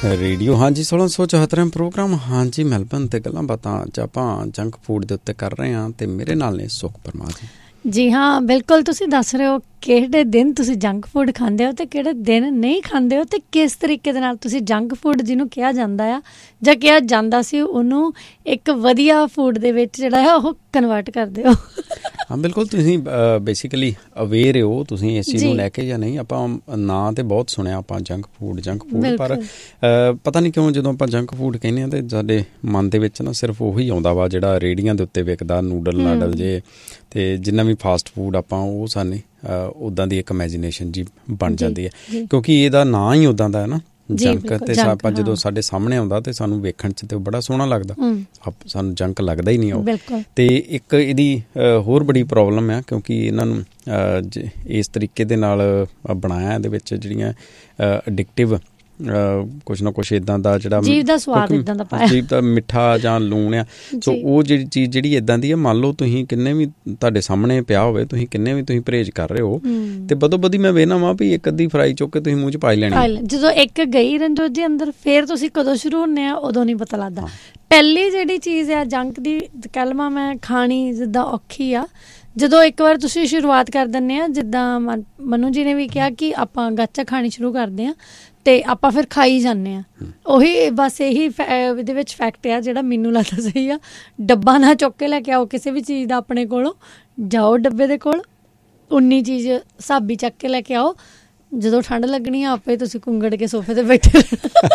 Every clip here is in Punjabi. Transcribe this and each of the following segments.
ਰੇਡੀਓ ਹਾਂਜੀ 1674 ਪ੍ਰੋਗਰਾਮ ਹਾਂਜੀ ਮੈਲਬਨ ਤੇ ਗੱਲਾਂ ਬਾਤਾਂ ਅੱਜ ਆਪਾਂ ਜੰਕ ਫੂਡ ਦੇ ਉੱਤੇ ਕਰ ਰਹੇ ਹਾਂ ਤੇ ਮੇਰੇ ਨਾਲ ਨੇ ਸੁਖ ਪਰਮਾ ਜੀ ਹਾਂ ਬਿਲਕੁਲ। ਤੁਸੀਂ ਦੱਸ ਰਹੇ ਹੋ ਕਿਹੜੇ ਦਿਨ ਤੁਸੀਂ ਜੰਕ ਫੂਡ ਖਾਂਦੇ ਹੋ ਤੇ ਕਿਹੜੇ ਦਿਨ ਨਹੀਂ ਖਾਂਦੇ ਹੋ ਤੇ ਕਿਸ ਤਰੀਕੇ ਦੇ ਨਾਲ ਤੁਸੀਂ ਜੰਕ ਫੂਡ ਜਿਹਨੂੰ ਕਿਹਾ ਜਾਂਦਾ ਆ ਜਾਂ ਕਿਹਾ ਜਾਂਦਾ ਸੀ ਉਹਨੂੰ ਇੱਕ ਵਧੀਆ ਫੂਡ ਦੇ ਵਿੱਚ ਜਿਹੜਾ ਹੈ ਉਹ ਕਨਵਰਟ ਕਰਦੇ ਹੋ। ਹਾਂ ਬਿਲਕੁਲ, ਤੁਸੀਂ ਬੇਸਿਕਲੀ ਅਵੇਅਰ ਹੋ ਤੁਸੀਂ ਇਸ ਚੀਜ਼ ਨੂੰ ਲੈ ਕੇ ਜਾਂ ਨਹੀਂ। ਆਪਾਂ ਨਾਂ ਤਾਂ ਬਹੁਤ ਸੁਣਿਆ ਆਪਾਂ ਜੰਕ ਫੂਡ ਪਰ ਪਤਾ ਨਹੀਂ ਕਿਉਂ ਜਦੋਂ ਆਪਾਂ ਜੰਕ ਫੂਡ ਕਹਿੰਦੇ ਹਾਂ ਤਾਂ ਸਾਡੇ ਮਨ ਦੇ ਵਿੱਚ ਨਾ ਸਿਰਫ ਉਹੀ ਆਉਂਦਾ ਵਾ ਜਿਹੜਾ ਰੇਹੜੀਆਂ ਦੇ ਉੱਤੇ ਵਿਕਦਾ ਨੂਡਲ ਨਾਡਲ ਜੇ ਅਤੇ ਜਿੰਨਾ ਵੀ ਫਾਸਟ ਫੂਡ ਆਪਾਂ ਉਹ ਸਾਨੂੰ ਉੱਦਾਂ ਦੀ ਇੱਕ ਇਮੈਜੀਨੇਸ਼ਨ ਜੀ ਬਣ ਜਾਂਦੀ ਹੈ ਕਿਉਂਕਿ ਇਹਦਾ ਨਾਂ ਹੀ ਉੱਦਾਂ ਦਾ ਹੈ ਨਾ ਜੰਕ। ਅਤੇ ਆਪਾਂ ਜਦੋਂ ਸਾਡੇ ਸਾਹਮਣੇ ਆਉਂਦਾ ਅਤੇ ਸਾਨੂੰ ਵੇਖਣ 'ਚ ਤਾਂ ਬੜਾ ਸੋਹਣਾ ਲੱਗਦਾ, ਸਾਨੂੰ ਜੰਕ ਲੱਗਦਾ ਹੀ ਨਹੀਂ ਉਹ। ਅਤੇ ਇੱਕ ਇਹਦੀ ਹੋਰ ਬੜੀ ਪ੍ਰੋਬਲਮ ਆ ਕਿਉਂਕਿ ਇਹਨਾਂ ਨੂੰ ਇਸ ਤਰੀਕੇ ਦੇ ਨਾਲ ਬਣਾਇਆ ਇਹਦੇ ਵਿੱਚ ਜਿਹੜੀਆਂ ਅਡਿਕਟਿਵ ਕੁਛ ਨਾ ਕੁਛ ਇੱਦਾਂ ਦਾ ਜਿਹੜਾ ਜੀਭ ਦਾ ਸਵਾਦ ਇੱਦਾਂ ਦਾ ਪਾਇਆ, ਜੀਭ ਦਾ ਮਿੱਠਾ ਜਾਂ ਲੂਣ ਆ। ਸੋ ਉਹ ਜਿਹੜੀ ਚੀਜ਼ ਜਿਹੜੀ ਇੱਦਾਂ ਦੀ ਆ, ਮੰਨ ਲਓ ਤੁਸੀਂ ਕਿੰਨੇ ਵੀ ਤੁਹਾਡੇ ਸਾਹਮਣੇ ਪਿਆ ਹੋਵੇ, ਤੁਸੀਂ ਕਿੰਨੇ ਵੀ ਤੁਸੀਂ ਪਰਹੇਜ਼ ਕਰ ਰਹੇ ਹੋ ਤੇ ਬਦੋ ਬਦੀ ਮੈਂ ਵੇਖਣਾ ਵਾ ਵੀ ਇੱਕ ਅੱਧੀ ਫਰਾਈ ਚੁੱਕ ਕੇ ਤੁਸੀਂ ਮੂੰਹ 'ਚ ਪਾ ਲੈਣੀ। ਜਦੋਂ ਇੱਕ ਗਈ ਰਣਜੋਤ ਜੀ ਅੰਦਰ ਫਿਰ ਤੁਸੀਂ ਕਦੋਂ ਸ਼ੁਰੂ ਹੁੰਦੇ ਆ ਉਦੋਂ ਨਹੀਂ ਪਤਾ ਲੱਗਦਾ। ਪਹਿਲੀ ਜਿਹੜੀ ਚੀਜ਼ ਆ ਜੰਕ ਦੀ ਕਹਿ ਲਵਾਂ ਮੈਂ ਖਾਣੀ ਜਿੱਦਾਂ ਔਖੀ ਆ, ਜਦੋਂ ਇੱਕ ਵਾਰ ਤੁਸੀਂ ਸ਼ੁਰੂਆਤ ਕਰ ਦਿੰਦੇ ਆ, ਜਿੱਦਾਂ ਮਨੂ ਜੀ ਨੇ ਵੀ ਕਿਹਾ ਕਿ ਆਪਾਂ ਗਾਚਾ ਖਾਣੀ ਸ਼ੁਰੂ ਕਰਦੇ ਹਾਂ ਅਤੇ ਆਪਾਂ ਫਿਰ ਖਾਈ ਜਾਂਦੇ ਹਾਂ। ਉਹੀ ਬਸ ਇਹੀ ਇਹਦੇ ਵਿੱਚ ਫੈਕਟ ਆ ਜਿਹੜਾ ਮੈਨੂੰ ਲੱਗਦਾ ਸਹੀ ਆ। ਡੱਬਾ ਨਾ ਚੁੱਕ ਕੇ ਲੈ ਕੇ ਆਓ ਕਿਸੇ ਵੀ ਚੀਜ਼ ਦਾ, ਆਪਣੇ ਕੋਲੋਂ ਜਾਓ ਡੱਬੇ ਦੇ ਕੋਲ, ਉਨੀ ਚੀਜ਼ ਹਿਸਾਬੀ ਚੱਕ ਕੇ ਲੈ ਕੇ ਆਓ। ਜਦੋਂ ਠੰਡ ਲੱਗਣੀ ਆ ਆਪੇ ਤੁਸੀਂ ਕੁੰਗੜ ਕੇ ਸੋਫੇ 'ਤੇ ਬੈਠੇ।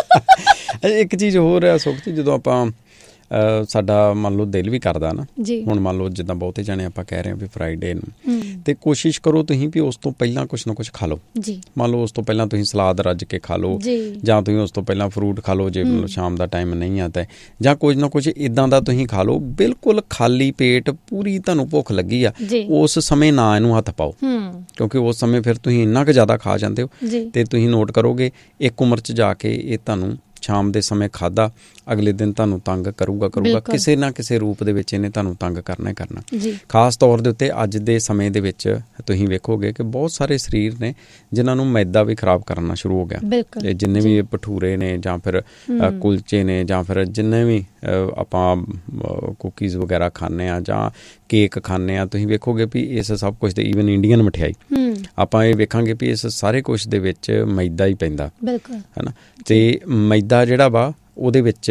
ਇੱਕ ਚੀਜ਼ ਹੋਰ ਆ ਸੁਖ ਜੀ, ਜਦੋਂ ਆਪਾਂ ਸਾਡਾ ਮੰਨ ਲਓ ਦਿਲ ਵੀ ਕਰਦਾ ਨਾ, ਹੁਣ ਮੰਨ ਲਓ ਜਿੱਦਾਂ ਬਹੁਤੇ ਜਾਣੇ ਆਪਾਂ ਕਹਿ ਰਹੇ ਹਾਂ ਵੀ ਫਰਾਈਡੇ ਨੂੰ, ਅਤੇ ਕੋਸ਼ਿਸ਼ ਕਰੋ ਤੁਸੀਂ ਵੀ ਉਸ ਤੋਂ ਪਹਿਲਾਂ ਕੁਛ ਨਾ ਕੁਛ ਖਾ ਲਓ। ਮੰਨ ਲਓ ਉਸ ਤੋਂ ਪਹਿਲਾਂ ਤੁਸੀਂ ਸਲਾਦ ਰੱਜ ਕੇ ਖਾ ਲਓ, ਜਾਂ ਤੁਸੀਂ ਉਸ ਤੋਂ ਪਹਿਲਾਂ ਫਰੂਟ ਖਾ ਲਓ ਜੇ ਮਤਲਬ ਸ਼ਾਮ ਦਾ ਟਾਈਮ ਨਹੀਂ ਆ ਤਾਂ, ਜਾਂ ਕੁਝ ਨਾ ਕੁਛ ਇੱਦਾਂ ਦਾ ਤੁਸੀਂ ਖਾ ਲਓ। ਬਿਲਕੁਲ ਖਾਲੀ ਪੇਟ ਪੂਰੀ ਤੁਹਾਨੂੰ ਭੁੱਖ ਲੱਗੀ ਆ ਉਸ ਸਮੇਂ ਨਾ ਇਹਨੂੰ ਹੱਥ ਪਾਓ, ਕਿਉਂਕਿ ਉਸ ਸਮੇਂ ਫਿਰ ਤੁਸੀਂ ਇੰਨਾ ਕੁ ਜ਼ਿਆਦਾ ਖਾ ਜਾਂਦੇ ਹੋ ਅਤੇ ਤੁਸੀਂ ਨੋਟ ਕਰੋਗੇ ਇੱਕ ਉਮਰ 'ਚ ਜਾ ਕੇ ਇਹ ਤੁਹਾਨੂੰ ਸ਼ਾਮ ਦੇ ਸਮੇਂ ਖਾਧਾ ਅਗਲੇ ਦਿਨ ਤੁਹਾਨੂੰ ਤੰਗ ਕਰੂਗਾ ਕਿਸੇ ਨਾ ਕਿਸੇ ਰੂਪ ਦੇ ਵਿੱਚ ਇਹਨੇ ਤੁਹਾਨੂੰ ਤੰਗ ਕਰਨਾ ਹੀ ਕਰਨਾ। ਖਾਸ ਤੌਰ ਦੇ ਉੱਤੇ ਅੱਜ ਦੇ ਸਮੇਂ ਦੇ ਵਿੱਚ ਤੁਸੀਂ ਵੇਖੋਗੇ ਕਿ ਬਹੁਤ ਸਾਰੇ ਸਰੀਰ ਨੇ ਜਿਨ੍ਹਾਂ ਨੂੰ ਮੈਦਾ ਵੀ ਖਰਾਬ ਕਰਨਾ ਸ਼ੁਰੂ ਹੋ ਗਿਆ। ਜਿੰਨੇ ਵੀ ਭਟੂਰੇ ਨੇ ਜਾਂ ਫਿਰ ਕੁਲਚੇ ਨੇ ਜਾਂ ਫਿਰ ਜਿੰਨੇ ਵੀ ਆਪਾਂ ਕੁਕੀਜ਼ ਵਗੈਰਾ ਖਾਂਦੇ ਹਾਂ ਜਾਂ ਕੇਕ ਖਾਂਦੇ ਹਾਂ, ਤੁਸੀਂ ਵੇਖੋਗੇ ਵੀ ਇਸ ਸਭ ਕੁਛ ਦੇ ਈਵਨ ਇੰਡੀਅਨ ਮਠਿਆਈ ਆਪਾਂ ਇਹ ਵੇਖਾਂਗੇ ਵੀ ਇਸ ਸਾਰੇ ਕੁਛ ਦੇ ਵਿੱਚ ਮੈਦਾ ਹੀ ਪੈਂਦਾ ਹੈ ਨਾ। ਅਤੇ ਮੈਦਾ ਜਿਹੜਾ ਵਾ ਉਹਦੇ ਵਿੱਚ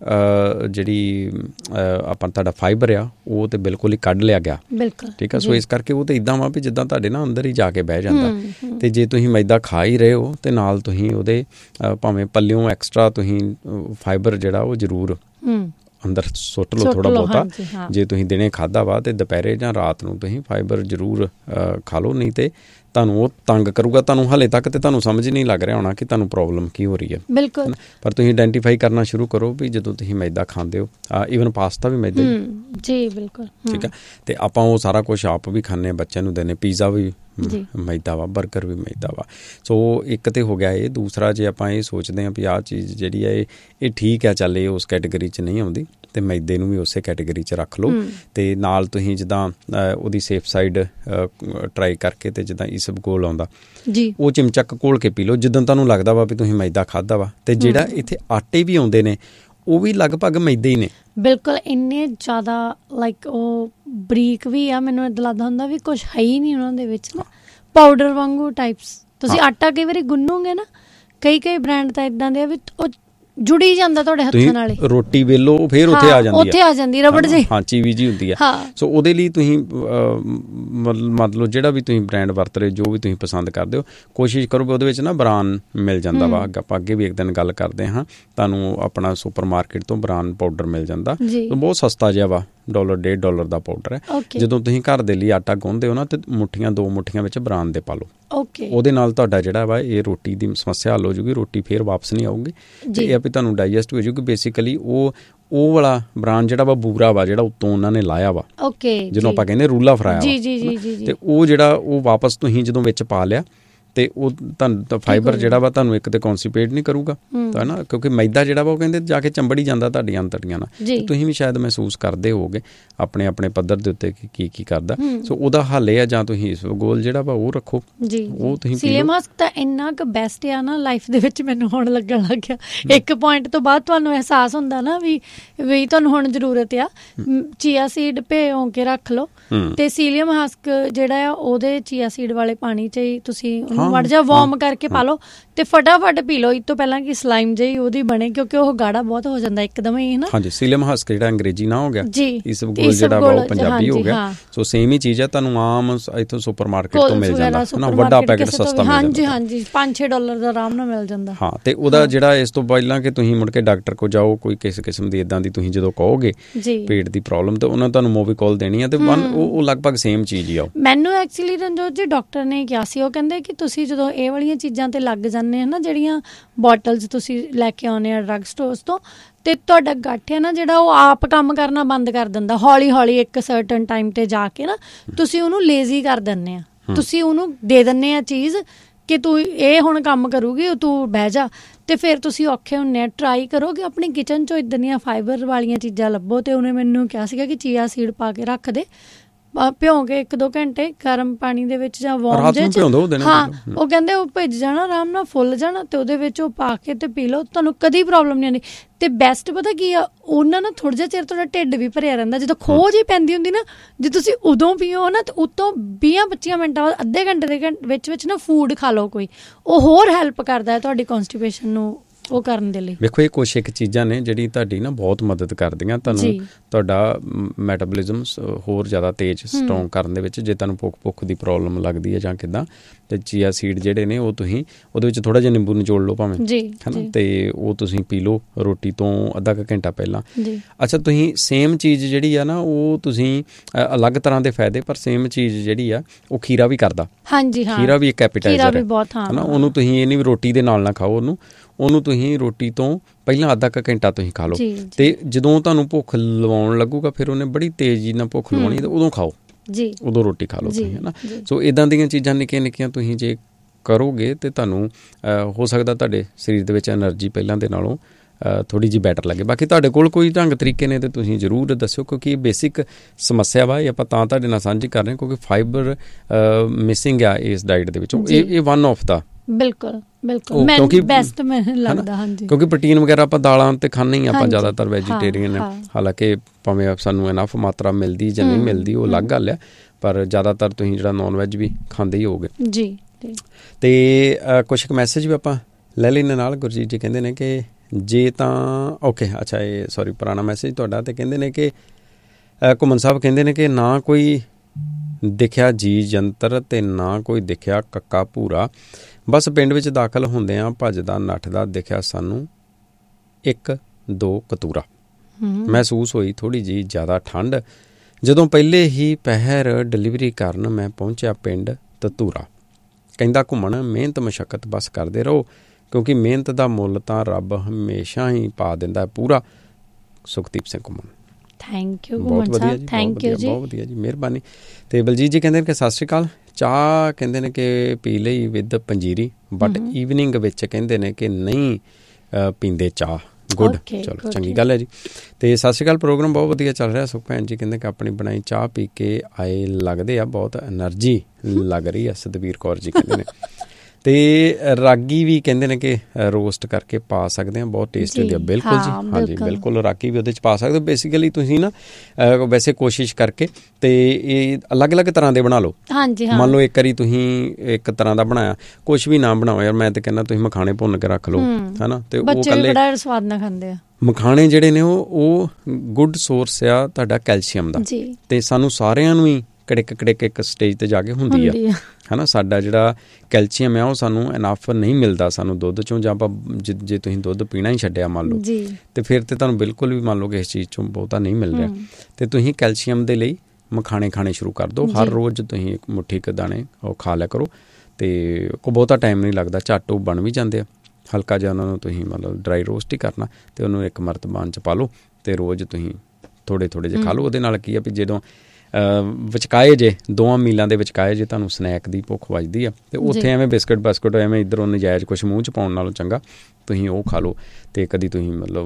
ਜਿਹੜੀ ਆਪਾਂ ਤੁਹਾਡਾ ਫਾਈਬਰ ਆ ਉਹ ਤਾਂ ਬਿਲਕੁਲ ਹੀ ਕੱਢ ਲਿਆ ਗਿਆ, ਠੀਕ ਆ। ਸੋ ਇਸ ਕਰਕੇ ਉਹ ਤਾਂ ਇੱਦਾਂ ਵਾ ਵੀ ਜਿੱਦਾਂ ਤੁਹਾਡੇ ਨਾ ਅੰਦਰ ਹੀ ਜਾ ਕੇ ਬਹਿ ਜਾਂਦਾ। ਅਤੇ ਜੇ ਤੁਸੀਂ ਮੈਦਾ ਖਾ ਹੀ ਰਹੇ ਹੋ ਅਤੇ ਨਾਲ ਤੁਸੀਂ ਉਹਦੇ ਭਾਵੇਂ ਪੱਲਿਓਂ ਐਕਸਟਰਾ ਤੁਸੀਂ ਫਾਈਬਰ ਜਿਹੜਾ ਉਹ ਜ਼ਰੂਰ ਅੰਦਰ ਸੁੱਟ ਲਓ ਥੋੜ੍ਹਾ ਬਹੁਤਾ। ਜੇ ਤੁਸੀਂ ਦਿਨੇ ਖਾਧਾ ਵਾ ਅਤੇ ਦੁਪਹਿਰੇ ਜਾਂ ਰਾਤ ਨੂੰ ਤੁਸੀਂ ਫਾਈਬਰ ਜ਼ਰੂਰ ਖਾ ਲਓ, ਨਹੀਂ ਤਾਂ ਤੁਹਾਨੂੰ ਉਹ ਤੰਗ ਕਰੂਗਾ। ਤੁਹਾਨੂੰ ਹਾਲੇ ਤੱਕ ਤੇ ਤੁਹਾਨੂੰ ਸਮਝ ਨਹੀਂ ਲੱਗ ਰਿਹਾ ਹੋਣਾ ਕਿ ਤੁਹਾਨੂੰ ਪ੍ਰੋਬਲਮ ਕੀ ਹੋ ਰਹੀ ਹੈ, ਬਿਲਕੁਲ। ਪਰ ਤੁਸੀਂ ਆਈਡੈਂਟੀਫਾਈ ਕਰਨਾ ਸ਼ੁਰੂ ਕਰੋ ਵੀ ਜਦੋਂ ਤੁਸੀਂ ਮੈਦਾ ਖਾਂਦੇ ਹੋ, ਈਵਨ ਪਾਸਤਾ ਵੀ ਮੈਦਾ ਜੀ, ਬਿਲਕੁਲ, ਠੀਕ ਆ। ਅਤੇ ਆਪਾਂ ਉਹ ਸਾਰਾ ਕੁਛ ਆਪ ਵੀ ਖਾਂਦੇ ਹਾਂ, ਬੱਚਿਆਂ ਨੂੰ ਦਿੰਦੇ, ਪੀਜ਼ਾ ਵੀ ਮੈਦਾ ਵਾ, ਬਰਗਰ ਵੀ ਮੈਦਾ ਵਾ। ਸੋ ਇੱਕ ਤਾਂ ਹੋ ਗਿਆ ਇਹ। ਦੂਸਰਾ ਜੇ ਆਪਾਂ ਇਹ ਸੋਚਦੇ ਹਾਂ ਵੀ ਆਹ ਚੀਜ਼ ਜਿਹੜੀ ਹੈ ਇਹ ਠੀਕ ਹੈ, ਚੱਲ ਇਹ ਉਸ ਕੈਟੇਗਰੀ 'ਚ ਨਹੀਂ ਆਉਂਦੀ, ਅਤੇ ਮੈਦੇ ਨੂੰ ਵੀ ਉਸੇ ਕੈਟੇਗਰੀ 'ਚ ਰੱਖ ਲਓ। ਅਤੇ ਨਾਲ ਤੁਸੀਂ ਜਿੱਦਾਂ ਉਹਦੀ ਸੇਫ ਸਾਈਡ ਟਰਾਈ ਕਰਕੇ ਅਤੇ ਜਿੱਦਾਂ ਇਸਬਗੋਲ ਆਉਂਦਾ ਉਹ ਚਮਚਾ ਘੋਲ ਕੇ ਪੀ ਲਓ ਜਿੱਦਾਂ ਤੁਹਾਨੂੰ ਲੱਗਦਾ ਵਾ ਵੀ ਤੁਸੀਂ ਮੈਦਾ ਖਾਧਾ ਵਾ। ਅਤੇ ਜਿਹੜਾ ਇੱਥੇ ਆਟੇ ਵੀ ਆਉਂਦੇ ਨੇ ਉਹ ਵੀ ਲਗਭਗ ਮੈਦੇ ਹੀ ਨੇ, ਬਿਲਕੁਲ। ਇੰਨੇ ਜ਼ਿਆਦਾ ਲਾਈਕ ਉਹ ਬਰੀਕ ਵੀ ਆ, ਮੈਨੂੰ ਇੱਦਾਂ ਲੱਗਦਾ ਹੁੰਦਾ ਵੀ ਕੁਛ ਹੈ ਹੀ ਨਹੀਂ ਉਹਨਾਂ ਦੇ ਵਿੱਚ ਨਾ, ਪਾਊਡਰ ਵਾਂਗੂ ਟਾਈਪਸ। ਤੁਸੀਂ ਆਟਾ ਕਈ ਵਾਰੀ ਗੁੰਨੋਗੇ ਨਾ, ਕਈ ਬ੍ਰਾਂਡ ਤਾਂ ਇੱਦਾਂ ਦੇ ਆ ਵੀ ਉਹ ਜੁੜੀ ਜਾਂਦਾ ਤੁਹਾਡੇ ਹੱਥਾਂ ਨਾਲ, ਰੋਟੀ ਵੇਲੋ ਫਿਰ ਉੱਥੇ ਆ ਜਾਂਦੀ ਰਬੜ ਜੀ, ਹਾਂ ਚੀਵੀ ਜੀ ਹੁੰਦੀ ਆ। ਸੋ ਉਹਦੇ ਲਈ ਤੁਸੀਂ ਮਤਲਬ ਜਿਹੜਾ ਵੀ ਤੁਸੀਂ ਬ੍ਰਾਂਡ ਵਰਤ ਰਹੇ, ਜੋ ਵੀ ਤੁਸੀਂ ਪਸੰਦ ਕਰਦੇ ਹੋ, ਕੋਸ਼ਿਸ਼ ਕਰੋ ਉਹਦੇ ਵਿੱਚ ਨਾ ਬਰਾਨ ਮਿਲ ਜਾਂਦਾ ਵਾ। ਆਪਾਂ ਅੱਗੇ ਵੀ ਇੱਕ ਦਿਨ ਗੱਲ ਕਰਦੇ ਹਾਂ, ਤੁਹਾਨੂੰ ਆਪਣਾ ਸੁਪਰ ਮਾਰਕੀਟ ਤੋਂ ਬਰਾਨ ਪਾਊਡਰ ਮਿਲ ਜਾਂਦਾ, ਬਹੁਤ ਸਸਤਾ ਜਿਹਾ ਵਾ, $1.50 ਦਾ ਪਾਊਡਰ ਹੈ। ਜਦੋਂ ਤੁਸੀਂ ਘਰ ਦੇ ਲਈ ਆਟਾ ਗੁੰਨਦੇ ਹੋ ਨਾ ਤੇ ਦੋ ਮੁੱਠੀਆਂ ਵਿੱਚ ਬਰਾਨ ਦੇ ਪਾ ਲਓ, ਉਹਦੇ ਨਾਲ ਤੁਹਾਡਾ ਜਿਹੜਾ ਵਾ ਇਹ ਰੋਟੀ ਦੀ ਸਮੱਸਿਆ ਹੱਲ ਹੋ ਜੂਗੀ, ਰੋਟੀ ਫਿਰ ਵਾਪਸ ਨਹੀਂ ਆਊਗੀ ਅਤੇ ਇਹ ਵੀ ਤੁਹਾਨੂੰ ਡਾਈਜੈਸਟ ਹੋ ਜੂਗੀ। ਬੇਸਿਕਲੀ ਉਹ ਵਾਲਾ ਬਰਾਨ ਜਿਹੜਾ ਵਾ ਬੂਰਾ ਵਾ, ਜਿਹੜਾ ਉੱਤੋਂ ਉਹਨਾਂ ਨੇ ਲਾਇਆ ਵਾ, ਜਿਹਨੂੰ ਆਪਾਂ ਕਹਿੰਦੇ ਰੂਲਾ ਫਰਾਇਆ ਵਾ, ਅਤੇ ਉਹ ਜਿਹੜਾ ਉਹ ਵਾਪਸ ਤੁਸੀਂ ਜਦੋਂ ਵਿੱਚ ਪਾ ਲਿਆ ਤੇ ਉਹ ਤੁਹਾਨੂੰ ਫਾਈਬਰ ਜਿਹੜਾ ਵਾ ਤੁਹਾਨੂੰ ਇੱਕ ਤੇ ਕੌਨਸਟੀਪੇਟ ਨਹੀਂ ਕਰੂਗਾ, ਹੈ ਨਾ, ਕਿਉਂਕਿ ਮੈਦਾ ਜਿਹੜਾ ਵਾ ਉਹ ਕਹਿੰਦੇ ਜਾ ਕੇ ਚੰਬੜੀ ਜਾਂਦਾ ਤੁਹਾਡੀਆਂ ਅੰਤੜੀਆਂ ਨਾਲ। ਤੁਸੀਂ ਵੀ ਸ਼ਾਇਦ ਮਹਿਸੂਸ ਕਰਦੇ ਹੋਵੋਗੇ ਆਪਣੇ ਆਪਣੇ ਪੱਧਰ ਦੇ ਉੱਤੇ ਕੀ ਕਰਦਾ। ਸੋ ਉਹਦਾ ਹੱਲ ਇਹ ਆ, ਜਾਂ ਤੁਸੀਂ ਇਸਬਗੋਲ ਜਿਹੜਾ ਵਾ ਉਹ ਰੱਖੋ, ਉਹ ਤੁਸੀਂ ਸੀਲੀਅਮ ਹਸਕ ਤਾਂ ਇੰਨਾ ਕੁ ਬੈਸਟ ਆ ਨਾ ਲਾਈਫ ਦੇ ਵਿੱਚ, ਮੈਨੂੰ ਹੁਣ ਲੱਗਣ ਲੱਗ ਗਿਆ। ਇੱਕ ਪੁਆਇੰਟ ਤੋਂ ਬਾਅਦ ਤੁਹਾਨੂੰ ਅਹਿਸਾਸ ਹੁੰਦਾ ਨਾ ਵੀ ਤੁਹਾਨੂੰ ਹੁਣ ਜ਼ਰੂਰਤ ਆ, ਚੀਆ ਸੀਡ ਭਿਓ ਕੇ ਰੱਖ ਲਓ ਤੇ ਸੀਲੀਅਮ ਹਸਕ ਜਿਹੜਾ ਆ ਉਹਦੇ ਚੀਆ ਸੀਡ ਵਾਲੇ ਪਾਣੀ 'ਚ ਹੀ ਤੁਸੀਂ ਉਹਨੂੰ ਮੜ ਜਾ ਵਾਰਮ ਕਰਕੇ ਪਾ ਲਓ ਤੇ ਫਟਾਫਟ ਪੀ ਲਓ, ਇਸ ਤੋਂ ਪਹਿਲਾਂ ਕਿ ਸਲਾਈਮ ਜਿਹੀ ਉਹਦੀ ਬਣੇ, ਕਿਉਂਕਿ ਉਹ ਗਾੜਾ ਬਹੁਤ ਹੋ ਜਾਂਦਾ ਇੱਕਦਮ ਹੀ, ਨਾ। ਹਾਂਜੀ, ਸੀਲੀਅਮ ਹਸਕ ਜਿਹੜਾ ਅੰਗਰੇਜ਼ੀ ਨਾ ਹੋ ਗਿਆ, ਇਸਬਗੋਲ ਜਿਹੜਾ ਵਾ ਉਹ ਪੰਜਾਬੀ ਹੋ ਗਿਆ। ਸੋ ਸੇਮ ਹੀ ਚੀਜ਼ ਹੈ, ਤੁਹਾਨੂੰ ਆਮ ਇੱਥੋਂ ਸੁਪਰ ਮਾਰਕੀਟ ਤੋਂ ਮਿਲ ਜਾਂਦਾ, ਹੈ ਨਾ, ਵੱਡਾ ਪੈਕਟ ਸਸਤਾ ਮਿਲ ਜਾਂਦਾ। ਹਾਂਜੀ, $5-6 ਦਾ ਆਰਾਮ ਨਾਲ ਮਿਲ ਜਾਂਦਾ। ਹਾਂ, ਤੇ ਉਹਦਾ ਜਿਹੜਾ ਇਸ ਤੋਂ ਪਹਿਲਾਂ ਕਿ ਤੁਸੀਂ ਮੁੜ ਕੇ ਡਾਕਟਰ ਕੋਲ ਜਾਓ ਕੋਈ ਕਿਸੇ ਕਿਸਮ ਦੀ ਇੱਦਾਂ ਦੀ ਤੁਸੀਂ ਜਦੋਂ ਕਹੋਗੇ ਪੇਟ ਦੀ ਪ੍ਰੋਬਲਮ, ਤੇ ਉਹਨਾਂ ਤੁਹਾਨੂੰ ਮੋਵੀਕੋਲ ਦੇਣੀ ਆ, ਤੇ ਉਹ ਲਗਭਗ ਸੇਮ ਚੀਜ਼ ਹੀ ਆ। ਮੈਨੂੰ ਐਕਚੁਅਲੀ ਰਣਜੋਤ ਜੀ ਡਾਕਟਰ ਨੇ ਕਿਹਾ ਸੀ, ਉਹ ਕਹਿੰਦੇ ਕਿ ਤੁਸੀਂ ਜਦੋਂ ਇਹ ਵਾਲੀਆਂ ਚੀਜ਼ਾਂ ਤੇ ਲੱਗ ਜਾਂਦੇ ਆ ਨਾ, ਜਿਹੜੀਆਂ ਬੋਟਲਸ ਤੁਸੀਂ ਲੈ ਕੇ ਆਉਂਦੇ ਆ ਡਰੱਗ ਸਟੋਰਸ ਤੋਂ, ਤੇ ਤੁਹਾਡਾ ਗੱਠ ਹੈ ਨਾ ਜਿਹੜਾ ਉਹ ਆਪ ਕੰਮ ਕਰਨਾ ਬੰਦ ਕਰ ਦਿੰਦਾ ਹੌਲੀ ਹੌਲੀ, ਇੱਕ ਸਰਟਨ ਟਾਈਮ ਤੇ ਜਾ ਕੇ ਨਾ ਤੁਸੀਂ ਉਹਨੂੰ ਲੇਜ਼ੀ ਕਰ ਦਿੰਦੇ ਆ, ਤੁਸੀਂ ਉਹਨੂੰ ਦੇ ਦਿੰਦੇ ਆ ਚੀਜ਼ ਕਿ ਤੂੰ ਇਹ ਹੁਣ ਕੰਮ ਕਰੂਗੀ, ਤੂੰ ਬਹਿ ਜਾ, ਤੇ ਫਿਰ ਤੁਸੀਂ ਔਖੇ ਹੁੰਦੇ ਆ। ਟਰਾਈ ਕਰੋ ਕਿ ਆਪਣੀ ਕਿਚਨ 'ਚੋਂ ਇੱਦਾਂ ਦੀਆਂ ਫਾਈਬਰ ਵਾਲੀਆਂ ਚੀਜ਼ਾਂ ਲੱਭੋ। ਤੇ ਉਹਨੇ ਮੈਨੂੰ ਕਿਹਾ ਸੀਗਾ ਕਿ ਚੀਆ ਸੀਡ ਪਾ ਕੇ ਰੱਖ ਦੇ, ਭਿਉਂ ਕੇ 1-2 ਘੰਟੇ ਗਰਮ ਪਾਣੀ ਦੇ ਵਿੱਚ ਜਾਂ ਵਾਰਮ ਜਿਹੇ 'ਚ, ਹਾਂ, ਉਹ ਕਹਿੰਦੇ ਉਹ ਭਿੱਜ ਜਾਣਾ, ਆਰਾਮ ਨਾਲ ਫੁੱਲ ਜਾਣਾ, ਤੇ ਉਹਦੇ ਵਿੱਚ ਉਹ ਪਾ ਕੇ ਤੇ ਪੀ ਲਓ, ਤੁਹਾਨੂੰ ਕਦੀ ਪ੍ਰੋਬਲਮ ਨਹੀਂ ਆਉਂਦੀ। ਤੇ ਬੈਸਟ ਪਤਾ ਕੀ ਆ, ਉਹਨਾਂ ਨਾਲ ਥੋੜ੍ਹਾ ਜਿਹਾ ਚਿਰ ਤੁਹਾਡਾ ਢਿੱਡ ਵੀ ਭਰਿਆ ਰਹਿੰਦਾ। ਜਦੋਂ ਖੋਹ ਜਿਹੀ ਪੈਂਦੀ ਹੁੰਦੀ ਨਾ, ਜੇ ਤੁਸੀਂ ਉਦੋਂ ਪੀਓ ਨਾ, ਤੇ ਉੱਤੋਂ 20-25 ਮਿੰਟਾਂ ਬਾਅਦ ਅੱਧੇ ਘੰਟੇ ਦੇ ਵਿੱਚ ਨਾ ਫੂਡ ਖਾ ਲਓ ਕੋਈ, ਉਹ ਹੋਰ ਹੈਲਪ ਕਰਦਾ ਹੈ ਤੁਹਾਡੀ ਕੌਨਸਟੀਪੇਸ਼ਨ ਨੂੰ ਉਹ ਕਰਨ ਦੇ ਲਈ। ਵੇਖੋ, ਇਹ ਕੁਛ ਇੱਕ ਚੀਜ਼ਾਂ ਨੇ ਜਿਹੜੀ ਤੁਹਾਡੀ ਨਾ ਬਹੁਤ ਮਦਦ ਕਰਦੀਆਂ ਤੁਹਾਨੂੰ, ਤੁਹਾਡਾ ਮੈਟਾਬੋਲਿਜ਼ਮ ਹੋਰ ਜ਼ਿਆਦਾ ਤੇਜ਼ ਸਟਰੋਂਗ ਕਰਨ ਦੇ ਵਿੱਚ। ਜੇ ਤੁਹਾਨੂੰ ਭੁੱਖ ਦੀ ਪ੍ਰੋਬਲਮ ਲੱਗਦੀ ਹੈ ਜਾਂ ਕਿੱਦਾਂ, ਤੇ ਚੀਆ ਸੀਡ ਜਿਹੜੇ ਨੇ ਉਹ ਤੁਸੀਂ ਉਹਦੇ ਵਿੱਚ ਥੋੜ੍ਹਾ ਜਿਹਾ ਨਿੰਬੂ ਨਿਚੋੜ ਲਓ ਭਾਵੇਂ, ਹੈ ਨਾ, ਤੇ ਉਹ ਤੁਸੀਂ ਪੀ ਲਓ ਰੋਟੀ ਤੋਂ ਅੱਧਾ ਕੁ ਘੰਟਾ ਪਹਿਲਾਂ। ਅੱਛਾ, ਤੁਸੀਂ ਸੇਮ ਚੀਜ਼ ਜਿਹੜੀ ਆ ਨਾ, ਉਹ ਤੁਸੀਂ ਅਲੱਗ ਤਰ੍ਹਾਂ ਦੇ ਫਾਇਦੇ, ਪਰ ਸੇਮ ਚੀਜ਼ ਜਿਹੜੀ ਆ ਉਹ ਖੀਰਾ ਵੀ ਕਰਦਾ। ਹਾਂਜੀ, ਖੀਰਾ ਵੀ ਇੱਕ ਐਪੀਟਾਈਜ਼ਰ ਹੈ ਨਾ, ਉਹਨੂੰ ਤੁਸੀਂ ਇਹ ਨਹੀਂ ਵੀ ਰੋਟੀ ਦੇ ਨਾਲ ਨਾ ਖਾਓ, ਉਹਨੂੰ ਤੁਸੀਂ ਰੋਟੀ ਤੋਂ ਪਹਿਲਾਂ ਅੱਧਾ ਕੁ ਘੰਟਾ ਤੁਸੀਂ ਖਾ ਲਓ, ਤੇ ਜਦੋਂ ਤੁਹਾਨੂੰ ਭੁੱਖ ਲਵਾਉਣ ਲੱਗੂਗਾ ਫਿਰ ਉਹਨੇ ਬੜੀ ਤੇਜ਼ੀ ਨਾਲ ਭੁੱਖ ਲਵਾਉਣੀ, ਤੇ ਉਦੋਂ ਖਾਓ, ਉਦੋਂ ਰੋਟੀ ਖਾ ਲਓ ਤੁਸੀਂ, ਹੈ ਨਾ। ਸੋ ਇੱਦਾਂ ਦੀਆਂ ਚੀਜ਼ਾਂ ਨਿੱਕੀਆਂ ਤੁਸੀਂ ਜੇ ਕਰੋਗੇ ਤੇ ਤੁਹਾਨੂੰ ਹੋ ਸਕਦਾ ਤੁਹਾਡੇ ਸਰੀਰ ਦੇ ਵਿੱਚ ਐਨਰਜੀ ਪਹਿਲਾਂ ਦੇ ਨਾਲੋਂ ਥੋੜ੍ਹੀ ਜਿਹੀ ਬੈਟਰ ਲੱਗੇ। ਬਾਕੀ ਤੁਹਾਡੇ ਕੋਲ ਕੋਈ ਢੰਗ ਤਰੀਕੇ ਨੇ ਤੇ ਤੁਸੀਂ ਜ਼ਰੂਰ ਦੱਸਿਓ, ਕਿਉਂਕਿ ਇਹ ਬੇਸਿਕ ਸਮੱਸਿਆ ਵਾ, ਇਹ ਆਪਾਂ ਤਾਂ ਤੁਹਾਡੇ ਨਾਲ ਸਾਂਝੀ ਕਰ ਰਹੇ ਹਾਂ ਕਿਉਂਕਿ ਫਾਈਬਰ ਮਿਸਿੰਗ ਆ ਇਸ ਡਾਈਟ ਦੇ ਵਿੱਚੋਂ। ਇਹ ਵਨ ਆਫ ਦਾ ਬਿਲਕੁਲ ਮੈਨੂੰ ਬੈਸਟ ਮੈਨੂੰ ਲੱਗਦਾ। ਹਾਂਜੀ, ਕਿਉਂਕਿ ਪ੍ਰੋਟੀਨ ਵਗੈਰਾ ਆਪਾਂ ਦਾਲਾਂ ਤੇ ਖਾਂਦੇ ਹੀ ਆਪਾਂ ਜ਼ਿਆਦਾਤਰ ਵੈਜੀਟੇਰੀਅਨ ਹਾਂ, ਹਾਲਾਂਕਿ ਭਾਵੇਂ ਸਾਨੂੰ ਇਨਫ ਮਾਤਰਾ ਮਿਲਦੀ ਜਾਂ ਨਹੀਂ ਮਿਲਦੀ ਉਹ ਅਲੱਗ ਗੱਲ ਆ, ਪਰ ਜ਼ਿਆਦਾਤਰ ਤੁਸੀਂ ਜਿਹੜਾ ਨੋਨ ਵੈਜ ਵੀ ਖਾਂਦੇ ਹੀ ਹੋਗੇ ਜੀ। ਤੇ ਕੁਛ ਕੁ ਮੈਸੇਜ ਵੀ ਆਪਾਂ ਲੈ ਲੈਣੇ ਨਾਲ। ਗੁਰਜੀਤ ਜੀ ਕਹਿੰਦੇ ਨੇ ਕਿ ਜੇ ਤਾਂ ਓਕੇ, ਅੱਛਾ, ਇਹ ਸੌਰੀ ਪੁਰਾਣਾ ਮੈਸੇਜ ਤੁਹਾਡਾ, ਤੇ ਕਹਿੰਦੇ ਨੇ ਕਿ ਘੁੰਮਣ ਸਾਹਿਬ ਕਹਿੰਦੇ ਨੇ ਕਿ ਨਾ ਕੋਈ ਦਿਖਿਆ ਜੀ ਜੰਤਰ ਤੇ ਨਾ ਕੋਈ ਦਿਖਿਆ ਕੱਕਾ ਭੂਰਾ, ਬਸ ਪਿੰਡ ਵਿੱਚ ਦਾਖਲ ਹੁੰਦਿਆਂ ਭੱਜਦਾ ਨੱਠਦਾ ਦਿਖਿਆ ਸਾਨੂੰ 1-2 ਕਤੂਰਾ। ਮਹਿਸੂਸ ਹੋਈ ਥੋੜ੍ਹੀ ਜਿਹੀ ਜ਼ਿਆਦਾ ਠੰਡ, ਜਦੋਂ ਪਹਿਲੇ ਹੀ ਪਹਿਰ ਡਿਲੀਵਰੀ ਕਰਨ ਮੈਂ ਪਹੁੰਚਿਆ ਪਿੰਡ ਧਤੂਰਾ। ਕਹਿੰਦਾ ਘੁੰਮਣ ਮਿਹਨਤ ਮਸ਼ੱਕਤ ਬਸ ਕਰਦੇ ਰਹੋ, ਕਿਉਂਕਿ ਮਿਹਨਤ ਦਾ ਮੁੱਲ ਤਾਂ ਰੱਬ ਹਮੇਸ਼ਾ ਹੀ ਪਾ ਦਿੰਦਾ ਪੂਰਾ। ਸੁਖਦੀਪ ਸਿੰਘ ਘੁੰਮਣ। ਥੈਂਕ ਯੂ, ਬਹੁਤ ਵਧੀਆ ਜੀ, ਬਹੁਤ ਵਧੀਆ ਜੀ, ਮਿਹਰਬਾਨੀ। ਤੇ ਬਲਜੀਤ ਜੀ ਕਹਿੰਦੇ ਨੇ ਕਿ ਸਤਿ ਸ਼੍ਰੀ ਅਕਾਲ, ਚਾਹ ਕਹਿੰਦੇ ਨੇ ਕਿ ਪੀ ਲਈ ਵਿਦ ਪੰਜੀਰੀ, ਬਟ ਈਵਨਿੰਗ ਵਿੱਚ ਕਹਿੰਦੇ ਨੇ ਕਿ ਨਹੀਂ ਪੀਂਦੇ ਚਾਹ। ਗੁੱਡ, ਚਲੋ ਚੰਗੀ ਗੱਲ ਹੈ ਜੀ। ਤੇ ਸਤਿ ਸ਼੍ਰੀ ਅਕਾਲ, ਪ੍ਰੋਗਰਾਮ ਬਹੁਤ ਵਧੀਆ ਚੱਲ ਰਿਹਾ। ਸੁਖ ਭੈਣ ਜੀ ਕਹਿੰਦੇ ਕਿ ਆਪਣੀ ਬਣਾਈ ਚਾਹ ਪੀ ਕੇ ਆਏ ਲੱਗਦੇ ਆ, ਬਹੁਤ ਐਨਰਜੀ ਲੱਗ ਰਹੀ ਆ। ਸਤਵੀਰ ਕੌਰ ਜੀ ਕਹਿੰਦੇ ਨੇ, ਤੇ ਰਾਗੀ ਵੀ ਕਹਿੰਦੇ ਨੇ ਕਿ ਰੋਸਟ ਕਰਕੇ ਪਾ ਸਕਦੇ ਹਾਂ, ਬਹੁਤ ਟੇਸਟੀ ਹੁੰਦੀ ਆ। ਬਿਲਕੁਲ ਜੀ, ਹਾਂਜੀ ਬਿਲਕੁਲ, ਰਾਗੀ ਵੀ ਉਹਦੇ 'ਚ ਪਾ ਸਕਦੇ ਹੋ। ਬੇਸਿਕਲੀ ਤੁਸੀਂ ਨਾ ਵੈਸੇ ਕੋਸ਼ਿਸ਼ ਕਰਕੇ ਤੇ ਇਹ ਅਲੱਗ-ਅਲੱਗ ਤਰ੍ਹਾਂ ਦੇ ਬਣਾ ਲਓ। ਹਾਂਜੀ, ਮੰਨ ਲਓ ਇੱਕ ਵਾਰੀ ਤੁਸੀਂ ਇੱਕ ਤਰ੍ਹਾਂ ਦਾ ਬਣਾਇਆ, ਕੁਛ ਵੀ ਨਾ ਬਣਾਓ ਯਾਰ, ਮੈਂ ਤਾਂ ਕਹਿੰਦਾ ਤੁਸੀਂ ਮਖਾਣੇ ਭੁੰਨ ਕੇ ਰੱਖ ਲਓ, ਹੈ ਨਾ, ਤੇ ਉਹ ਇਕੱਲੇ ਸਵਾਦ ਨਾਲ ਖਾਂਦੇ ਆ। ਮਖਾਣੇ ਜਿਹੜੇ ਨੇ ਉਹ ਗੁੱਡ ਸੋਰਸ ਆ ਤੁਹਾਡਾ ਕੈਲਸ਼ੀਅਮ ਦਾ, ਤੇ ਸਾਨੂੰ ਸਾਰਿਆਂ ਨੂੰ ਹੀ ਕੜਿੱਕ ਇੱਕ ਸਟੇਜ ਤੇ ਜਾ ਕੇ ਹੁੰਦੀ ਆ, ਹੈ ਨਾ। ਸਾਡਾ ਜਿਹੜਾ ਕੈਲਸ਼ੀਅਮ ਆ ਉਹ ਸਾਨੂੰ ਇਨਫ ਨਹੀਂ ਮਿਲਦਾ ਸਾਨੂੰ ਦੁੱਧ ਚੋਂ, ਜਾਂ ਆਪਾਂ ਜੇ ਤੁਸੀਂ ਦੁੱਧ ਪੀਣਾ ਹੀ ਛੱਡਿਆ ਮੰਨ ਲਓ, ਤੇ ਫਿਰ ਤੇ ਤੁਹਾਨੂੰ ਬਿਲਕੁਲ ਵੀ ਮੰਨ ਲਓ ਕਿ ਇਸ ਚੀਜ਼ ਚੋਂ ਬਹੁਤਾ ਨਹੀਂ ਮਿਲ ਰਿਹਾ, ਤੇ ਤੁਸੀਂ ਕੈਲਸ਼ੀਅਮ ਦੇ ਲਈ ਮਖਾਣੇ ਖਾਣੇ ਸ਼ੁਰੂ ਕਰ ਦਿਓ। ਹਰ ਰੋਜ਼ ਤੁਸੀਂ ਇੱਕ ਮੁੱਠੀ ਕੁ ਦਾਣੇ ਉਹ ਖਾ ਲਿਆ ਕਰੋ, ਤੇ ਕੋਈ ਬਹੁਤਾ ਟਾਈਮ ਨਹੀਂ ਲੱਗਦਾ, ਝੱਟ ਉਹ ਬਣ ਵੀ ਜਾਂਦੇ ਆ। ਹਲਕਾ ਜਿਹਾ ਉਹਨਾਂ ਨੂੰ ਤੁਸੀਂ ਮਤਲਬ ਡਰਾਈ ਰੋਸਟ ਹੀ ਕਰਨਾ, ਤੇ ਉਹਨੂੰ ਇੱਕ ਮਰਤਬਾਨ 'ਚ ਪਾ ਲਓ, ਤੇ ਰੋਜ਼ ਤੁਸੀਂ ਥੋੜ੍ਹੇ ਜਿਹੇ ਖਾ ਲਓ। ਉਹਦੇ ਨਾਲ ਕੀ ਆ ਵੀ ਜਦੋਂ ਵਿਚਕਾਏ ਜੇ 2 ਮੀਲਾਂ ਦੇ ਵਿਚਕਾਏ ਜੇ ਤੁਹਾਨੂੰ ਸਨੈਕ ਦੀ ਭੁੱਖ ਵੱਜਦੀ ਆ ਅਤੇ ਉੱਥੇ ਐਵੇਂ ਬਿਸਕੁਟ ਬਾਸਕੁਟ ਐਵੇਂ ਇੱਧਰੋਂ ਨਜਾਇਜ਼ ਕੁਛ ਮੂੰਹ 'ਚ ਪਾਉਣ ਨਾਲੋਂ ਚੰਗਾ ਤੁਸੀਂ ਉਹ ਖਾ ਲਓ। ਅਤੇ ਕਦੀ ਤੁਸੀਂ ਮਤਲਬ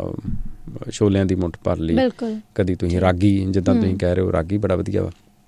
ਛੋਲਿਆਂ ਦੀ ਮੁੱਠ ਭਰ ਲਈ, ਕਦੀ ਤੁਸੀਂ ਰਾਗੀ ਜਿੱਦਾਂ ਤੁਸੀਂ ਕਹਿ ਰਹੇ ਹੋ ਰਾਗੀ ਬੜਾ ਵਧੀਆ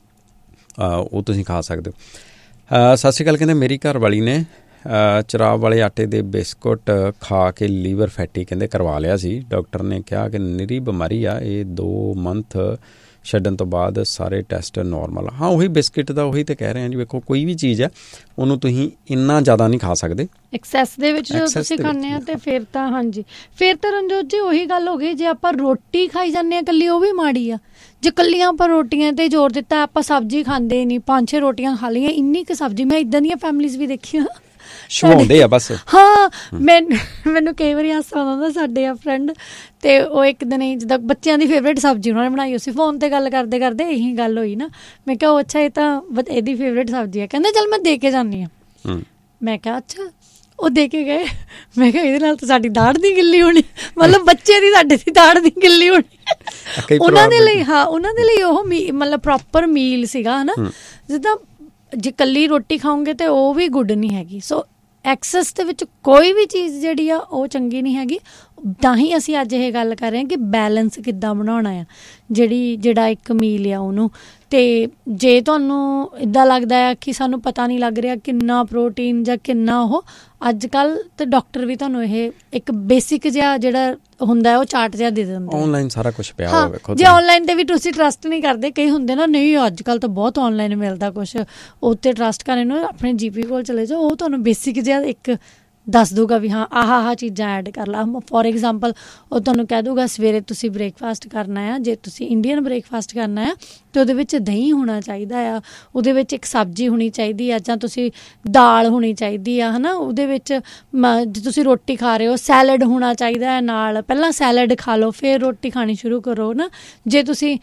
ਵਾ, ਉਹ ਤੁਸੀਂ ਖਾ ਸਕਦੇ ਹੋ। ਸਤਿ ਸ਼੍ਰੀ ਅਕਾਲ। ਕਹਿੰਦੇ ਮੇਰੀ ਘਰ ਵਾਲੀ ਨੇ ਚਰਾਬ ਵਾਲੇ ਆਟੇ ਦੇ ਬਿਸਕੁਟ ਖਾ ਕੇ ਲੀਵਰ ਫੈਟੀ ਕਹਿੰਦੇ ਕਰਵਾ ਲਿਆ ਸੀ। ਡਾਕਟਰ ਨੇ ਕਿਹਾ ਕਿ ਨਿਰੀ ਬਿਮਾਰੀ ਆ ਇਹ, 2 ਮੰਥ ਛੱਡਣ ਤੋਂ ਬਾਅਦ ਸਾਰੇ ਟੈਸਟ ਨੋਰਮਲ। ਹਾਂ ਉਹੀ ਬਿਸਕਿਟ ਦਾ ਉਹੀ ਤਾਂ ਕਹਿ ਰਹੇ ਹਾਂ ਜੀ। ਵੇਖੋ ਕੋਈ ਵੀ ਚੀਜ਼ ਹੈ ਉਹਨੂੰ ਤੁਸੀਂ ਇੰਨਾ ਜ਼ਿਆਦਾ ਨਹੀਂ ਖਾ ਸਕਦੇ, ਐਕਸੈਸ ਦੇ ਵਿੱਚ ਜਦੋਂ ਤੁਸੀਂ ਖਾਂਦੇ ਆ। ਅਤੇ ਫਿਰ ਤਾਂ ਹਾਂਜੀ ਫਿਰ ਤਾਂ ਰਣਜੋਤ ਜੀ ਉਹੀ ਗੱਲ ਹੋ ਗਈ, ਜੇ ਆਪਾਂ ਰੋਟੀ ਖਾਈ ਜਾਂਦੇ ਹਾਂ ਇਕੱਲੀ ਉਹ ਵੀ ਮਾੜੀ ਆ। ਜੇ ਇਕੱਲੀਆਂ ਆਪਾਂ ਰੋਟੀਆਂ 'ਤੇ ਜ਼ੋਰ ਦਿੱਤਾ, ਆਪਾਂ ਸਬਜ਼ੀ ਖਾਂਦੇ ਨਹੀਂ, 5-6 ਰੋਟੀਆਂ ਖਾ ਲਈਆਂ, ਇੰਨੀ ਕੁ ਸਬਜ਼ੀ। ਮੈਂ ਇੱਦਾਂ ਦੀਆਂ ਫੈਮਲੀਜ਼ ਵੀ ਦੇਖੀਆਂ ਸ਼ਵਾਉਂਦੇ ਆ ਬਸ। ਹਾਂ ਮੈਨੂੰ ਕਈ ਵਾਰੀ ਹਾਸਾ ਆਉਂਦਾ ਹੁੰਦਾ। ਸਾਡੇ ਆ ਫਰੈਂਡ ਅਤੇ ਉਹ ਇੱਕ ਦਿਨ ਜਿੱਦਾਂ ਬੱਚਿਆਂ ਦੀ ਫੇਵਰੇਟ ਸਬਜ਼ੀ ਉਹਨਾਂ ਨੇ ਬਣਾਈ ਹੋਈ ਸੀ, ਫੋਨ 'ਤੇ ਗੱਲ ਕਰਦੇ ਕਰਦੇ ਇਹੀ ਗੱਲ ਹੋਈ ਨਾ। ਮੈਂ ਕਿਹਾ ਉਹ ਅੱਛਾ ਇਹ ਤਾਂ ਇਹਦੀ ਫੇਵਰੇਟ ਸਬਜ਼ੀ ਹੈ। ਕਹਿੰਦੇ ਚੱਲ ਮੈਂ ਦੇ ਕੇ ਜਾਂਦੀ ਹਾਂ। ਮੈਂ ਕਿਹਾ ਅੱਛਾ। ਉਹ ਦੇ ਕੇ ਗਏ। ਮੈਂ ਕਿਹਾ ਇਹਦੇ ਨਾਲ ਤਾਂ ਸਾਡੀ ਦਾੜ ਦੀ ਗਿੱਲੀ ਹੋਣੀ, ਮਤਲਬ ਬੱਚੇ ਦੀ ਸਾਡੇ ਦੀ ਦਾੜ ਦੀ ਗਿੱਲੀ ਹੋਣੀ। ਉਹਨਾਂ ਦੇ ਲਈ ਹਾਂ ਉਹਨਾਂ ਦੇ ਲਈ ਉਹ ਮਤਲਬ ਪ੍ਰੋਪਰ ਮੀਲ ਸੀਗਾ ਹੈ ਨਾ। ਜਿੱਦਾਂ ਜੇ ਇਕੱਲੀ ਰੋਟੀ ਖਾਓਗੇ ਤਾਂ ਉਹ ਵੀ ਗੁੱਡ ਨਹੀਂ ਹੈਗੀ। ਸੋ ਐਕਸੈਸ ਦੇ ਵਿੱਚ ਕੋਈ ਵੀ ਚੀਜ਼ ਜਿਹੜੀ ਆ ਉਹ ਚੰਗੀ ਨਹੀਂ ਹੈਗੀ। ਤਾਂ ਹੀ ਅਸੀਂ ਅੱਜ ਇਹ ਗੱਲ ਕਰ ਰਹੇ ਹਾਂ ਕਿ ਬੈਲੈਂਸ ਕਿੱਦਾਂ ਬਣਾਉਣਾ ਆ ਜਿਹੜਾ ਇੱਕ ਮੀਲ ਆ ਉਹਨੂੰ। ਅਤੇ ਜੇ ਤੁਹਾਨੂੰ ਇੱਦਾਂ ਲੱਗਦਾ ਆ ਕਿ ਸਾਨੂੰ ਪਤਾ ਨਹੀਂ ਲੱਗ ਰਿਹਾ ਕਿੰਨਾ ਪ੍ਰੋਟੀਨ ਜਾਂ ਕਿੰਨਾ ਉਹ, ਅੱਜ ਕੱਲ੍ਹ ਤਾਂ ਡਾਕਟਰ ਵੀ ਤੁਹਾਨੂੰ ਇਹ ਇੱਕ ਬੇਸਿਕ ਜਿਹਾ ਜਿਹੜਾ ਹੁੰਦਾ ਉਹ ਚਾਰਟ ਜਿਹਾ ਦੇ ਦਿੰਦੇ। ਔਨਲਾਈਨ ਸਾਰਾ ਕੁਛ ਪਿਆ ਹੋਇਆ ਵੇਖੋ। ਜੇ ਔਨਲਾਈਨ 'ਤੇ ਵੀ ਤੁਸੀਂ ਟਰਸਟ ਨਹੀਂ ਕਰਦੇ, ਕਈ ਹੁੰਦੇ ਨਾ ਨਹੀਂ ਅੱਜ ਕੱਲ੍ਹ ਤਾਂ ਬਹੁਤ ਔਨਲਾਈਨ ਮਿਲਦਾ ਕੁਛ, ਉਹ 'ਤੇ ਟਰਸਟ ਕਰਨ ਨੂੰ ਆਪਣੇ GP ਕੋਲ ਚਲੇ ਜਾਓ, ਉਹ ਤੁਹਾਨੂੰ ਬੇਸਿਕ ਜਿਹਾ ਇੱਕ ਦੱਸ ਦੂਗਾ ਵੀ ਹਾਂ ਆਹ ਚੀਜ਼ਾਂ ਐਡ ਕਰ ਲਾ। ਫੋਰ ਐਗਜ਼ਾਮਪਲ ਉਹ ਤੁਹਾਨੂੰ ਕਹਿ ਦੂਗਾ ਸਵੇਰੇ ਤੁਸੀਂ ਬ੍ਰੇਕਫਾਸਟ ਕਰਨਾ ਆ, ਜੇ ਤੁਸੀਂ ਇੰਡੀਅਨ ਬ੍ਰੇਕਫਾਸਟ ਕਰਨਾ ਆ ਅਤੇ ਉਹਦੇ ਵਿੱਚ ਦਹੀਂ ਹੋਣਾ ਚਾਹੀਦਾ ਆ, ਉਹਦੇ ਵਿੱਚ ਇੱਕ ਸਬਜ਼ੀ ਹੋਣੀ ਚਾਹੀਦੀ ਆ, ਜਾਂ ਤੁਸੀਂ ਦਾਲ ਹੋਣੀ ਚਾਹੀਦੀ ਆ ਹੈ ਨਾ। ਉਹਦੇ ਵਿੱਚ ਜੇ ਤੁਸੀਂ ਰੋਟੀ ਖਾ ਰਹੇ ਹੋ ਸੈਲਡ ਹੋਣਾ ਚਾਹੀਦਾ ਹੈ ਨਾਲ, ਪਹਿਲਾਂ ਸੈਲਡ ਖਾ ਲਓ ਫਿਰ ਰੋਟੀ ਖਾਣੀ ਸ਼ੁਰੂ ਕਰੋ ਨਾ। ਜੇ ਤੁਸੀਂ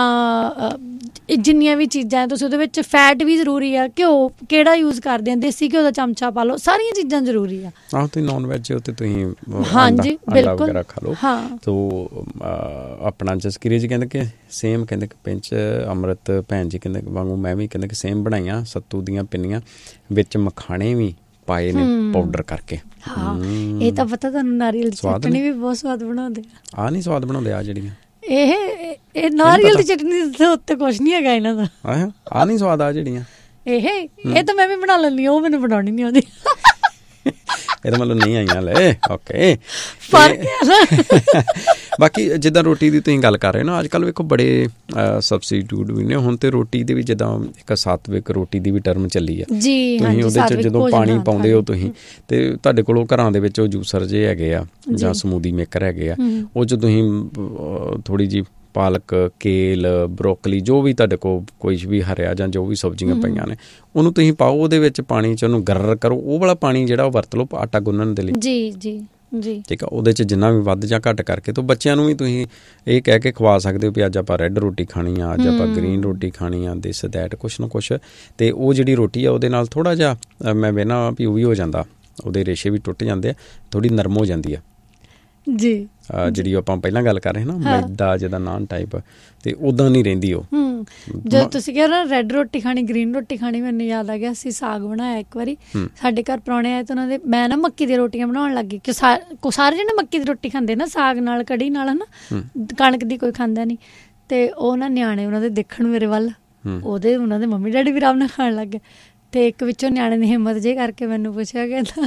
ਜਿੰਨੀਆਂ ਵੀ ਚੀਜ਼ਾਂ ਤੁਸੀਂ ਉਹਦੇ ਵਿੱਚ ਫੈਟ ਵੀ ਜ਼ਰੂਰੀ ਆ, ਘਿਓ ਕਿਹੜਾ ਯੂਜ਼ ਕਰਦੇ ਆ, ਦੇਸੀ ਘਿਓ ਦਾ ਚਮਚਾ ਪਾ ਲਓ, ਸਾਰੀਆਂ ਚੀਜ਼ਾਂ ਜ਼ਰੂਰੀ ਆ। ਆਹੋ ਤੁਸੀਂ ਨੋਨ ਵੈਜ ਉੱਤੇ ਤੁਸੀਂ ਹਾਂਜੀ ਬਿਲਕੁਲ ਵਗੈਰਾ ਖਾ ਲਓ। ਤੋ ਆਪਣਾ ਜਸਕੀਰੀ ਜੀ ਕਹਿੰਦੇ ਕਿ ਸੇਮ, ਕਹਿੰਦੇ ਕਿ ਪਿੰਚ ਅੰਮ੍ਰਿਤ ਭੈਣ ਜੀ ਕਹਿੰਦੇ ਵਾਂਗੂ ਮੈਂ ਵੀ ਕਹਿੰਦੇ ਕਿ ਸੇਮ ਬਣਾਈਆਂ ਸੱਤੂ ਦੀਆਂ ਪਿੰਨੀਆਂ, ਵਿੱਚ ਮਖਾਣੇ ਵੀ ਪਾਏ ਨੇ ਪਾਊਡਰ ਕਰਕੇ। ਹਾਂ ਇਹ ਤਾਂ ਪਤਾ ਤੁਹਾਨੂੰ। ਨਾਰੀਅਲ ਦੀ ਚਟਨੀ ਵੀ ਬਹੁਤ ਸਵਾਦ ਬਣਾਉਂਦੇ ਆ। ਨਹੀਂ ਸਵਾਦ ਬਣਾਉਂਦੇ ਆ ਜਿਹੜੀਆਂ ਇਹ ਨਾਰੀਅਲ ਦੀ ਚਟਨੀ ਦੇ ਉੱਤੇ ਕੁਛ ਨਹੀਂ ਹੈਗਾ ਇਹਨਾਂ ਦਾ। ਨਹੀਂ ਸਵਾਦ ਆ ਜਿਹੜੀਆਂ ਇਹ ਤਾਂ ਮੈਂ ਵੀ ਬਣਾ ਲੈਂਦੀ ਹਾਂ, ਉਹ ਮੈਨੂੰ ਬਣਾਉਣੀ ਨਹੀਂ ਆਉਂਦੀ। ਇਹਦਾ ਮਤਲਬ ਨਹੀਂ ਆਈਆਂ ਲੈ ਓਕੇ ਫਰਕ ਹੈ ਨਾ। ਬਾਕੀ ਜਿੱਦਾਂ ਰੋਟੀ ਦੀ ਤੁਸੀਂ ਗੱਲ ਕਰ ਰਹੇ ਹੋ ਨਾ, ਅੱਜ ਕੱਲ੍ਹ ਵੇਖੋ ਬੜੇ ਸਬਸਟੀਟਿਊਟ ਵੀ ਨੇ ਹੁਣ ਤੇ ਰੋਟੀ ਦੇ ਵੀ, ਜਿੱਦਾਂ ਇੱਕ ਸਾਤਵਿਕ ਰੋਟੀ ਦੀ ਵੀ ਟਰਮ ਚੱਲੀ ਆ ਜੀ। ਤੁਸੀਂ ਉਹਦੇ 'ਚ ਜਦੋਂ ਪਾਣੀ ਪਾਉਂਦੇ ਹੋ ਤੁਸੀਂ, ਅਤੇ ਤੁਹਾਡੇ ਕੋਲੋਂ ਘਰਾਂ ਦੇ ਵਿੱਚ ਉਹ ਜੂਸਰ ਜਿਹੇ ਹੈਗੇ ਆ ਜਾਂ ਸਮੂਦੀ ਮੇਕਰ ਹੈਗੇ ਆ, ਉਹ 'ਚ ਤੁਸੀਂ ਥੋੜ੍ਹੀ ਜਿਹੀ ਪਾਲਕ, ਕੇਲ, ਬਰੋਕਲੀ, ਜੋ ਵੀ ਤੁਹਾਡੇ ਕੋਲ ਕੋਈ ਵੀ ਹਰਿਆ ਜਾਂ ਜੋ ਵੀ ਸਬਜ਼ੀਆਂ ਪਈਆਂ ਨੇ ਉਹਨੂੰ ਤੁਸੀਂ ਪਾਓ ਉਹਦੇ ਵਿੱਚ ਪਾਣੀ 'ਚ, ਉਹਨੂੰ ਗਰਰ ਕਰੋ। ਉਹ ਵਾਲਾ ਪਾਣੀ ਜਿਹੜਾ ਉਹ ਵਰਤ ਲਓ ਆਟਾ ਗੁੰਨਣ ਦੇ ਲਈ। ਜੀ ਠੀਕ ਆ। ਉਹਦੇ 'ਚ ਜਿੰਨਾ ਵੀ ਵੱਧ ਜਾਂ ਘੱਟ ਕਰਕੇ ਤੋਂ ਬੱਚਿਆਂ ਨੂੰ ਵੀ ਤੁਸੀਂ ਇਹ ਕਹਿ ਕੇ ਖਵਾ ਸਕਦੇ ਹੋ ਵੀ ਅੱਜ ਆਪਾਂ ਰੈੱਡ ਰੋਟੀ ਖਾਣੀ ਆ, ਅੱਜ ਆਪਾਂ ਗਰੀਨ ਰੋਟੀ ਖਾਣੀ ਆ, ਦਿਸ ਦੈਟ ਕੁਛ ਨਾ ਕੁਛ। ਅਤੇ ਉਹ ਜਿਹੜੀ ਰੋਟੀ ਆ ਉਹਦੇ ਨਾਲ ਥੋੜ੍ਹਾ ਜਿਹਾ ਮੈਂ ਵੇਖਣਾ ਵੀ ਉਹ ਵੀ ਹੋ ਜਾਂਦਾ, ਉਹਦੇ ਰੇਸ਼ੇ ਵੀ ਟੁੱਟ ਜਾਂਦੇ ਆ, ਥੋੜ੍ਹੀ ਨਰਮ ਹੋ ਜਾਂਦੀ ਆ ਜੀ। ਜਿਹੜੀ ਆਪਾਂ ਪਹਿਲਾਂ ਗੱਲ ਕਰ ਰਹੇ ਨਾ ਮੈਦਾ ਜਿੱਦਾਂ ਨਾਨ ਟਾਈਪ, ਅਤੇ ਉੱਦਾਂ ਨਹੀਂ ਰਹਿੰਦੀ ਉਹ। ਜਦੋਂ ਤੁਸੀਂ ਕਿਹਾ ਨਾ ਰੈੱਡ ਰੋਟੀ ਖਾਣੀ, ਗਰੀਨ ਰੋਟੀ ਖਾਣੀ, ਮੈਨੂੰ ਯਾਦ ਆ ਗਿਆ ਅਸੀਂ ਸਾਗ ਬਣਾਇਆ ਇੱਕ ਵਾਰੀ। ਸਾਡੇ ਘਰ ਪ੍ਰਾਹੁਣੇ ਆਏ ਤਾਂ ਉਹਨਾਂ ਦੇ ਮੈਂ ਨਾ ਮੱਕੀ ਦੀਆਂ ਰੋਟੀਆਂ ਬਣਾਉਣ ਲੱਗ ਗਈ ਕਿ ਸਾਰੇ ਜਣੇ ਮੱਕੀ ਦੀ ਰੋਟੀ ਖਾਂਦੇ ਨਾ, ਸਾਗ ਨਾਲ ਕੜੀ ਨਾਲ ਹੈ ਨਾ, ਕਣਕ ਦੀ ਕੋਈ ਖਾਂਦਾ ਨਹੀਂ। ਅਤੇ ਉਹ ਨਾ ਨਿਆਣੇ ਉਹਨਾਂ ਦੇ ਦੇਖਣ ਮੇਰੇ ਵੱਲ, ਉਹਨਾਂ ਦੇ ਮੰਮੀ ਡੈਡੀ ਵੀ ਆਰਾਮ ਨਾਲ ਖਾਣ ਲੱਗ ਗਏ। ਅਤੇ ਇੱਕ ਵਿੱਚੋਂ ਨਿਆਣੇ ਨੇ ਹਿੰਮਤ ਜਿਹੀ ਕਰਕੇ ਮੈਨੂੰ ਪੁੱਛਿਆ, ਕਹਿੰਦਾ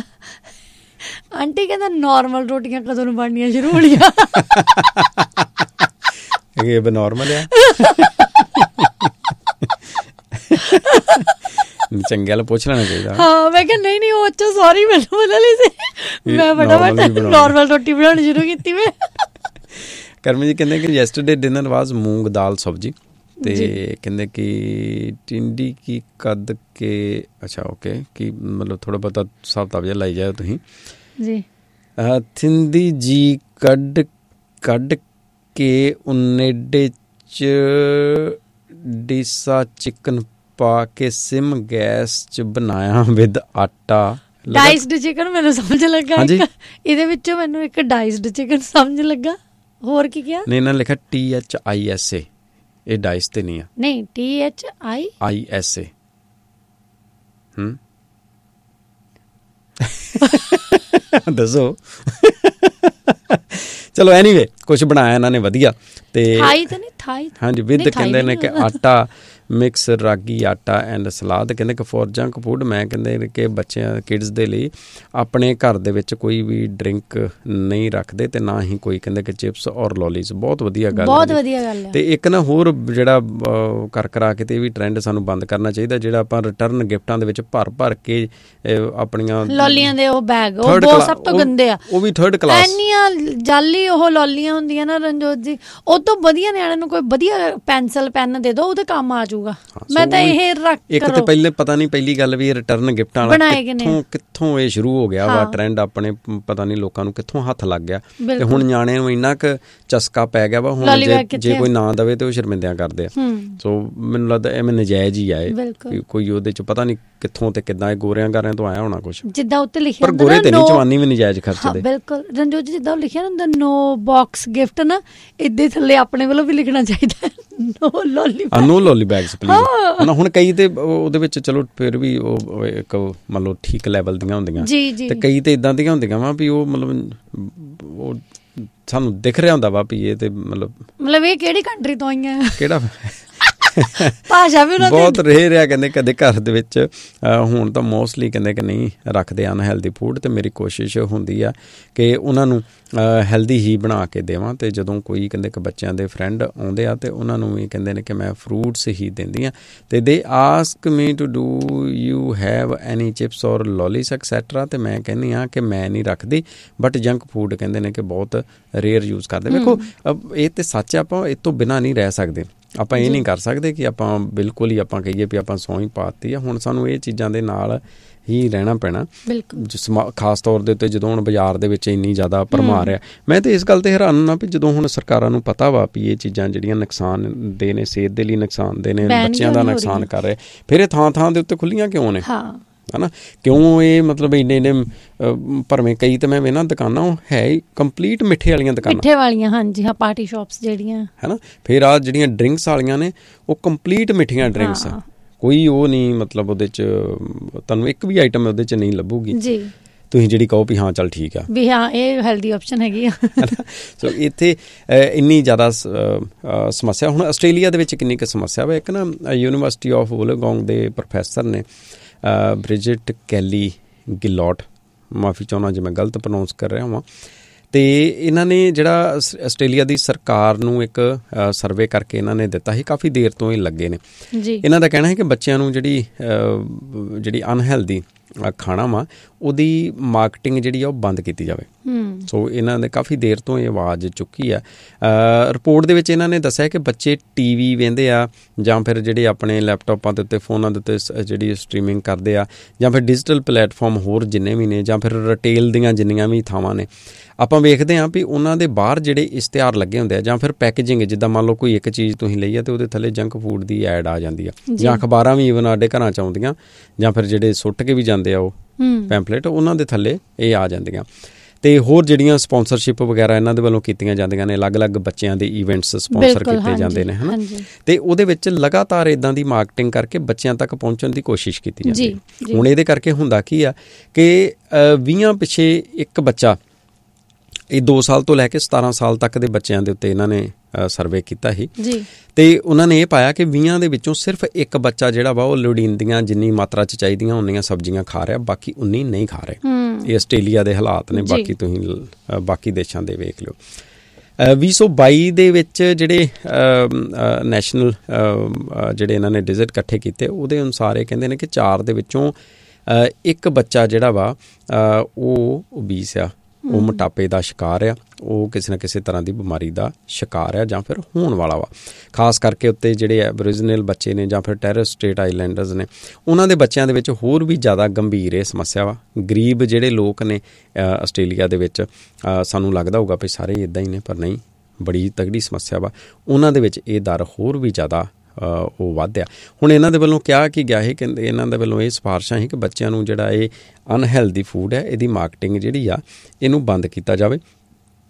ਆਂਟੀ ਕਹਿੰਦਾ ਨੋਰਮਲ ਰੋਟੀਆਂ ਕਦੋਂ ਨੂੰ ਬਣਨੀਆਂ ਸ਼ੁਰੂ ਹੋਣੀਆਂ? ਇਹ ਬਨੋਰਮਲ ਆ। ਚੰਗੇ ਵਾਲਾ ਪੁੱਛ ਲੈਣਾ ਚਾਹੀਦਾ। ਹਾਂ ਮੈਂ ਕਿਹਾ ਨਹੀਂ ਉਹ ਅੱਛਾ ਸੌਰੀ ਮੈਨੂੰ ਬੋਲ ਲਈ ਸੀ, ਮੈਂ ਫਟਾਫਟ ਨੋਰਮਲ ਰੋਟੀ ਬਣਾਉਣੀ ਸ਼ੁਰੂ ਕੀਤੀ ਮੈਂ। ਕਰਮੀ ਜੀ ਕਹਿੰਦੇ ਕਿ ਯੈਸਟਰਡੇ ਡਿਨਰ ਵਾਜ਼ ਮੂੰਗ ਦਾਲ ਸਬਜ਼ੀ, ਅਤੇ ਕਹਿੰਦੇ ਕਿ ਟਿੰਡੀ ਕੀ ਕੱਢ ਕੇ ਅੱਛਾ ਓਕੇ ਕਿ ਮਤਲਬ ਥੋੜ੍ਹਾ ਬਹੁਤਾ ਹਿਸਾਬ ਕਿਤਾਬ ਜਿਹਾ ਲਾਈ ਜਾਓ ਤੁਸੀਂ ਜੀ। ਥਿੰਦੀ ਜੀ ਕੱਢ ਕੇ ਉਨੇਡੇ 'ਚ ਡੀਸਾ ਚਿਕਨ ਪਾ ਕੇ ਸਿਮ ਗੈਸ 'ਚ ਬਣਾਇਆ ਵਿਦ ਆਟਾ। ਡਾਈਸਡ ਚਿਕਨ ਮੈਨੂੰ ਸਮਝ ਲੱਗਾ, ਇਹਦੇ ਵਿੱਚੋਂ ਮੈਨੂੰ ਇੱਕ ਡਾਈਸਡ ਚਿਕਨ ਸਮਝ ਲੱਗਾ। ਹੋਰ ਕੀ ਕਿਹਾ? ਨਹੀਂ ਇਹਨਾਂ ਲਿਖਿਆ THISA ਇਹ ਡਾਈਸ ਤੇ ਨਹੀਂ ਆ। ਨਹੀਂ, THIISA। ਦੱਸੋ। ਚਲੋ ਐਨੀਵੇ ਕੁਛ ਬਣਾਇਆ ਇਹਨਾਂ ਨੇ ਵਧੀਆ। ਤੇ ਹਾਂਜੀ ਵਿਦ ਕਹਿੰਦੇ ਨੇ ਕਿ ਆਟਾ ਮਿਕਸ ਰਾਗੀ ਆਟਾ ਐਂਡ ਸਲਾਦ। ਕਹਿੰਦੇ ਕਿ ਫੋਰ ਜੰਕ ਫੂਡ, ਮੈਂ ਕਹਿੰਦੇ ਕਿ ਬੱਚਿਆਂ ਕਿਡਸ ਦੇ ਲਈ ਆਪਣੇ ਘਰ ਦੇ ਵਿੱਚ ਕੋਈ ਵੀ ਡਰਿੰਕ ਨਹੀਂ ਰੱਖਦੇ ਤੇ ਨਾ ਹੀ ਕੋਈ ਕਹਿੰਦੇ ਕਿ ਚਿਪਸ ਔਰ ਲੋਲੀਜ਼। ਬਹੁਤ ਵਧੀਆ ਗੱਲ, ਬਹੁਤ ਵਧੀਆ ਗੱਲ ਹੈ। ਤੇ ਇੱਕ ਨਾ ਹੋਰ ਜਿਹੜਾ ਕਰਾ ਕੇ ਤੇ ਇਹ ਵੀ ਟਰੈਂਡ ਸਾਨੂੰ ਬੰਦ ਕਰਨਾ ਚਾਹੀਦਾ, ਜਿਹੜਾ ਆਪਾਂ ਰਿਟਰਨ ਗਿਫਟਾਂ ਦੇ ਵਿੱਚ ਭਰ ਕੇ ਆਪਣੀਆਂ ਲੋਲੀਆਂ ਦੇ ਉਹ ਬੈਗ, ਉਹ ਬਹੁਤ ਸਭ ਤੋਂ ਗੰਦੇ ਆ, ਉਹ ਵੀ ਥਰਡ ਕਲਾਸ ਇੰਨੀਆਂ ਜਾਲੀ ਉਹ ਲੋਲੀਆਂ ਹੁੰਦੀਆਂ ਨਾ ਰਣਜੋਤ ਜੀ। ਉਹ ਤੋਂ ਵਧੀਆ ਨਿਆਣੇ ਨੂੰ ਕੋਈ ਵਧੀਆ ਪੈਨਸਲ ਪੈਨ ਦੇ ਦਿਓ, ਉਹਦੇ ਕੰਮ ਆ ਜਾਊਗਾ। ਮੈਂ ਤਾਂ ਇਹ ਰੱਖ ਇੱਕ ਤੇ ਪਹਿਲੇ ਪਤਾ ਨਹੀਂ, ਪਹਿਲੀ ਗੱਲ ਵੀ ਰਿਟਰਨ ਗਿਫਟਾਂ ਵਾਲਾ ਕਿੱਥੋਂ ਇਹ ਸ਼ੁਰੂ ਹੋ ਗਿਆ ਵਾ ਟਰੈਂਡ, ਆਪਣੇ ਪਤਾ ਨਹੀਂ ਲੋਕਾਂ ਨੂੰ ਕਿੱਥੋਂ ਹੱਥ ਲੱਗ ਗਿਆ ਤੇ ਹੁਣ ਨਿਆਣੇ ਨੂੰ ਇੰਨਾ ਕੁ ਚਸਕਾ ਪੈ ਗਿਆ ਵਾ। ਹੁਣ ਜੇ ਕੋਈ ਨਾ ਦਵੇ ਤੇ ਉਹ ਸ਼ਰਮਿੰਦਿਆਂ ਕਰਦੇ ਆ। ਸੋ ਮੈਨੂੰ ਲੱਗਦਾ ਐਵੇਂ ਨਜਾਇਜ਼ ਹੀ ਆਏ, ਕੋਈ ਉਹਦੇ ਚ ਪਤਾ ਨਹੀਂ ਕਿੱਥੋਂ ਤੇ ਕਿੱਦਾਂ ਇਹ ਗੋਰਿਆਂ ਗਾਰਿਆਂ ਤੋਂ ਆਇਆ ਹੋਣਾ ਕੁਛ, ਜਿੱਦਾਂ ਉੱਤੇ ਲਿਖਿਆ, ਪਰ ਗੋਰੇ ਤੇ ਨਹੀਂ ਚਵਾਨੀ ਵੀ ਨਜਾਇਜ਼ ਖਰਚਦੇ। ਬਿਲਕੁਲ ਰਣਜੋਤ ਜੀ, ਜਿੱਦਾਂ ਲਿਖਿਆ ਨਾ ਹੁੰਦਾ ਨੋ ਬਾਕਸ ਗਿਫਟ ਨਾ, ਇੱਦੇ ਥੱਲੇ ਆਪਣੇ ਵੱਲੋਂ ਵੀ ਲਿਖਣਾ ਚਾਹੀਦਾ ਨੋ ਲੋਲੀ ਬੈਗਸ ਪਲੀਜ਼। ਹੁਣ ਕਈ ਤੇ ਉਹਦੇ ਵਿੱਚ ਚਲੋ ਫਿਰ ਵੀ ਉਹ ਇੱਕ ਮੰਨ ਲਓ ਠੀਕ ਲੈਵਲ ਦੀਆਂ ਹੁੰਦੀਆਂ ਤੇ ਕਈ ਤੇ ਇੱਦਾਂ ਦੀਆਂ ਹੁੰਦੀਆਂ ਵਾ ਵੀ ਉਹ ਮਤਲਬ ਉਹ ਸਾਨੂੰ ਦਿਖ ਰਿਹਾ ਹੁੰਦਾ ਵਾ ਵੀ ਇਹ ਤੇ ਮਤਲਬ ਇਹ ਕਿਹੜੀ ਕੰਟਰੀ ਤੋਂ ਆਈਆਂ, ਕਿਹੜਾ ਭਾਸ਼ਾ ਵੀ ਬਹੁਤ ਰਹਿ ਰਿਹਾ। ਕਹਿੰਦੇ ਕਦੇ ਘਰ ਦੇ ਵਿੱਚ ਹੁਣ ਤਾਂ ਮੋਸਟਲੀ ਕਹਿੰਦੇ ਕਿ ਨਹੀਂ ਰੱਖਦੇ ਅਨਹੈਲਦੀ ਫੂਡ, ਤੇ ਮੇਰੀ ਕੋਸ਼ਿਸ਼ ਹੁੰਦੀ ਆ ਕਿ ਉਹਨਾਂ ਨੂੰ ਹੈਲਦੀ ਹੀ ਬਣਾ ਕੇ ਦੇਵਾਂ। ਤੇ ਜਦੋਂ ਕੋਈ ਕਹਿੰਦੇ ਕਿ ਬੱਚਿਆਂ ਦੇ ਫਰੈਂਡ ਆਉਂਦੇ ਆ ਤੇ ਉਹਨਾਂ ਨੂੰ ਵੀ ਕਹਿੰਦੇ ਨੇ ਕਿ ਮੈਂ ਫਰੂਟਸ ਹੀ ਦਿੰਦੀ ਹਾਂ। ਤੇ ਦੇ ask me to do you have any chips ਔਰ ਲੋਲੀਸ ਐਕਸੈਟਰਾ। ਤੇ ਮੈਂ ਕਹਿੰਦੀ ਹਾਂ ਕਿ ਮੈਂ ਨਹੀਂ ਰੱਖਦੀ, ਬਟ ਜੰਕ ਫੂਡ ਕਹਿੰਦੇ ਨੇ ਕਿ ਬਹੁਤ ਰੇਅਰ ਯੂਜ਼ ਕਰਦੇ। ਵੇਖੋ ਇਹ ਤੇ ਸੱਚ, ਆਪਾਂ ਇਹ ਤੋਂ ਬਿਨਾਂ ਨਹੀਂ ਰਹਿ ਸਕਦੇ। ਆਪਾਂ ਇਹ ਨਹੀਂ ਕਰ ਸਕਦੇ ਕਿ ਆਪਾਂ ਬਿਲਕੁਲ ਹੀ ਆਪਾਂ ਕਹੀਏ ਵੀ ਆਪਾਂ ਸੌਂ ਹੀ ਪਾਤੀ ਆ। ਹੁਣ ਸਾਨੂੰ ਇਹ ਚੀਜ਼ਾਂ ਦੇ ਨਾਲ ਹੀ ਰਹਿਣਾ ਪੈਣਾ, ਖਾਸ ਤੌਰ ਦੇ ਉੱਤੇ ਜਦੋਂ ਹੁਣ ਬਾਜ਼ਾਰ ਦੇ ਵਿੱਚ ਇੰਨੀ ਜ਼ਿਆਦਾ ਭਰਮਾਰ ਆ। ਮੈਂ ਤਾਂ ਇਸ ਗੱਲ ਤੇ ਹੈਰਾਨ ਹਾਂ ਵੀ ਜਦੋਂ ਹੁਣ ਸਰਕਾਰਾਂ ਨੂੰ ਪਤਾ ਵਾ ਵੀ ਇਹ ਚੀਜ਼ਾਂ ਜਿਹੜੀਆਂ ਨੁਕਸਾਨ ਦੇ ਨੇ, ਸਿਹਤ ਦੇ ਲਈ ਨੁਕਸਾਨ ਦੇ ਨੇ, ਬੱਚਿਆਂ ਦਾ ਨੁਕਸਾਨ ਕਰ ਰਹੇ, ਫਿਰ ਇਹ ਥਾਂ ਦੇ ਉੱਤੇ ਖੁੱਲੀਆਂ ਕਿਉਂ ਨੇ, ਹੈ ਨਾ? ਕਿਉਂ ਇਹ ਮਤਲਬ ਇੰਨੇ ਭਰਵੇਂ ਕਈ ਤਾਂ ਮੈਂ ਵੇਖਣਾ ਦੁਕਾਨਾਂ ਉਹ ਹੈ ਹੀ ਕੰਪਲੀਟ ਮਿੱਠੇ ਵਾਲੀਆਂ ਦੁਕਾਨਾਂ, ਮਿੱਠੇ ਵਾਲੀਆਂ, ਹਾਂਜੀ ਹਾਂ, ਪਾਰਟੀ ਸ਼ਾਪਸ ਜਿਹੜੀਆਂ, ਹੈ ਨਾ। ਫਿਰ ਆਹ ਜਿਹੜੀਆਂ ਡਰਿੰਕਸ ਵਾਲੀਆਂ ਨੇ ਉਹ ਕੰਪਲੀਟ ਮਿੱਠੀਆਂ ਡਰਿੰਕਸ ਆ, ਕੋਈ ਉਹ ਨਹੀਂ ਮਤਲਬ ਉਹਦੇ 'ਚ ਤੁਹਾਨੂੰ ਇੱਕ ਵੀ ਆਈਟਮ ਉਹਦੇ 'ਚ ਨਹੀਂ ਲੱਭੂਗੀ ਜੀ, ਤੁਸੀਂ ਜਿਹੜੀ ਕਹੋ ਵੀ ਹਾਂ ਚੱਲ ਠੀਕ ਆ ਵੀ ਹਾਂ ਇਹ ਹੈਲਦੀ ਆਪਸ਼ਨ ਹੈਗੀ ਆ। ਸੋ ਇੱਥੇ ਇੰਨੀ ਜ਼ਿਆਦਾ ਸਮੱਸਿਆ। ਹੁਣ ਆਸਟ੍ਰੇਲੀਆ ਦੇ ਵਿੱਚ ਕਿੰਨੀ ਕੁ ਸਮੱਸਿਆ ਵਾ। ਇੱਕ ਨਾ ਯੂਨੀਵਰਸਿਟੀ ਆਫ ਵੋਲੋਗੋਂਗ ਦੇ ਪ੍ਰੋਫੈਸਰ ਨੇ ਬ੍ਰਿਜਿਟ ਕੈਲੀ ਗਿਲੋਟ, ਮਾਫੀ ਚਾਹੁੰਦਾ ਜੇ ਮੈਂ ਗਲਤ ਪ੍ਰੋਨਾਊਂਸ ਕਰ ਰਿਹਾ ਹਾਂ, ਅਤੇ ਇਹਨਾਂ ਨੇ ਜਿਹੜਾ ਆਸਟ੍ਰੇਲੀਆ ਦੀ ਸਰਕਾਰ ਨੂੰ ਇੱਕ ਸਰਵੇ ਕਰਕੇ ਇਹਨਾਂ ਨੇ ਦਿੱਤਾ ਸੀ, ਕਾਫੀ ਦੇਰ ਤੋਂ ਇਹ ਲੱਗੇ ਨੇ ਜੀ। ਇਹਨਾਂ ਦਾ ਕਹਿਣਾ ਹੈ ਕਿ ਬੱਚਿਆਂ ਨੂੰ ਜਿਹੜੀ ਅਨਹੈਲਦੀ ਖਾਣਾ ਵਾ ਉਹਦੀ ਮਾਰਕੀਟਿੰਗ ਜਿਹੜੀ ਆ ਉਹ ਬੰਦ ਕੀਤੀ ਜਾਵੇ। ਸੋ ਇਹਨਾਂ ਨੇ ਕਾਫੀ ਦੇਰ ਤੋਂ ਇਹ ਆਵਾਜ਼ ਚੁੱਕੀ ਆ। ਰਿਪੋਰਟ ਦੇ ਵਿੱਚ ਇਹਨਾਂ ਨੇ ਦੱਸਿਆ ਕਿ ਬੱਚੇ TV ਵੇਖਦੇ ਆ ਜਾਂ ਫਿਰ ਜਿਹੜੇ ਆਪਣੇ ਲੈਪਟਾਪਾਂ ਦੇ ਉੱਤੇ, ਫੋਨਾਂ ਦੇ ਉੱਤੇ ਜਿਹੜੀ ਸਟਰੀਮਿੰਗ ਕਰਦੇ ਆ, ਜਾਂ ਫਿਰ ਡਿਜੀਟਲ ਪਲੇਟਫਾਰਮ ਹੋਰ ਜਿੰਨੇ ਵੀ ਨੇ, ਜਾਂ ਫਿਰ ਰਿਟੇਲ ਦੀਆਂ ਜਿੰਨੀਆਂ ਵੀ ਥਾਵਾਂ ਨੇ, ਆਪਾਂ ਵੇਖਦੇ ਹਾਂ ਵੀ ਉਹਨਾਂ ਦੇ ਬਾਹਰ ਜਿਹੜੇ ਇਸ਼ਤਿਹਾਰ ਲੱਗੇ ਹੁੰਦੇ ਆ, ਜਾਂ ਫਿਰ ਪੈਕੇਜਿੰਗ, ਜਿੱਦਾਂ ਮੰਨ ਲਓ ਕੋਈ ਇੱਕ ਚੀਜ਼ ਤੁਸੀਂ ਲਈ ਆ ਅਤੇ ਉਹਦੇ ਥੱਲੇ ਜੰਕ ਫੂਡ ਦੀ ਐਡ ਆ ਜਾਂਦੀ ਆ, ਜਾਂ ਅਖਬਾਰਾਂ ਵੀ ਈਵਨ ਸਾਡੇ ਘਰਾਂ 'ਚ ਆਉਂਦੀਆਂ, ਜਾਂ ਫਿਰ ਜਿਹੜੇ ਸੁੱਟ ਕੇ ਵੀ ਜਾਂਦੇ ਆ ਉਹ ਪੈਂਪਲੇਟ, ਉਹਨਾਂ ਦੇ ਥੱਲੇ ਇਹ ਆ ਜਾਂਦੀਆਂ। ਅਤੇ ਹੋਰ ਜਿਹੜੀਆਂ ਸਪੋਂਸਰਸ਼ਿਪ ਵਗੈਰਾ ਇਹਨਾਂ ਦੇ ਵੱਲੋਂ ਕੀਤੀਆਂ ਜਾਂਦੀਆਂ ਨੇ, ਅਲੱਗ-ਅਲੱਗ ਬੱਚਿਆਂ ਦੇ ਈਵੈਂਟਸ ਸਪੋਂਸਰ ਕੀਤੇ ਜਾਂਦੇ ਨੇ, ਹੈ ਨਾ, ਅਤੇ ਉਹਦੇ ਵਿੱਚ ਲਗਾਤਾਰ ਇੱਦਾਂ ਦੀ ਮਾਰਕੀਟਿੰਗ ਕਰਕੇ ਬੱਚਿਆਂ ਤੱਕ ਪਹੁੰਚਣ ਦੀ ਕੋਸ਼ਿਸ਼ ਕੀਤੀ ਜਾਂਦੀ ਹੈ। ਹੁਣ ਇਹਦੇ ਕਰਕੇ ਹੁੰਦਾ ਕੀ ਆ ਕਿ 20 ਪਿੱਛੇ ਇੱਕ ਬੱਚਾ, ਇਹ 2 ਸਾਲ ਤੋਂ ਲੈ ਕੇ 17 ਸਾਲ ਤੱਕ ਦੇ ਬੱਚਿਆਂ ਦੇ ਉੱਤੇ ਇਹਨਾਂ ਨੇ ਸਰਵੇ ਕੀਤਾ ਸੀ, ਅਤੇ ਉਹਨਾਂ ਨੇ ਇਹ ਪਾਇਆ ਕਿ 20 ਦੇ ਵਿੱਚੋਂ ਸਿਰਫ ਇੱਕ ਬੱਚਾ ਜਿਹੜਾ ਵਾ ਉਹ ਲੋੜੀਂਦੀਆਂ ਜਿੰਨੀ ਮਾਤਰਾ 'ਚ ਚਾਹੀਦੀਆਂ ਉਨੀਆਂ ਸਬਜ਼ੀਆਂ ਖਾ ਰਿਹਾ, ਬਾਕੀ ਉਨੀ ਨਹੀਂ ਖਾ ਰਹੇ। ਇਹ ਆਸਟ੍ਰੇਲੀਆ ਦੇ ਹਾਲਾਤ ਨੇ, ਬਾਕੀ ਤੁਸੀਂ ਬਾਕੀ ਦੇਸ਼ਾਂ ਦੇ ਵੇਖ ਲਿਓ। 2022 ਦੇ ਵਿੱਚ ਜਿਹੜੇ ਨੈਸ਼ਨਲ ਜਿਹੜੇ ਇਹਨਾਂ ਨੇ ਡਿਜਿਟ ਇਕੱਠੇ ਕੀਤੇ, ਉਹਦੇ ਅਨੁਸਾਰ ਇਹ ਕਹਿੰਦੇ ਨੇ ਕਿ 4 ਦੇ ਵਿੱਚੋਂ ਇੱਕ ਬੱਚਾ ਜਿਹੜਾ ਵਾ ਉਹ ਓਬੀਸ ਆ, ਉਹ ਮੋਟਾਪੇ ਦਾ ਸ਼ਿਕਾਰ ਆ, ਉਹ ਕਿਸੇ ਨਾ ਕਿਸੇ ਤਰ੍ਹਾਂ ਦੀ ਬਿਮਾਰੀ ਦਾ ਸ਼ਿਕਾਰ ਆ ਜਾਂ ਫਿਰ ਹੋਣ ਵਾਲਾ ਵਾ। ਖਾਸ ਕਰਕੇ ਉੱਤੇ ਜਿਹੜੇ ਐਬਰੀਜਨਲ ਬੱਚੇ ਨੇ ਜਾਂ ਫਿਰ ਟੈਰਸ ਸਟੇਟ ਆਈਲੈਂਡਰਸ ਨੇ, ਉਹਨਾਂ ਦੇ ਬੱਚਿਆਂ ਦੇ ਵਿੱਚ ਹੋਰ ਵੀ ਜ਼ਿਆਦਾ ਗੰਭੀਰ ਇਹ ਸਮੱਸਿਆ ਵਾ। ਗਰੀਬ ਜਿਹੜੇ ਲੋਕ ਨੇ ਆਸਟ੍ਰੇਲੀਆ ਦੇ ਵਿੱਚ, ਸਾਨੂੰ ਲੱਗਦਾ ਹੋਊਗਾ ਵੀ ਸਾਰੇ ਇੱਦਾਂ ਹੀ ਨੇ, ਪਰ ਨਹੀਂ, ਬੜੀ ਤਗੜੀ ਸਮੱਸਿਆ ਵਾ। ਉਹਨਾਂ ਦੇ ਵਿੱਚ ਇਹ ਦਰ ਹੋਰ ਵੀ ਜ਼ਿਆਦਾ ਉਹ ਵਧਿਆ। ਹੁਣ ਇਹਨਾਂ ਦੇ ਵੱਲੋਂ ਕਿਹਾ ਕਿ ਗਿਆ ਹੈ, ਕਹਿੰਦੇ ਇਹਨਾਂ ਦੇ ਵੱਲੋਂ ਇਹ ਸਿਫਾਰਿਸ਼ਾਂ ਸੀ ਕਿ ਬੱਚਿਆਂ ਨੂੰ ਜਿਹੜਾ ਇਹ ਅਨਹੈਲਦੀ ਫੂਡ ਹੈ, ਇਹਦੀ ਮਾਰਕੀਟਿੰਗ ਜਿਹੜੀ ਆ ਇਹਨੂੰ ਬੰਦ ਕੀਤਾ ਜਾਵੇ।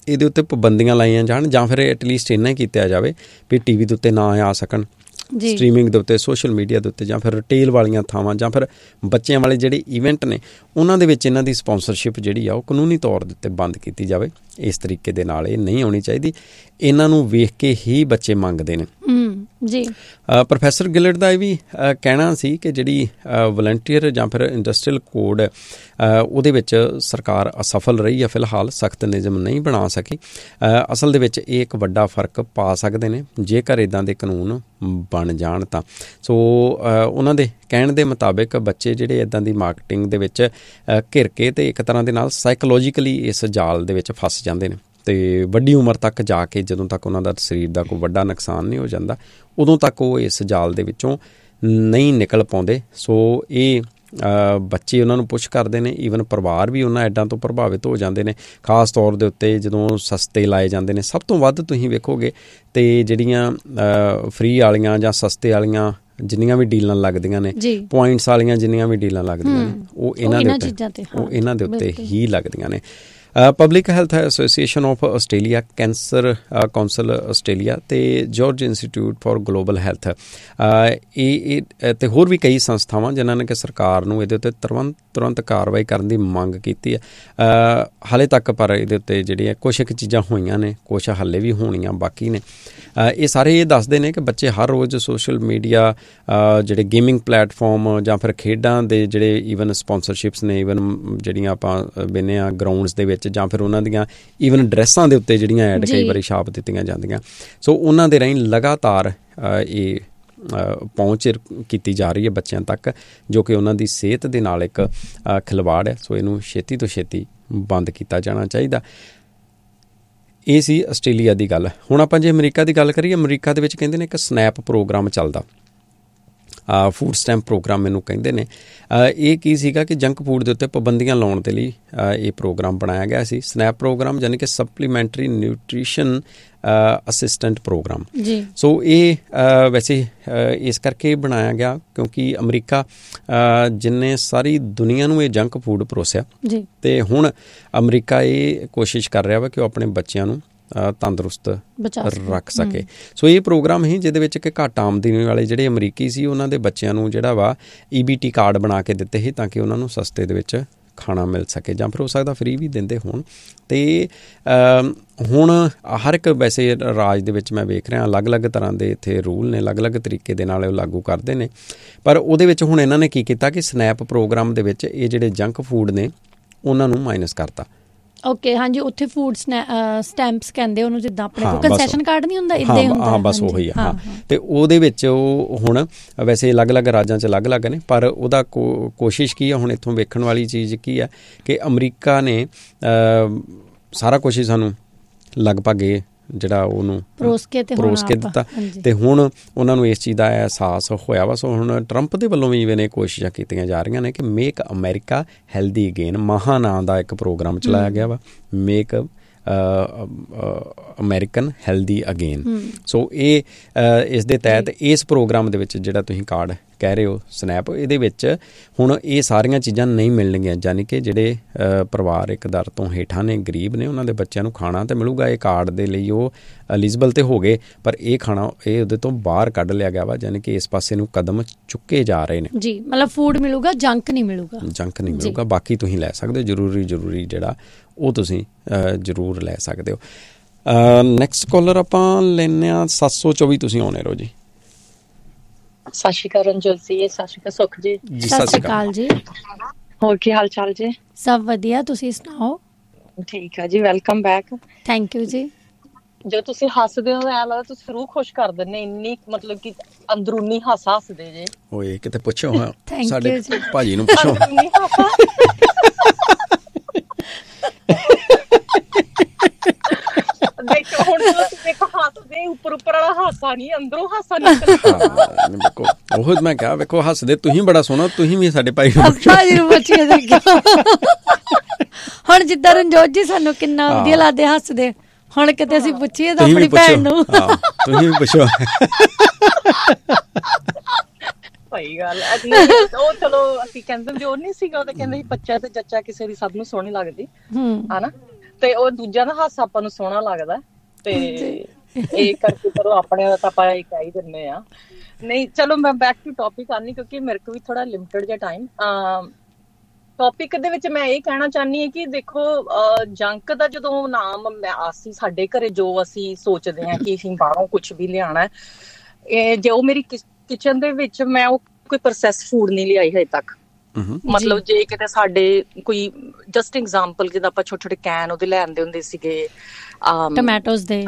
ਇਹਦੇ ਉੱਤੇ ਪਾਬੰਦੀਆਂ ਲਾਈਆਂ ਜਾਣ, ਜਾਂ ਫਿਰ ਐਟਲੀਸਟ ਇੰਨਾ ਹੀ ਕੀਤਾ ਜਾਵੇ ਵੀ TV ਦੇ ਉੱਤੇ ਨਾ ਆ ਸਕਣ, ਸਟਰੀਮਿੰਗ ਦੇ ਉੱਤੇ, ਸੋਸ਼ਲ ਮੀਡੀਆ ਦੇ ਉੱਤੇ, ਜਾਂ ਫਿਰ ਰਿਟੇਲ ਵਾਲੀਆਂ ਥਾਵਾਂ, ਜਾਂ ਫਿਰ ਬੱਚਿਆਂ ਵਾਲੇ ਜਿਹੜੇ ਇਵੈਂਟ ਨੇ ਉਹਨਾਂ ਦੇ ਵਿੱਚ ਇਹਨਾਂ ਦੀ ਸਪੋਂਸਰਸ਼ਿਪ ਜਿਹੜੀ ਆ ਉਹ ਕਾਨੂੰਨੀ ਤੌਰ ਦੇ ਉੱਤੇ ਬੰਦ ਕੀਤੀ ਜਾਵੇ। ਇਸ ਤਰੀਕੇ ਦੇ ਨਾਲ ਇਹ ਨਹੀਂ ਹੋਣੀ ਚਾਹੀਦੀ। ਇਹਨਾਂ ਨੂੰ ਵੇਖ ਕੇ ਹੀ ਬੱਚੇ ਮੰਗਦੇ ਨੇ ਜੀ। ਪ੍ਰੋਫੈਸਰ ਗਿਲਟ ਦਾ ਇਹ ਵੀ ਕਹਿਣਾ ਸੀ ਕਿ ਜਿਹੜੀ ਵਲੰਟੀਅਰ ਜਾਂ ਫਿਰ ਇੰਡਸਟਰੀਅਲ ਕੋਡ ਉਹਦੇ ਵਿੱਚ ਸਰਕਾਰ ਅਸਫਲ ਰਹੀ ਹੈ ਫਿਲਹਾਲ, ਸਖਤ ਨਿਯਮ ਨਹੀਂ ਬਣਾ ਸਕੀ। ਅਸਲ ਦੇ ਵਿੱਚ ਇਹ ਇੱਕ ਵੱਡਾ ਫ਼ਰਕ ਪਾ ਸਕਦੇ ਨੇ ਜੇਕਰ ਇੱਦਾਂ ਦੇ ਕਾਨੂੰਨ ਬਣ ਜਾਣ ਤਾਂ। ਸੋ ਉਹਨਾਂ ਦੇ ਕਹਿਣ ਦੇ ਮੁਤਾਬਿਕ ਬੱਚੇ ਜਿਹੜੇ ਇੱਦਾਂ ਦੀ ਮਾਰਕੀਟਿੰਗ ਦੇ ਵਿੱਚ ਘਿਰ ਕੇ ਅਤੇ ਇੱਕ ਤਰ੍ਹਾਂ ਦੇ ਨਾਲ ਸਾਈਕੋਲੋਜੀਕਲੀ ਇਸ ਜਾਲ ਦੇ ਵਿੱਚ ਫਸ ਜਾਂਦੇ ਨੇ, ਅਤੇ ਵੱਡੀ ਉਮਰ ਤੱਕ ਜਾ ਕੇ ਜਦੋਂ ਤੱਕ ਉਹਨਾਂ ਦਾ ਸਰੀਰ ਦਾ ਕੋਈ ਵੱਡਾ ਨੁਕਸਾਨ ਨਹੀਂ ਹੋ ਜਾਂਦਾ ਉਦੋਂ ਤੱਕ ਉਹ ਇਸ ਜਾਲ ਦੇ ਵਿੱਚੋਂ ਨਹੀਂ ਨਿਕਲ ਪਾਉਂਦੇ। ਸੋ ਇਹ ਬੱਚੇ ਉਹਨਾਂ ਨੂੰ ਪੁਸ਼ ਕਰਦੇ ਨੇ, ਈਵਨ ਪਰਿਵਾਰ ਵੀ ਉਹਨਾਂ ਐਡਾਂ ਤੋਂ ਪ੍ਰਭਾਵਿਤ ਹੋ ਜਾਂਦੇ ਨੇ, ਖਾਸ ਤੌਰ ਦੇ ਉੱਤੇ ਜਦੋਂ ਸਸਤੇ ਲਾਏ ਜਾਂਦੇ ਨੇ। ਸਭ ਤੋਂ ਵੱਧ ਤੁਸੀਂ ਵੇਖੋਗੇ ਅਤੇ ਜਿਹੜੀਆਂ ਫਰੀ ਵਾਲੀਆਂ ਜਾਂ ਸਸਤੇ ਵਾਲੀਆਂ ਜਿੰਨੀਆਂ ਵੀ ਡੀਲਾਂ ਲੱਗਦੀਆਂ ਨੇ, ਪੁਆਇੰਟਸ ਵਾਲੀਆਂ ਜਿੰਨੀਆਂ ਵੀ ਡੀਲਾਂ ਲੱਗਦੀਆਂ ਨੇ, ਉਹ ਇਹਨਾਂ ਦੇ ਉੱਤੇ ਹੀ ਲੱਗਦੀਆਂ ਨੇ। Public health association of Australia, cancer council Australia ਅਤੇ George institute for global health, ਇਹ ਅਤੇ ਹੋਰ ਵੀ ਕਈ ਸੰਸਥਾਵਾਂ ਜਿਨ੍ਹਾਂ ਨੇ ਕਿ ਸਰਕਾਰ ਨੂੰ ਇਹਦੇ ਉੱਤੇ ਤੁਰੰਤ ਕਾਰਵਾਈ ਕਰਨ ਦੀ ਮੰਗ ਕੀਤੀ ਹੈ। ਹਾਲੇ ਤੱਕ ਪਰ ਇਹਦੇ ਉੱਤੇ ਜਿਹੜੀਆਂ ਕੁਛ ਇੱਕ ਚੀਜ਼ਾਂ ਹੋਈਆਂ ਨੇ, ਕੁਛ ਹਾਲੇ ਵੀ ਹੋਣੀਆਂ ਬਾਕੀ ਨੇ। ਇਹ ਸਾਰੇ ਇਹ ਦੱਸਦੇ ਨੇ ਕਿ ਬੱਚੇ ਹਰ ਰੋਜ਼ ਸੋਸ਼ਲ ਮੀਡੀਆ, ਜਿਹੜੇ ਗੇਮਿੰਗ ਪਲੇਟਫਾਰਮ ਜਾਂ ਫਿਰ ਖੇਡਾਂ ਦੇ ਜਿਹੜੇ ਈਵਨ ਸਪੋਂਸਰਸ਼ਿਪਸ ਨੇ, ਈਵਨ ਜਿਹੜੀਆਂ ਆਪਾਂ ਵੇਖਦੇ ਹਾਂ ਗਰਾਊਂਡਸ ਦੇ ਵਿੱਚ, ਜਾਂ ਫਿਰ ਉਹਨਾਂ ਦੀਆਂ ਈਵਨ ਡਰੈਸਾਂ ਦੇ ਉੱਤੇ ਜਿਹੜੀਆਂ ਐਡ ਕਈ ਵਾਰੀ ਛਾਪ ਦਿੱਤੀਆਂ ਜਾਂਦੀਆਂ। ਸੋ ਉਹਨਾਂ ਦੇ ਰਾਹੀਂ ਲਗਾਤਾਰ ਇਹ ਪਹੁੰਚ ਕੀਤੀ ਜਾ ਰਹੀ ਹੈ ਬੱਚਿਆਂ ਤੱਕ, ਜੋ ਕਿ ਉਹਨਾਂ ਦੀ ਸਿਹਤ ਦੇ ਨਾਲ ਇੱਕ ਖਿਲਵਾੜ ਹੈ। ਸੋ ਇਹਨੂੰ ਛੇਤੀ ਤੋਂ ਛੇਤੀ ਬੰਦ ਕੀਤਾ ਜਾਣਾ ਚਾਹੀਦਾ। ਇਹ ਸੀ ਆਸਟ੍ਰੇਲੀਆ ਦੀ ਗੱਲ। ਹੁਣ ਆਪਾਂ ਜੇ ਅਮਰੀਕਾ ਦੀ ਗੱਲ ਕਰੀਏ, ਅਮਰੀਕਾ ਦੇ ਵਿੱਚ ਕਹਿੰਦੇ ਨੇ ਇੱਕ ਸਨੈਪ ਪ੍ਰੋਗਰਾਮ ਚੱਲਦਾ, ਫੂਡ ਸਟੈਂਪ ਪ੍ਰੋਗਰਾਮ ਮੈਨੂੰ ਕਹਿੰਦੇ ਨੇ। ਇਹ ਕੀ ਸੀਗਾ ਕਿ ਜੰਕ ਫੂਡ ਦੇ ਉੱਤੇ ਪਾਬੰਦੀਆਂ ਲਾਉਣ ਦੇ ਲਈ ਇਹ ਪ੍ਰੋਗਰਾਮ ਬਣਾਇਆ ਗਿਆ ਸੀ। ਸਨੈਪ ਪ੍ਰੋਗਰਾਮ ਯਾਨੀ ਕਿ ਸਪਲੀਮੈਂਟਰੀ ਨਿਊਟ੍ਰੀਸ਼ਨ ਅਸਿਸਟੈਂਟ ਪ੍ਰੋਗਰਾਮ। ਸੋ ਇਹ ਵੈਸੇ ਇਸ ਕਰਕੇ ਬਣਾਇਆ ਗਿਆ ਕਿਉਂਕਿ ਅਮਰੀਕਾ ਜਿੰਨੇ ਸਾਰੀ ਦੁਨੀਆ ਨੂੰ ਇਹ ਜੰਕ ਫੂਡ ਪਰੋਸਿਆ, ਅਤੇ ਹੁਣ ਅਮਰੀਕਾ ਇਹ ਕੋਸ਼ਿਸ਼ ਕਰ ਰਿਹਾ ਵਾ ਕਿ ਉਹ ਆਪਣੇ ਬੱਚਿਆਂ ਨੂੰ ਤੰਦਰੁਸਤ ਰੱਖ ਸਕੇ। ਸੋ ਇਹ ਪ੍ਰੋਗਰਾਮ ਹੀ ਜਿਹਦੇ ਵਿੱਚ ਕਿ ਘੱਟ ਆਮਦਨੀ ਵਾਲੇ ਜਿਹੜੇ ਅਮਰੀਕੀ ਸੀ ਉਹਨਾਂ ਦੇ ਬੱਚਿਆਂ ਨੂੰ ਜਿਹੜਾ ਵਾ EBT ਕਾਰਡ ਬਣਾ ਕੇ ਦਿੱਤੇ ਸੀ ਤਾਂ ਕਿ ਉਹਨਾਂ ਨੂੰ ਸਸਤੇ ਦੇ ਵਿੱਚ ਖਾਣਾ ਮਿਲ ਸਕੇ, ਜਾਂ ਫਿਰ ਹੋ ਸਕਦਾ ਫ੍ਰੀ ਵੀ ਦਿੰਦੇ ਹੋਣ। ਅਤੇ ਹੁਣ ਹਰ ਇੱਕ ਵੈਸੇ ਰਾਜ ਦੇ ਵਿੱਚ ਮੈਂ ਵੇਖ ਰਿਹਾ ਅਲੱਗ-ਅਲੱਗ ਤਰ੍ਹਾਂ ਦੇ ਇੱਥੇ ਰੂਲ ਨੇ, ਅਲੱਗ-ਅਲੱਗ ਤਰੀਕੇ ਦੇ ਨਾਲ ਉਹ ਲਾਗੂ ਕਰਦੇ ਨੇ। ਪਰ ਉਹਦੇ ਵਿੱਚ ਹੁਣ ਇਹਨਾਂ ਨੇ ਕੀ ਕੀਤਾ ਕਿ ਸਨੈਪ ਪ੍ਰੋਗਰਾਮ ਦੇ ਵਿੱਚ ਇਹ ਜਿਹੜੇ ਜੰਕ ਫੂਡ ਨੇ ਉਹਨਾਂ ਨੂੰ ਮਾਈਨਸ ਕਰਤਾ। ਓਕੇ, ਹਾਂਜੀ, ਉੱਥੇ ਫੂਡ ਸਟੈਂਪਸ ਕਹਿੰਦੇ ਉਹਨੂੰ, ਜਿੱਦਾਂ ਆਪਣੇ ਕੋਲ ਕੰਸੈਸ਼ਨ ਕਾਰਡ ਨਹੀਂ ਹੁੰਦਾ, ਇੱਦਾਂ ਹੀ ਹੁੰਦਾ। ਹਾਂ, ਬਸ ਉਹੀ ਆ। ਹਾਂ, ਅਤੇ ਉਹਦੇ ਵਿੱਚ ਉਹ ਹੁਣ ਵੈਸੇ ਅਲੱਗ-ਅਲੱਗ ਰਾਜਾਂ 'ਚ ਅਲੱਗ-ਅਲੱਗ ਨੇ, ਪਰ ਉਹਦਾ ਕੋਸ਼ਿਸ਼ ਕੀ ਆ ਹੁਣ ਇੱਥੋਂ ਵੇਖਣ ਵਾਲੀ ਚੀਜ਼ ਕੀ ਆ ਕਿ ਅਮਰੀਕਾ ਨੇ ਸਾਰਾ ਕੁਛ ਹੀ ਸਾਨੂੰ ਲਗਭਗ ਇਹ ਜਿਹੜਾ ਉਹਨੂੰ ਪਰੋਸ ਕੇ ਦਿੱਤਾ, ਅਤੇ ਹੁਣ ਉਹਨਾਂ ਨੂੰ ਇਸ ਚੀਜ਼ ਦਾ ਅਹਿਸਾਸ ਹੋਇਆ ਵਾ। ਸੋ ਹੁਣ ਟਰੰਪ ਦੇ ਵੱਲੋਂ ਵੀ ਇਵੇਂ ਕੋਸ਼ਿਸ਼ਾਂ ਕੀਤੀਆਂ ਜਾ ਰਹੀਆਂ ਨੇ ਕਿ ਮੇਕ ਅਮਰੀਕਾ ਹੈਲਦੀ ਅਗੇਨ, ਮਹਾ ਨਾਂ ਦਾ ਇੱਕ ਪ੍ਰੋਗਰਾਮ ਚਲਾਇਆ ਗਿਆ ਵਾ, ਮੇਕ ਅਮਰੀਕਨ ਹੈਲਦੀ ਅਗੇਨ। ਸੋ ਇਹ ਇਸ ਦੇ ਤਹਿਤ ਇਸ ਪ੍ਰੋਗਰਾਮ ਦੇ ਵਿੱਚ ਜਿਹੜਾ ਤੁਸੀਂ ਕਾਰਡ ਕਹਿ ਰਹੇ ਹੋ ਸਨੈਪ, ਇਹਦੇ ਵਿੱਚ ਹੁਣ ਇਹ ਸਾਰੀਆਂ ਚੀਜ਼ਾਂ ਨਹੀਂ ਮਿਲਣਗੀਆਂ, ਯਾਨੀ ਕਿ ਜਿਹੜੇ ਪਰਿਵਾਰ ਇੱਕ ਦਰ ਤੋਂ ਹੇਠਾਂ ਨੇ, ਗਰੀਬ ਨੇ, ਉਹਨਾਂ ਦੇ ਬੱਚਿਆਂ ਨੂੰ ਖਾਣਾ ਤਾਂ ਮਿਲੂਗਾ। ਇਹ ਕਾਰਡ ਦੇ ਲਈ ਉਹ ਐਲੀਜੀਬਲ ਤੇ ਹੋ ਗਏ, ਪਰ ਇਹ ਖਾਣਾ ਇਹ ਉਹਦੇ ਤੋਂ ਬਾਹਰ ਕੱਢ ਲਿਆ ਗਿਆ ਵਾ, ਯਾਨੀ ਕਿ ਇਸ ਪਾਸੇ ਨੂੰ ਕਦਮ ਚੁੱਕੇ ਜਾ ਰਹੇ ਨੇ। ਜੀ, ਮਤਲਬ ਫੂਡ ਮਿਲੂਗਾ, ਜੰਕ ਨਹੀਂ ਮਿਲੂਗਾ। ਬਾਕੀ ਤੁਸੀਂ ਲੈ ਸਕਦੇ ਹੋ, ਜ਼ਰੂਰੀ ਜਿਹੜਾ ਉਹ ਤੁਸੀਂ ਜ਼ਰੂਰ ਲੈ ਸਕਦੇ ਹੋ। ਨੈਕਸਟ ਕਾਲਰ ਆਪਾਂ ਲੈਂਦੇ ਹਾਂ 724, ਤੁਸੀਂ ਆਉਣੇ ਰਹੋ ਜੀ। ਸਤਿ ਸ਼੍ਰੀ ਅਕਾਲ ਰਣਜੋਤ ਜੀ। ਸਤਿ ਸ਼੍ਰੀ ਅਕਾਲ ਸੁਖ ਜੀ। ਸਤਿ ਸ਼੍ਰੀ ਅਕਾਲ ਜੀ। ਹੋਰ ਕੀ ਹਾਲ ਚਾਲ ਜੀ? ਸਭ ਵਧੀਆ, ਤੁਸੀਂ ਸੁਣਾਓ? ਠੀਕ ਆ ਜੀ, ਵੈਲਕਮ ਬੈਕ। ਥੈਂਕ ਯੂ ਜੀ। ਜੋ ਤੁਸੀਂ ਹੱਸਦੇ ਹੋ ਐਂ ਲੱਗਦਾ ਤੁਸੀਂ ਰੂਹ ਖੁਸ਼ ਕਰ ਦਿੰਦੇ, ਇੰਨੀ ਮਤਲਬ ਕਿ ਅੰਦਰੂਨੀ ਹਾਸਾ ਹੱਸਦੇ ਜੇ। ਓਏ ਕਿਤੇ ਪੁੱਛੋ ਸਾਡੇ ਭਾਜੀ ਨੂੰ ਪੁੱਛੋ। ਦੇਖੋ ਹੁਣ ਦੇਖੋ ਹੱਸਦੇ ਉੱਪਰ ਵਾਲਾ ਹਾਸਾ ਨਹੀਂ, ਅੰਦਰੋਂ ਹਾਸਾ ਨਿਕਲਦਾ। ਉਹ ਮੈਂ ਕਿਹਾ ਵੇਖੋ ਹੱਸਦੇ ਤੁਸੀਂ ਬੜਾ ਸੋਹਣਾ, ਤੁਸੀਂ ਵੀ ਸਾਡੇ ਭਾਈ ਨੂੰ ਪੁੱਛਿਆ ਦੇਖਿਆ। ਹੁਣ ਜਿੱਦਾਂ ਰਣਜੋਤ ਜੀ ਸਾਨੂੰ ਕਿੰਨਾ ਵਧੀਆ ਲੱਗਦੇ ਹੱਸਦੇ, ਹੁਣ ਕਿਤੇ ਅਸੀਂ ਪੁੱਛੀਏ ਤਾਂ ਆਪਣੀ ਭੈਣ ਨੂੰ ਤੁਸੀਂ ਵੀ ਪੁੱਛੋ। ਸਹੀ ਗੱਲ। ਉਹ ਚਲੋ ਅਸੀਂ ਕਹਿੰਦੇ ਉਹ ਨਹੀਂ ਸੀਗਾ, ਉਹ ਤਾਂ ਕਹਿੰਦੇ ਸੀ ਬੱਚਾ ਤੇ ਜੱਚਾ ਕਿਸੇ ਦੀ ਸਭ ਨੂੰ ਸੋਹਣੀ ਲੱਗਦੀ, ਹਨਾ। ਤੇ ਉਹ ਦੂਜਿਆਂ ਦਾ ਹਾਸਾ ਆਪਾਂ ਨੂੰ ਸੋਹਣਾ ਲੱਗਦਾ, ਤੇ ਇਹ ਕਰਕੇ ਚਲੋ ਆਪਣੇ ਦਾ ਤਾਂ ਆਪਾਂ ਇਹ ਕਹਿ ਹੀ ਦਿੰਦੇ ਆ। ਨਹੀਂ ਚਲੋ ਮੈਂ ਬੈਕ ਟੂ ਟੌਪਿਕ ਆਨੀ, ਕਿਉਂਕਿ ਮੇਰੇ ਕੋਲ ਵੀ ਥੋੜਾ ਲਿਮਿਟਡ ਜਿਹਾ ਟਾਈਮ। ਟੌਪਿਕ ਦੇ ਵਿੱਚ ਮੈਂ ਇਹ ਕਹਿਣਾ ਚਾਹੁੰਦੀ ਹਾਂ ਕਿ ਦੇਖੋ, ਜੰਕ ਦਾ ਜਦੋਂ ਨਾਮ ਅਸੀਂ ਸਾਡੇ ਘਰੇ ਜੋ ਅਸੀਂ ਸੋਚਦੇ ਹਾਂ ਕਿ ਅਸੀਂ ਬਾਹਰੋਂ ਕੁਛ ਵੀ ਲਿਆਉਣਾ, ਜੇ ਉਹ ਮੇਰੀ ਕਿਚਨ ਦੇ ਵਿੱਚ ਮੈਂ ਉਹ ਕੋਈ ਪ੍ਰੋਸੈਸ ਫੂਡ ਨਹੀਂ ਲਿਆਈ ਹਜੇ ਤੱਕ। ਮਤਲਬ ਜੇ ਕਿਤੇ ਸਾਡੇ ਕੋਈ ਜਸਟ ਐਗਜ਼ਾਮਪਲ, ਜਿੱਦਾਂ ਆਪਾਂ ਛੋਟੇ ਛੋਟੇ ਕੈਨ ਉਹਦੇ ਲੈ ਆਉਂਦੇ ਹੁੰਦੇ ਸੀਗੇ ਟਮਾਟੋ ਦੇ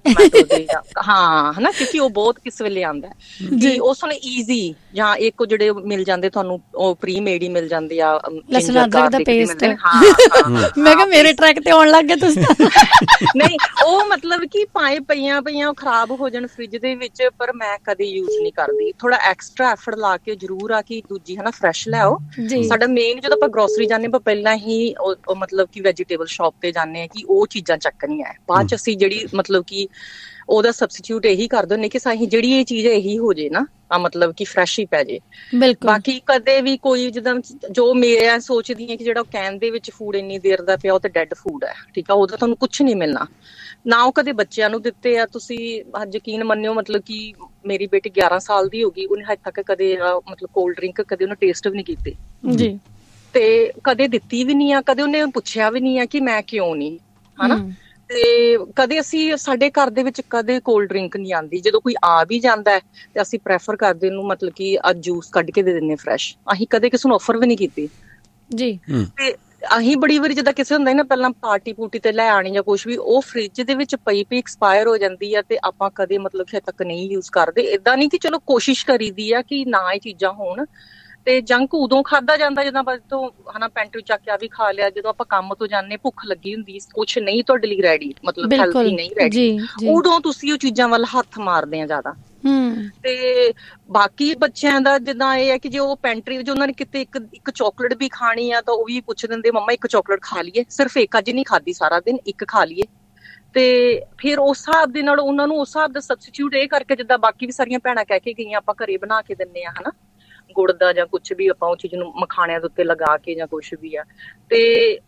ਹਾਂ ਹਨਾ, ਕਿਉਂਕਿ ਉਹ ਬਹੁਤ ਕਿਸ ਵੇਲੇ ਆਉਂਦਾ ਜੀ, ਉਸ ਨੂੰ ਈਜ਼ੀ ਜਾਂ ਇੱਕ ਜਿਹੜੇ ਮਿਲ ਜਾਂਦੇ ਤੁਹਾਨੂੰ ਉਹ ਪ੍ਰੀ ਮੇਡ ਹੀ ਮਿਲ ਜਾਂਦੇ ਆ, ਲਸਣ ਅਦਰਕ ਦਾ ਪੇਸਟ। ਮੈਂ ਕਿਹਾ ਮੇਰੇ ਟਰੈਕ ਤੇ ਆਉਣ ਲੱਗ ਗਏ ਤੁਸੀਂ। ਨਹੀਂ ਉਹ ਮਤਲਬ ਕਿ ਭਾਵੇਂ ਪਈਆਂ ਖਰਾਬ ਹੋ ਜਾਣ ਫ੍ਰਿਜ ਦੇ ਵਿੱਚ, ਪਰ ਮੈਂ ਕਦੇ ਯੂਜ਼ ਨਹੀਂ ਕਰਦੀ। ਥੋੜਾ ਐਕਸਟਰਾ ਐਫਰਟ ਲਾ ਕੇ ਜ਼ਰੂਰ ਆ ਕਿ ਦੂਜੀ ਹਨਾ ਫਰੈਸ਼ ਲਿਆਓ। ਸਾਡਾ ਮੇਨ ਜਦੋਂ ਆਪਾਂ ਗਰੋਸਰੀ ਜਾਂਦੇ ਆਪਾਂ ਪਹਿਲਾਂ ਹੀ ਮਤਲਬ ਕਿ ਵੈਜੀਟੇਬਲ ਸ਼ਾਪ ਤੇ ਜਾਂਦੇ ਆ ਕਿ ਉਹ ਚੀਜ਼ਾਂ ਚੱਕਣੀਆਂ, ਬਾਅਦ ਚ ਅਸੀਂ ਜਿਹੜੀ ਮਤਲਬ ਕਿ ਉਹਦਾ ਸਬਸਟੀਟਿਊਟ ਇਹੀ ਕਰ ਦਿੰਦੇ ਕਿ ਸਾਹੀ ਜਿਹੜੀ ਇਹ ਚੀਜ਼ ਇਹੀ ਹੋ ਜੇ ਨਾ, ਮਤਲਬ ਕਿ ਫਰੈਸ਼ ਹੀ ਪੈ ਜੇ। ਬਾਕੀ ਕਦੇ ਵੀ ਕੋਈ ਜਿੱਦਾਂ ਜੋ ਮੈਂ ਸੋਚਦੀ ਹਾਂ ਕਿ ਜਿਹੜਾ ਕੈਨ ਦੇ ਵਿੱਚ ਫੂਡ ਇੰਨੀ ਦੇਰ ਦਾ ਪਿਆ ਉਹ ਤੇ ਡੈਡ ਫੂਡ ਹੈ, ਠੀਕ ਆ, ਉਹਦਾ ਤੁਹਾਨੂੰ ਕੁਛ ਨਹੀਂ ਮਿਲਣਾ ਨਾ। ਉਹ ਕਦੇ ਬੱਚਿਆਂ ਨੂੰ ਦਿੱਤੇ ਆ, ਤੁਸੀਂ ਯਕੀਨ ਮੰਨਿਓ ਮਤਲਬ ਕਿ ਮੇਰੀ ਬੇਟੀ 11 ਸਾਲ ਦੀ ਹੋ ਗਈ, ਉਹਨੇ ਹਜੇ ਤੱਕ ਕਦੇ ਮਤਲਬ ਕੋਲਡ ਡਰਿੰਕ ਕਦੇ ਉਹਨੇ ਟੇਸਟ ਵੀ ਨਹੀਂ ਕੀਤੀ ਜੀ, ਤੇ ਕਦੇ ਦਿੱਤੀ ਵੀ ਨਹੀਂ ਆ, ਕਦੇ ਉਹਨੇ ਪੁੱਛਿਆ ਵੀ ਨਹੀਂ ਆ ਕਿ ਮੈਂ ਕਿਉਂ ਨਹੀਂ, ਹਨਾ। ਤੇ ਕਦੇ ਅਸੀਂ ਸਾਡੇ ਘਰ ਦੇ ਵਿੱਚ ਕਦੇ ਕੋਲਡ ਡਰਿੰਕ ਨਹੀਂ ਆਉਂਦੀ। ਜਦੋਂ ਕੋਈ ਆ ਵੀ ਜਾਂਦਾ ਹੈ ਤੇ ਅਸੀਂ ਪ੍ਰੈਫਰ ਕਰਦੇ ਉਹਨੂੰ ਮਤਲਬ ਕਿ ਅੱਜ ਜੂਸ ਕੱਢ ਕੇ ਦੇ ਦਿੰਦੇ ਫਰੈਸ਼। ਅਸੀਂ ਕਦੇ ਕਿਸੇ ਨੂੰ ਆਫਰ ਵੀ ਨਹੀਂ ਕੀਤੀ ਜੀ। ਤੇ ਅਸੀਂ ਬੜੀ ਵਾਰੀ ਜਿੱਦਾਂ ਕਿਸੇ ਹੁੰਦਾ ਨਾ ਪਹਿਲਾਂ ਪਾਰਟੀ ਪੂਟੀ ਤੇ ਲੈ ਆਣੀ ਜਾਂ ਕੁਛ ਵੀ, ਉਹ ਫ੍ਰਿਜ ਦੇ ਵਿੱਚ ਪਈ ਐਕਸਪਾਇਰ ਹੋ ਜਾਂਦੀ ਆ, ਤੇ ਆਪਾਂ ਕਦੇ ਮਤਲਬ ਹਜੇ ਤੱਕ ਨਹੀਂ ਯੂਜ਼ ਕਰਦੇ। ਏਦਾਂ ਨਹੀਂ ਕਿ ਚਲੋ ਕੋਸ਼ਿਸ਼ ਕਰੀਦੀ ਆ ਕਿ ਨਾ ਇਹ ਚੀਜ਼ਾਂ ਹੋਣ। ਤੇ ਜੰਕ ਉਦੋਂ ਖਾਧਾ ਜਾਂਦਾ ਜਦੋਂ ਆਪਾਂ ਤੋਂ ਹਨਾ ਪੈਂਟਰੀ ਚੱਕ ਕੇ ਆ ਵੀ ਖਾ ਲਿਆ, ਜਦੋਂ ਆਪਾਂ ਕੰਮ ਤੋਂ ਜਾਂਦੇ ਭੁੱਖ ਲੱਗੀ ਹੁੰਦੀ, ਕੁਛ ਨਹੀਂ ਤੁਹਾਡੇ ਲਈ ਰੈਡੀ, ਮਤਲਬ ਹੈਲਥੀ ਨਹੀਂ ਰੈਡੀ, ਉਦੋਂ ਤੁਸੀਂ ਉਹ ਚੀਜ਼ਾਂ ਵੱਲ ਹੱਥ ਮਾਰਦੇ ਆ ਜ਼ਿਆਦਾ। ਤੇ ਬਾਕੀ ਬੱਚਿਆਂ ਦਾ ਜਿੱਦਾਂ ਇਹ ਹੈ ਕਿ ਜੇ ਉਹ ਪੈਂਟਰੀ ਵਿੱਚ ਉਹਨਾਂ ਨੇ ਕਿਤੇ ਇੱਕ ਚਾਕਲੇਟ ਵੀ ਖਾਣੀ ਆ ਤਾਂ ਉਹ ਵੀ ਪੁੱਛ ਦਿੰਦੇ ਮੰਮਾ ਇੱਕ ਚਾਕਲੇਟ ਖਾ ਲਈਏ, ਸਿਰਫ ਇੱਕ ਅੱਜ ਨਹੀਂ ਖਾਦੀ ਸਾਰਾ ਦਿਨ, ਇੱਕ ਖਾ ਲਈਏ। ਤੇ ਫਿਰ ਉਸ ਹਿਸਾਬ ਦੇ ਨਾਲ ਉਹਨਾਂ ਨੂੰ ਉਸ ਹਿਸਾਬ ਦਾ ਸਬਸਟੀਟਿਊਟ ਇਹ ਕਰਕੇ, ਜਿੱਦਾਂ ਬਾਕੀ ਵੀ ਸਾਰੀਆਂ ਭੈਣਾਂ ਕਹਿ ਕੇ ਗਈਆਂ ਆਪਾਂ ਘਰੇ ਬਣਾ ਕੇ ਦਿੰਦੇ ਆ ਹਨਾ, ਗੁੜ ਦਾ ਜਾਂ ਕੁਛ ਵੀ ਆਪਾਂ ਉਹ ਚੀਜ਼ ਨੂੰ ਮਖਾਣਿਆਂ ਦੇ ਉੱਤੇ ਲਗਾ ਕੇ ਜਾਂ ਕੁਛ ਵੀ ਆ, ਤੇ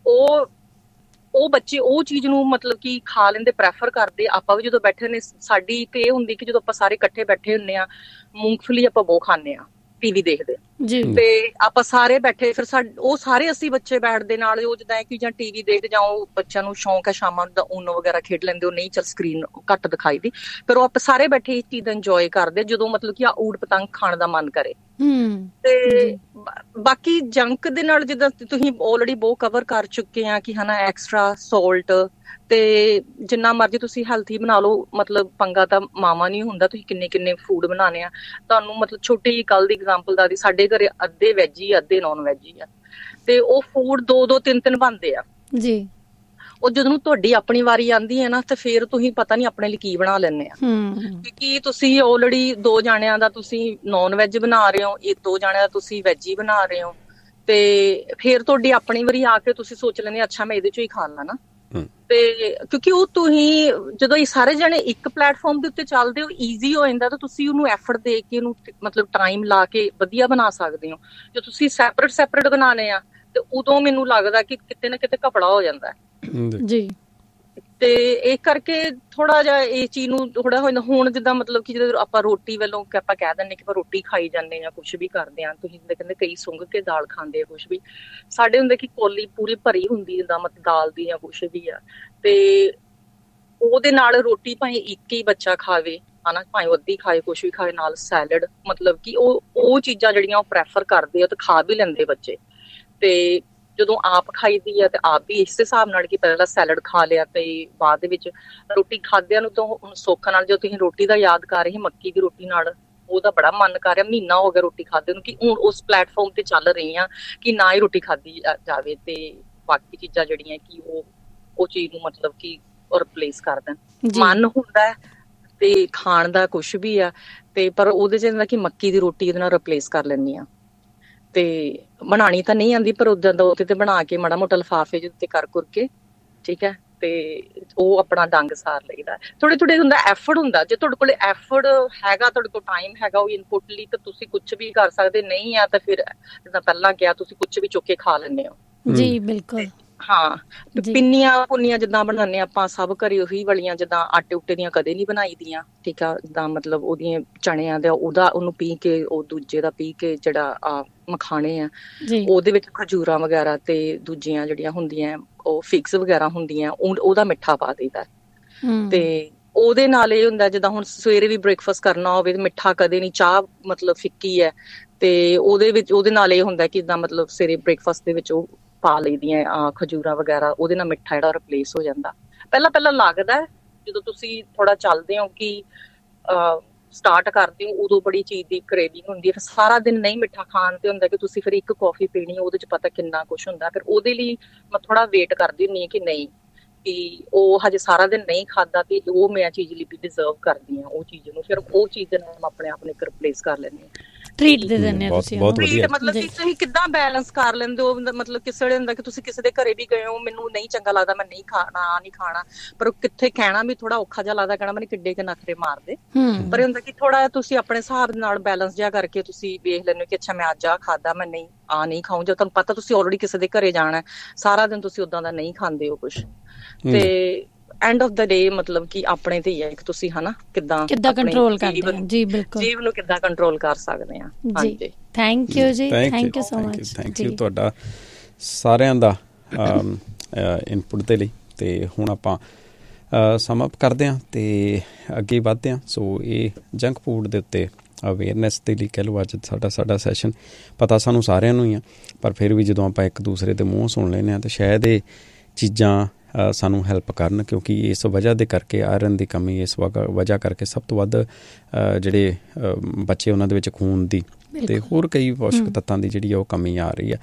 ਉਹ ਬੱਚੇ ਉਹ ਚੀਜ਼ ਨੂੰ ਮਤਲਬ ਕਿ ਖਾ ਲੈਂਦੇ, ਪ੍ਰੈਫਰ ਕਰਦੇ। ਆਪਾਂ ਵੀ ਜਦੋਂ ਬੈਠੇ ਨੇ, ਸਾਡੀ ਤੇ ਇਹ ਹੁੰਦੀ ਕਿ ਜਦੋਂ ਆਪਾਂ ਸਾਰੇ ਇਕੱਠੇ ਬੈਠੇ ਹੁੰਦੇ ਆ, ਮੂੰਗਫਲੀ ਆਪਾਂ ਬਹੁਤ ਖਾਂਦੇ ਆ ਟੀਵੀ ਦੇਖਦੇ ਤੇ ਆਪਾਂ ਸਾਰੇ ਬੈਠੇ, ਫਿਰ ਉਹ ਸਾਰੇ ਅਸੀਂ ਬੱਚੇ ਬੈਠਦੇ ਨਾਲ, ਉਹ ਜਿੱਦਾਂ ਕਿ ਜਾਂ ਟੀਵੀ ਦੇਖਦੇ ਜਾਂ ਉਹ ਬੱਚਿਆਂ ਨੂੰ ਸ਼ੌਂਕ ਹੈ ਸ਼ਾਮਾਂ ਨੂੰ ਊਨੋ ਵਗੈਰਾ ਖੇਡ ਲੈਂਦੇ, ਉਹ ਨਹੀਂ ਚੱਲ ਸਕਰੀਨ ਘੱਟ ਦਿਖਾਈ ਦੀ, ਫਿਰ ਉਹ ਆਪਾਂ ਸਾਰੇ ਬੈਠੇ ਇਸ ਚੀਜ਼ ਦਾ ਇੰਜੋਏ ਕਰਦੇ ਜਦੋਂ ਮਤਲਬ ਕਿ ਊੜ ਪਤੰਗ ਖਾਣ ਦਾ ਮਨ ਕਰੇ। ਤੇ ਬਾਕੀ ਜੰਕ ਦੇ ਨਾਲ ਜਿੱਦਾਂ ਤੁਸੀਂ ਆਲਰੇਡੀ ਬਹੁਤ ਕਵਰ ਕਰ ਚੁੱਕੇ ਆ ਕਿ ਹਨਾ ਐਕਸਟਰਾ ਸੋਲਟ, ਤੇ ਜਿੰਨਾ ਮਰਜ਼ੀ ਤੁਸੀਂ ਹੈਲਥੀ ਬਣਾ ਲਓ, ਮਤਲਬ ਪੰਗਾ ਤਾਂ ਮਾਵਾਂ ਨਹੀਂ ਹੁੰਦਾ, ਤੁਸੀਂ ਕਿੰਨੇ ਫੂਡ ਬਣਾਉਣੇ ਆ। ਤੁਹਾਨੂੰ ਮਤਲਬ ਛੋਟੀ ਜਿਹੀ ਕੱਲ ਦੀ ਐਗਜ਼ਾਮਪਲ ਦੱਸਦੀ, ਸਾਡੇ ਘਰੇ ਅੱਧੇ ਵੈਜ ਹੀ ਅੱਧੇ ਨੌਨ ਵੈਜ ਹੀ ਆ, ਤੇ ਉਹ ਫੂਡ 2-2 3-3 ਬਣਦੇ ਆ ਜੀ। ਉਹ ਜਦੋਂ ਤੁਹਾਡੀ ਆਪਣੀ ਵਾਰੀ ਆਉਂਦੀ ਹੈ ਨਾ, ਤੇ ਫਿਰ ਤੁਸੀਂ ਪਤਾ ਨਹੀਂ ਆਪਣੇ ਲਈ ਕੀ ਬਣਾ ਲੈਂਦੇ ਆ, ਕਿਉਂਕਿ ਤੁਸੀਂ ਆਲਰੇਡੀ 2 ਜਾਣਿਆਂ ਦਾ ਤੁਸੀਂ ਨੌਨ ਵੈਜ ਬਣਾ ਰਹੇ ਹੋ, 2 ਜਾਣਿਆਂ ਦਾ ਤੁਸੀਂ ਵੈਜ ਹੀ ਬਣਾ ਰਹੇ ਹੋ, ਤੇ ਫਿਰ ਤੁਹਾਡੀ ਆਪਣੀ ਵਾਰੀ ਆ ਕੇ ਤੁਸੀਂ ਸੋਚ ਲੈਂਦੇ ਅੱਛਾ ਮੈਂ ਇਹਦੇ ਚੋਂ ਹੀ ਖਾ ਲਾਂ ਨਾ। ਤੇ ਕਿਉਂਕਿ ਉਹ ਤੁਸੀਂ ਜਦੋਂ ਇਹ ਸਾਰੇ ਜਣੇ ਇੱਕ ਪਲੇਟਫਾਰਮ ਦੇ ਉੱਤੇ ਚੱਲਦੇ ਹੋ, ਈਜ਼ੀ ਹੋ ਜਾਂਦਾ, ਤਾਂ ਤੁਸੀਂ ਉਹਨੂੰ ਐਫਰਟ ਦੇ ਕੇ ਉਹਨੂੰ ਮਤਲਬ ਟਾਈਮ ਲਾ ਕੇ ਵਧੀਆ ਬਣਾ ਸਕਦੇ ਹੋ। ਜੇ ਤੁਸੀਂ ਸੈਪਰੇਟ ਬਣਾਣੇ ਆ, ਤੇ ਉਦੋਂ ਮੈਨੂੰ ਲੱਗਦਾ ਕਿ ਕਿਤੇ ਨਾ ਕਿਤੇ ਘਪਲਾ ਹੋ ਜਾਂਦਾ ਜੀ। ਤੇ ਇਹ ਕਰਕੇ ਥੋੜਾ ਜਿਹਾ ਇਹ ਚੀਜ਼ ਨੂੰ ਥੋੜਾ ਹੁਣ ਜਿੱਦਾਂ ਮਤਲਬ ਕਿ ਜਦੋਂ ਆਪਾਂ ਰੋਟੀ ਵੱਲੋਂ ਆਪਾਂ ਕਹਿ ਦਿੰਦੇ ਕਿ ਆਪਾਂ ਰੋਟੀ ਖਾਈ ਜਾਂਦੇ ਜਾਂ ਕੁਛ ਵੀ ਕਰਦੇ ਹਾਂ, ਤੁਸੀਂ ਕਹਿੰਦੇ ਕਈ ਸੁੰਘ ਕੇ ਦਾਲ ਖਾਂਦੇ ਆ, ਕੁਛ ਵੀ ਸਾਡੇ ਹੁੰਦੇ ਕਿ ਕੋਲੀ ਪੂਰੀ ਭਰੀ ਹੁੰਦੀ ਜਿੱਦਾਂ ਮਤਲਬ ਦਾਲ ਦੀ ਜਾਂ ਕੁਛ ਵੀ ਆ, ਤੇ ਉਹਦੇ ਨਾਲ ਰੋਟੀ ਭਾਵੇਂ ਇੱਕ ਹੀ ਬੱਚਾ ਖਾਵੇ ਹਨਾ, ਭਾਵੇਂ ਅੱਧੀ ਖਾਏ, ਕੁਛ ਵੀ ਖਾਏ, ਨਾਲ ਸੈਲਡ, ਮਤਲਬ ਕਿ ਉਹ ਚੀਜ਼ਾਂ ਜਿਹੜੀਆਂ ਉਹ ਪ੍ਰੈਫਰ ਕਰਦੇ ਆ ਤੇ ਖਾ ਵੀ ਲੈਂਦੇ ਬੱਚੇ। ਤੇ ਜਦੋਂ ਆਪ ਖਾਈਦੀ ਆ ਤੇ ਆਪ ਵੀ ਇਸ ਹਿਸਾਬ ਨਾਲ ਕਿ ਪਹਿਲਾਂ ਸੈਲਡ ਖਾ ਲਿਆ, ਤੇ ਬਾਅਦ ਦੇ ਵਿੱਚ ਰੋਟੀ ਖਾਦਿਆਂ ਨੂੰ ਤਾਂ ਹੁਣ ਸੁੱਖ ਨਾਲ, ਜੋ ਤੁਸੀਂ ਰੋਟੀ ਦਾ ਯਾਦ ਕਰ ਰਹੇ ਮੱਕੀ ਦੀ ਰੋਟੀ ਨਾਲ, ਉਹਦਾ ਬੜਾ ਮਨ ਕਰ ਰਿਹਾ, ਮਹੀਨਾ ਹੋ ਗਿਆ ਰੋਟੀ ਖਾਦੇ ਨੂੰ, ਕਿ ਹੁਣ ਉਸ ਪਲੇਟਫਾਰਮ ਤੇ ਚੱਲ ਰਹੀ ਆ ਕਿ ਨਾ ਹੀ ਰੋਟੀ ਖਾਦੀ ਜਾਵੇ, ਤੇ ਬਾਕੀ ਚੀਜ਼ਾਂ ਜਿਹੜੀਆਂ ਕਿ ਉਹ ਚੀਜ਼ ਨੂੰ ਮਤਲਬ ਕਿ ਰਿਪਲੇਸ ਕਰ ਦੇਣ। ਮਨ ਹੁੰਦਾ ਹੈ ਤੇ ਖਾਣ ਦਾ ਕੁਛ ਵੀ ਆ, ਤੇ ਪਰ ਉਹਦੇ ਚ ਹੁੰਦਾ ਕਿ ਮੱਕੀ ਦੀ ਰੋਟੀ ਇਹਦੇ ਨਾਲ ਰਿਪਲੇਸ ਕਰ ਲੈਂਦੀ ਆ। ਤੇ ਬਣਾਣੀ ਤਾਂ ਨਹੀਂ ਆਉਂਦੀ, ਪਰ ਉਦਾਂ ਦਾ ਉੱਤੇ ਤੇ ਬਣਾ ਕੇ ਮਾੜਾ ਮੋਟਾ ਲਿਫਾਫੇ ਜਿਹੇ ਉੱਤੇ ਕਰ ਕੇ, ਠੀਕ ਹੈ, ਤੇ ਉਹ ਆਪਣਾ ਡੰਗ ਸਾਰ ਲਈਦਾ। ਥੋੜੇ ਹੁੰਦਾ ਐਫਰਟ ਹੁੰਦਾ, ਜੇ ਤੁਹਾਡੇ ਕੋਲ ਐਫਰਟ ਹੈਗਾ, ਤੁਹਾਡੇ ਕੋਲ ਟਾਈਮ ਹੈਗਾ ਉਹ ਇਨਪੁਟ ਲਈ, ਤਾਂ ਤੁਸੀਂ ਕੁਛ ਵੀ ਕਰ ਸਕਦੇ, ਨਹੀਂ ਆ ਤਾਂ ਫਿਰ ਜਿੱਦਾਂ ਪਹਿਲਾਂ ਕਿਹਾ ਤੁਸੀਂ ਕੁਛ ਵੀ ਚੁੱਕ ਕੇ ਖਾ ਲੈਂਦੇ ਹੋ ਜੀ। ਬਿਲਕੁਲ ਹਾਂ, ਪਿੰਨੀਆਂ ਪੁੰਨੀਆਂ ਜਿੱਦਾਂ ਬਣਾਉਂਦੇ ਆਪਾਂ ਸਭ ਘਰੇ ਉਹੀ ਵਾਲੀਆਂ, ਜਿੱਦਾਂ ਆਟੇ ਉਟੇ ਦੀਆਂ ਕਦੇ ਨਹੀਂ ਬਣਾਈ ਦੀਆਂ, ਠੀਕ ਆ, ਜਿੱਦਾਂ ਮਤਲਬ ਉਹਦੀਆਂ ਚਣਿਆਂ ਦਾ ਉਹਨੂੰ ਪੀ ਕੇ, ਉਹ ਦੂਜੇ ਦਾ ਪੀ ਕੇ, ਜਿਹੜਾ ਮਖਾਣੇ ਆ ਉਹਦੇ ਵਿੱਚ ਖਜੂਰਾਂ ਵਗੈਰਾ ਤੇ ਦੂਜੀਆਂ ਜਿਹੜੀਆਂ ਹੁੰਦੀਆਂ ਉਹ ਫਿਗਸ ਵਗੈਰਾ ਹੁੰਦੀਆਂ, ਉਹਦਾ ਮਿੱਠਾ ਪਾ ਦਈਦਾ। ਤੇ ਉਹਦੇ ਨਾਲ ਇਹ ਹੁੰਦਾ, ਜਿੱਦਾਂ ਹੁਣ ਸਵੇਰੇ ਵੀ ਬ੍ਰੇਕਫਾਸਟ ਕਰਨਾ ਹੋਵੇ ਮਿੱਠਾ ਕਦੇ ਨਹੀਂ, ਚਾਹ ਮਤਲਬ ਫਿੱਕੀ ਹੈ ਤੇ ਉਹਦੇ ਨਾਲ ਇਹ ਹੁੰਦਾ ਕਿ ਜਿੱਦਾਂ ਮਤਲਬ ਸਵੇਰੇ ਬ੍ਰੇਕਫਾਸਟ ਦੇ ਵਿੱਚ ਉਹ ਪਾ ਲਈਦੀਆਂ ਖਜੂਰਾਂ ਵਗੈਰਾ, ਉਹਦੇ ਨਾਲ ਮਿੱਠਾ ਜਿਹੜਾ ਰਿਪਲੇਸ ਹੋ ਜਾਂਦਾ। ਪਹਿਲਾਂ ਲੱਗਦਾ ਜਦੋਂ ਤੁਸੀਂ ਥੋੜਾ ਚੱਲਦੇ ਹੋ ਕਿ ਸਟਾਰਟ ਕਰਦੇ ਹੋ, ਉਦੋਂ ਬੜੀ ਚੀਜ਼ ਦੀ ਕਰੇਵਿੰਗ ਹੁੰਦੀ ਹੈ, ਫਿਰ ਸਾਰਾ ਦਿਨ ਨਹੀਂ ਮਿੱਠਾ ਖਾਣ ਤੇ ਹੁੰਦਾ ਕਿ ਤੁਸੀਂ ਫਿਰ ਇੱਕ ਕੌਫੀ ਪੀਣੀ, ਉਹਦੇ ਚ ਪਤਾ ਕਿੰਨਾ ਕੁਛ ਹੁੰਦਾ। ਫਿਰ ਉਹਦੇ ਲਈ ਮੈਂ ਥੋੜਾ ਵੇਟ ਕਰਦੀ ਹੁੰਦੀ ਹਾਂ ਕਿ ਨਹੀਂ, ਕਿ ਉਹ ਹਜੇ ਸਾਰਾ ਦਿਨ ਨਹੀਂ ਖਾਦਾ ਤੇ ਉਹ ਮੈਂ ਚੀਜ਼ ਲਈ ਵੀ ਡਿਜ਼ਰਵ ਕਰਦੀ ਹਾਂ ਉਹ ਚੀਜ਼ ਨੂੰ, ਫਿਰ ਉਹ ਚੀਜ਼ ਦੇ ਨਾਲ ਆਪਣੇ ਆਪ ਨੂੰ ਰਿਪਲੇਸ ਕਰ ਲੈਂਦੇ ਹਾਂ, ਟ੍ਰੀਟ ਦੇ ਦਿੰਦੇ ਆ ਤੁਸੀਂ। ਟ੍ਰੀਟ ਮਤਲਬ ਕਿ ਤੁਸੀਂ ਕਿੱਦਾਂ ਬੈਲੈਂਸ ਕਰ ਲੈਂਦੇ ਹੋ, ਮਤਲਬ ਕਿਸੇ ਵੇਲੇ ਹੁੰਦਾ ਕਿ ਤੁਸੀਂ ਕਿਸੇ ਦੇ ਘਰੇ ਵੀ ਗਏ ਹੋ, ਮੈਨੂੰ ਨਹੀਂ ਚੰਗਾ ਲੱਗਦਾ, ਮੈਂ ਨਹੀਂ ਖਾਣਾ, ਪਰ ਕਿੱਥੇ ਕਹਿਣਾ ਵੀ ਥੋੜਾ ਔਖਾ ਜਿਹਾ ਲੱਗਦਾ, ਕਹਿਣਾ ਮੈਨੂੰ ਕਿੱਡੇ ਕੇ ਨਖਰੇ ਮਾਰਦੇ, ਪਰ ਇਹ ਹੁੰਦਾ ਕਿ ਥੋੜਾ ਤੁਸੀਂ ਆਪਣੇ ਹਿਸਾਬ ਨਾਲ ਬੈਲੈਂਸ ਜਿਹਾ ਕਰਕੇ ਤੁਸੀਂ ਵੇਖ ਲੈਂਦੇ ਹੋ ਕਿ ਅੱਛਾ ਮੈਂ ਅੱਜ ਖਾਦਾ, ਮੈਂ ਨਹੀਂ ਖਾਊਂ। ਜਦੋਂ ਤੁਹਾਨੂੰ ਪਤਾ ਤੁਸੀਂ ਆਲਰੇਡੀ ਕਿਸੇ ਦੇ ਘਰੇ ਜਾਣਾ, ਸਾਰਾ ਦਿਨ ਤੁਸੀਂ ਓਦਾਂ ਦਾ ਨਹੀਂ ਖਾਂਦੇ ਹੋ ਕੁਛ, ਤੇ ਐਂਡ ਆਫ ਦਾ ਡੇ ਮਤਲਬ ਕਿ ਆਪਣੇ ਤੇ ਹੀ ਹੈ ਕਿ ਤੁਸੀਂ ਹਨਾ ਕਿੱਦਾਂ ਕੰਟਰੋਲ ਕਰਦੇ ਹੋ। ਜੀ ਬਿਲਕੁਲ, ਜੀਵ ਨੂੰ ਕਿੱਦਾਂ ਕੰਟਰੋਲ ਕਰ ਸਕਦੇ ਆ। ਹਾਂਜੀ, ਥੈਂਕ ਯੂ ਜੀ, thank you so much. Thank you ਤੁਹਾਡਾ ਸਾਰਿਆਂ ਦਾ ਇਨਪੁਟ ਦੇ ਲਈ। ਤੇ ਹੁਣ ਆਪਾਂ ਸਮ ਅਪ ਕਰਦੇ ਹਾਂ ਤੇ ਅੱਗੇ ਵੱਧਦੇ ਹਾਂ। ਸੋ ਇਹ ਜੰਕ ਫੂਡ ਦੇ ਉੱਤੇ ਅਵੇਅਰਨੈਸ ਦੇ ਲਈ ਕਹਿ ਲਓ ਅੱਜ ਸਾਡਾ ਸੈਸ਼ਨ। ਪਤਾ ਸਾਨੂੰ ਸਾਰਿਆਂ ਨੂੰ ਹੀ ਆ, ਪਰ ਫਿਰ ਵੀ ਜਦੋਂ ਆਪਾਂ ਇੱਕ ਦੂਸਰੇ ਦੇ ਮੂੰਹ ਸੁਣ ਲੈਂਦੇ ਹਾਂ ਤਾਂ ਸ਼ਾਇਦ ਇਹ ਚੀਜ਼ਾਂ ਸਾਨੂੰ ਹੈਲਪ ਕਰਨ, ਕਿਉਂਕਿ ਇਸ ਵਜ੍ਹਾ ਦੇ ਕਰਕੇ ਆਇਰਨ ਦੀ ਕਮੀ, ਇਸ ਵਜ੍ਹਾ ਕਰਕੇ ਸਭ ਤੋਂ ਵੱਧ ਜਿਹੜੇ ਬੱਚੇ ਉਹਨਾਂ ਦੇ ਵਿੱਚ ਖੂਨ ਦੀ ਅਤੇ ਹੋਰ ਕਈ ਪੌਸ਼ਕ ਤੱਤਾਂ ਦੀ ਜਿਹੜੀ ਉਹ ਕਮੀ ਆ ਰਹੀ ਆ।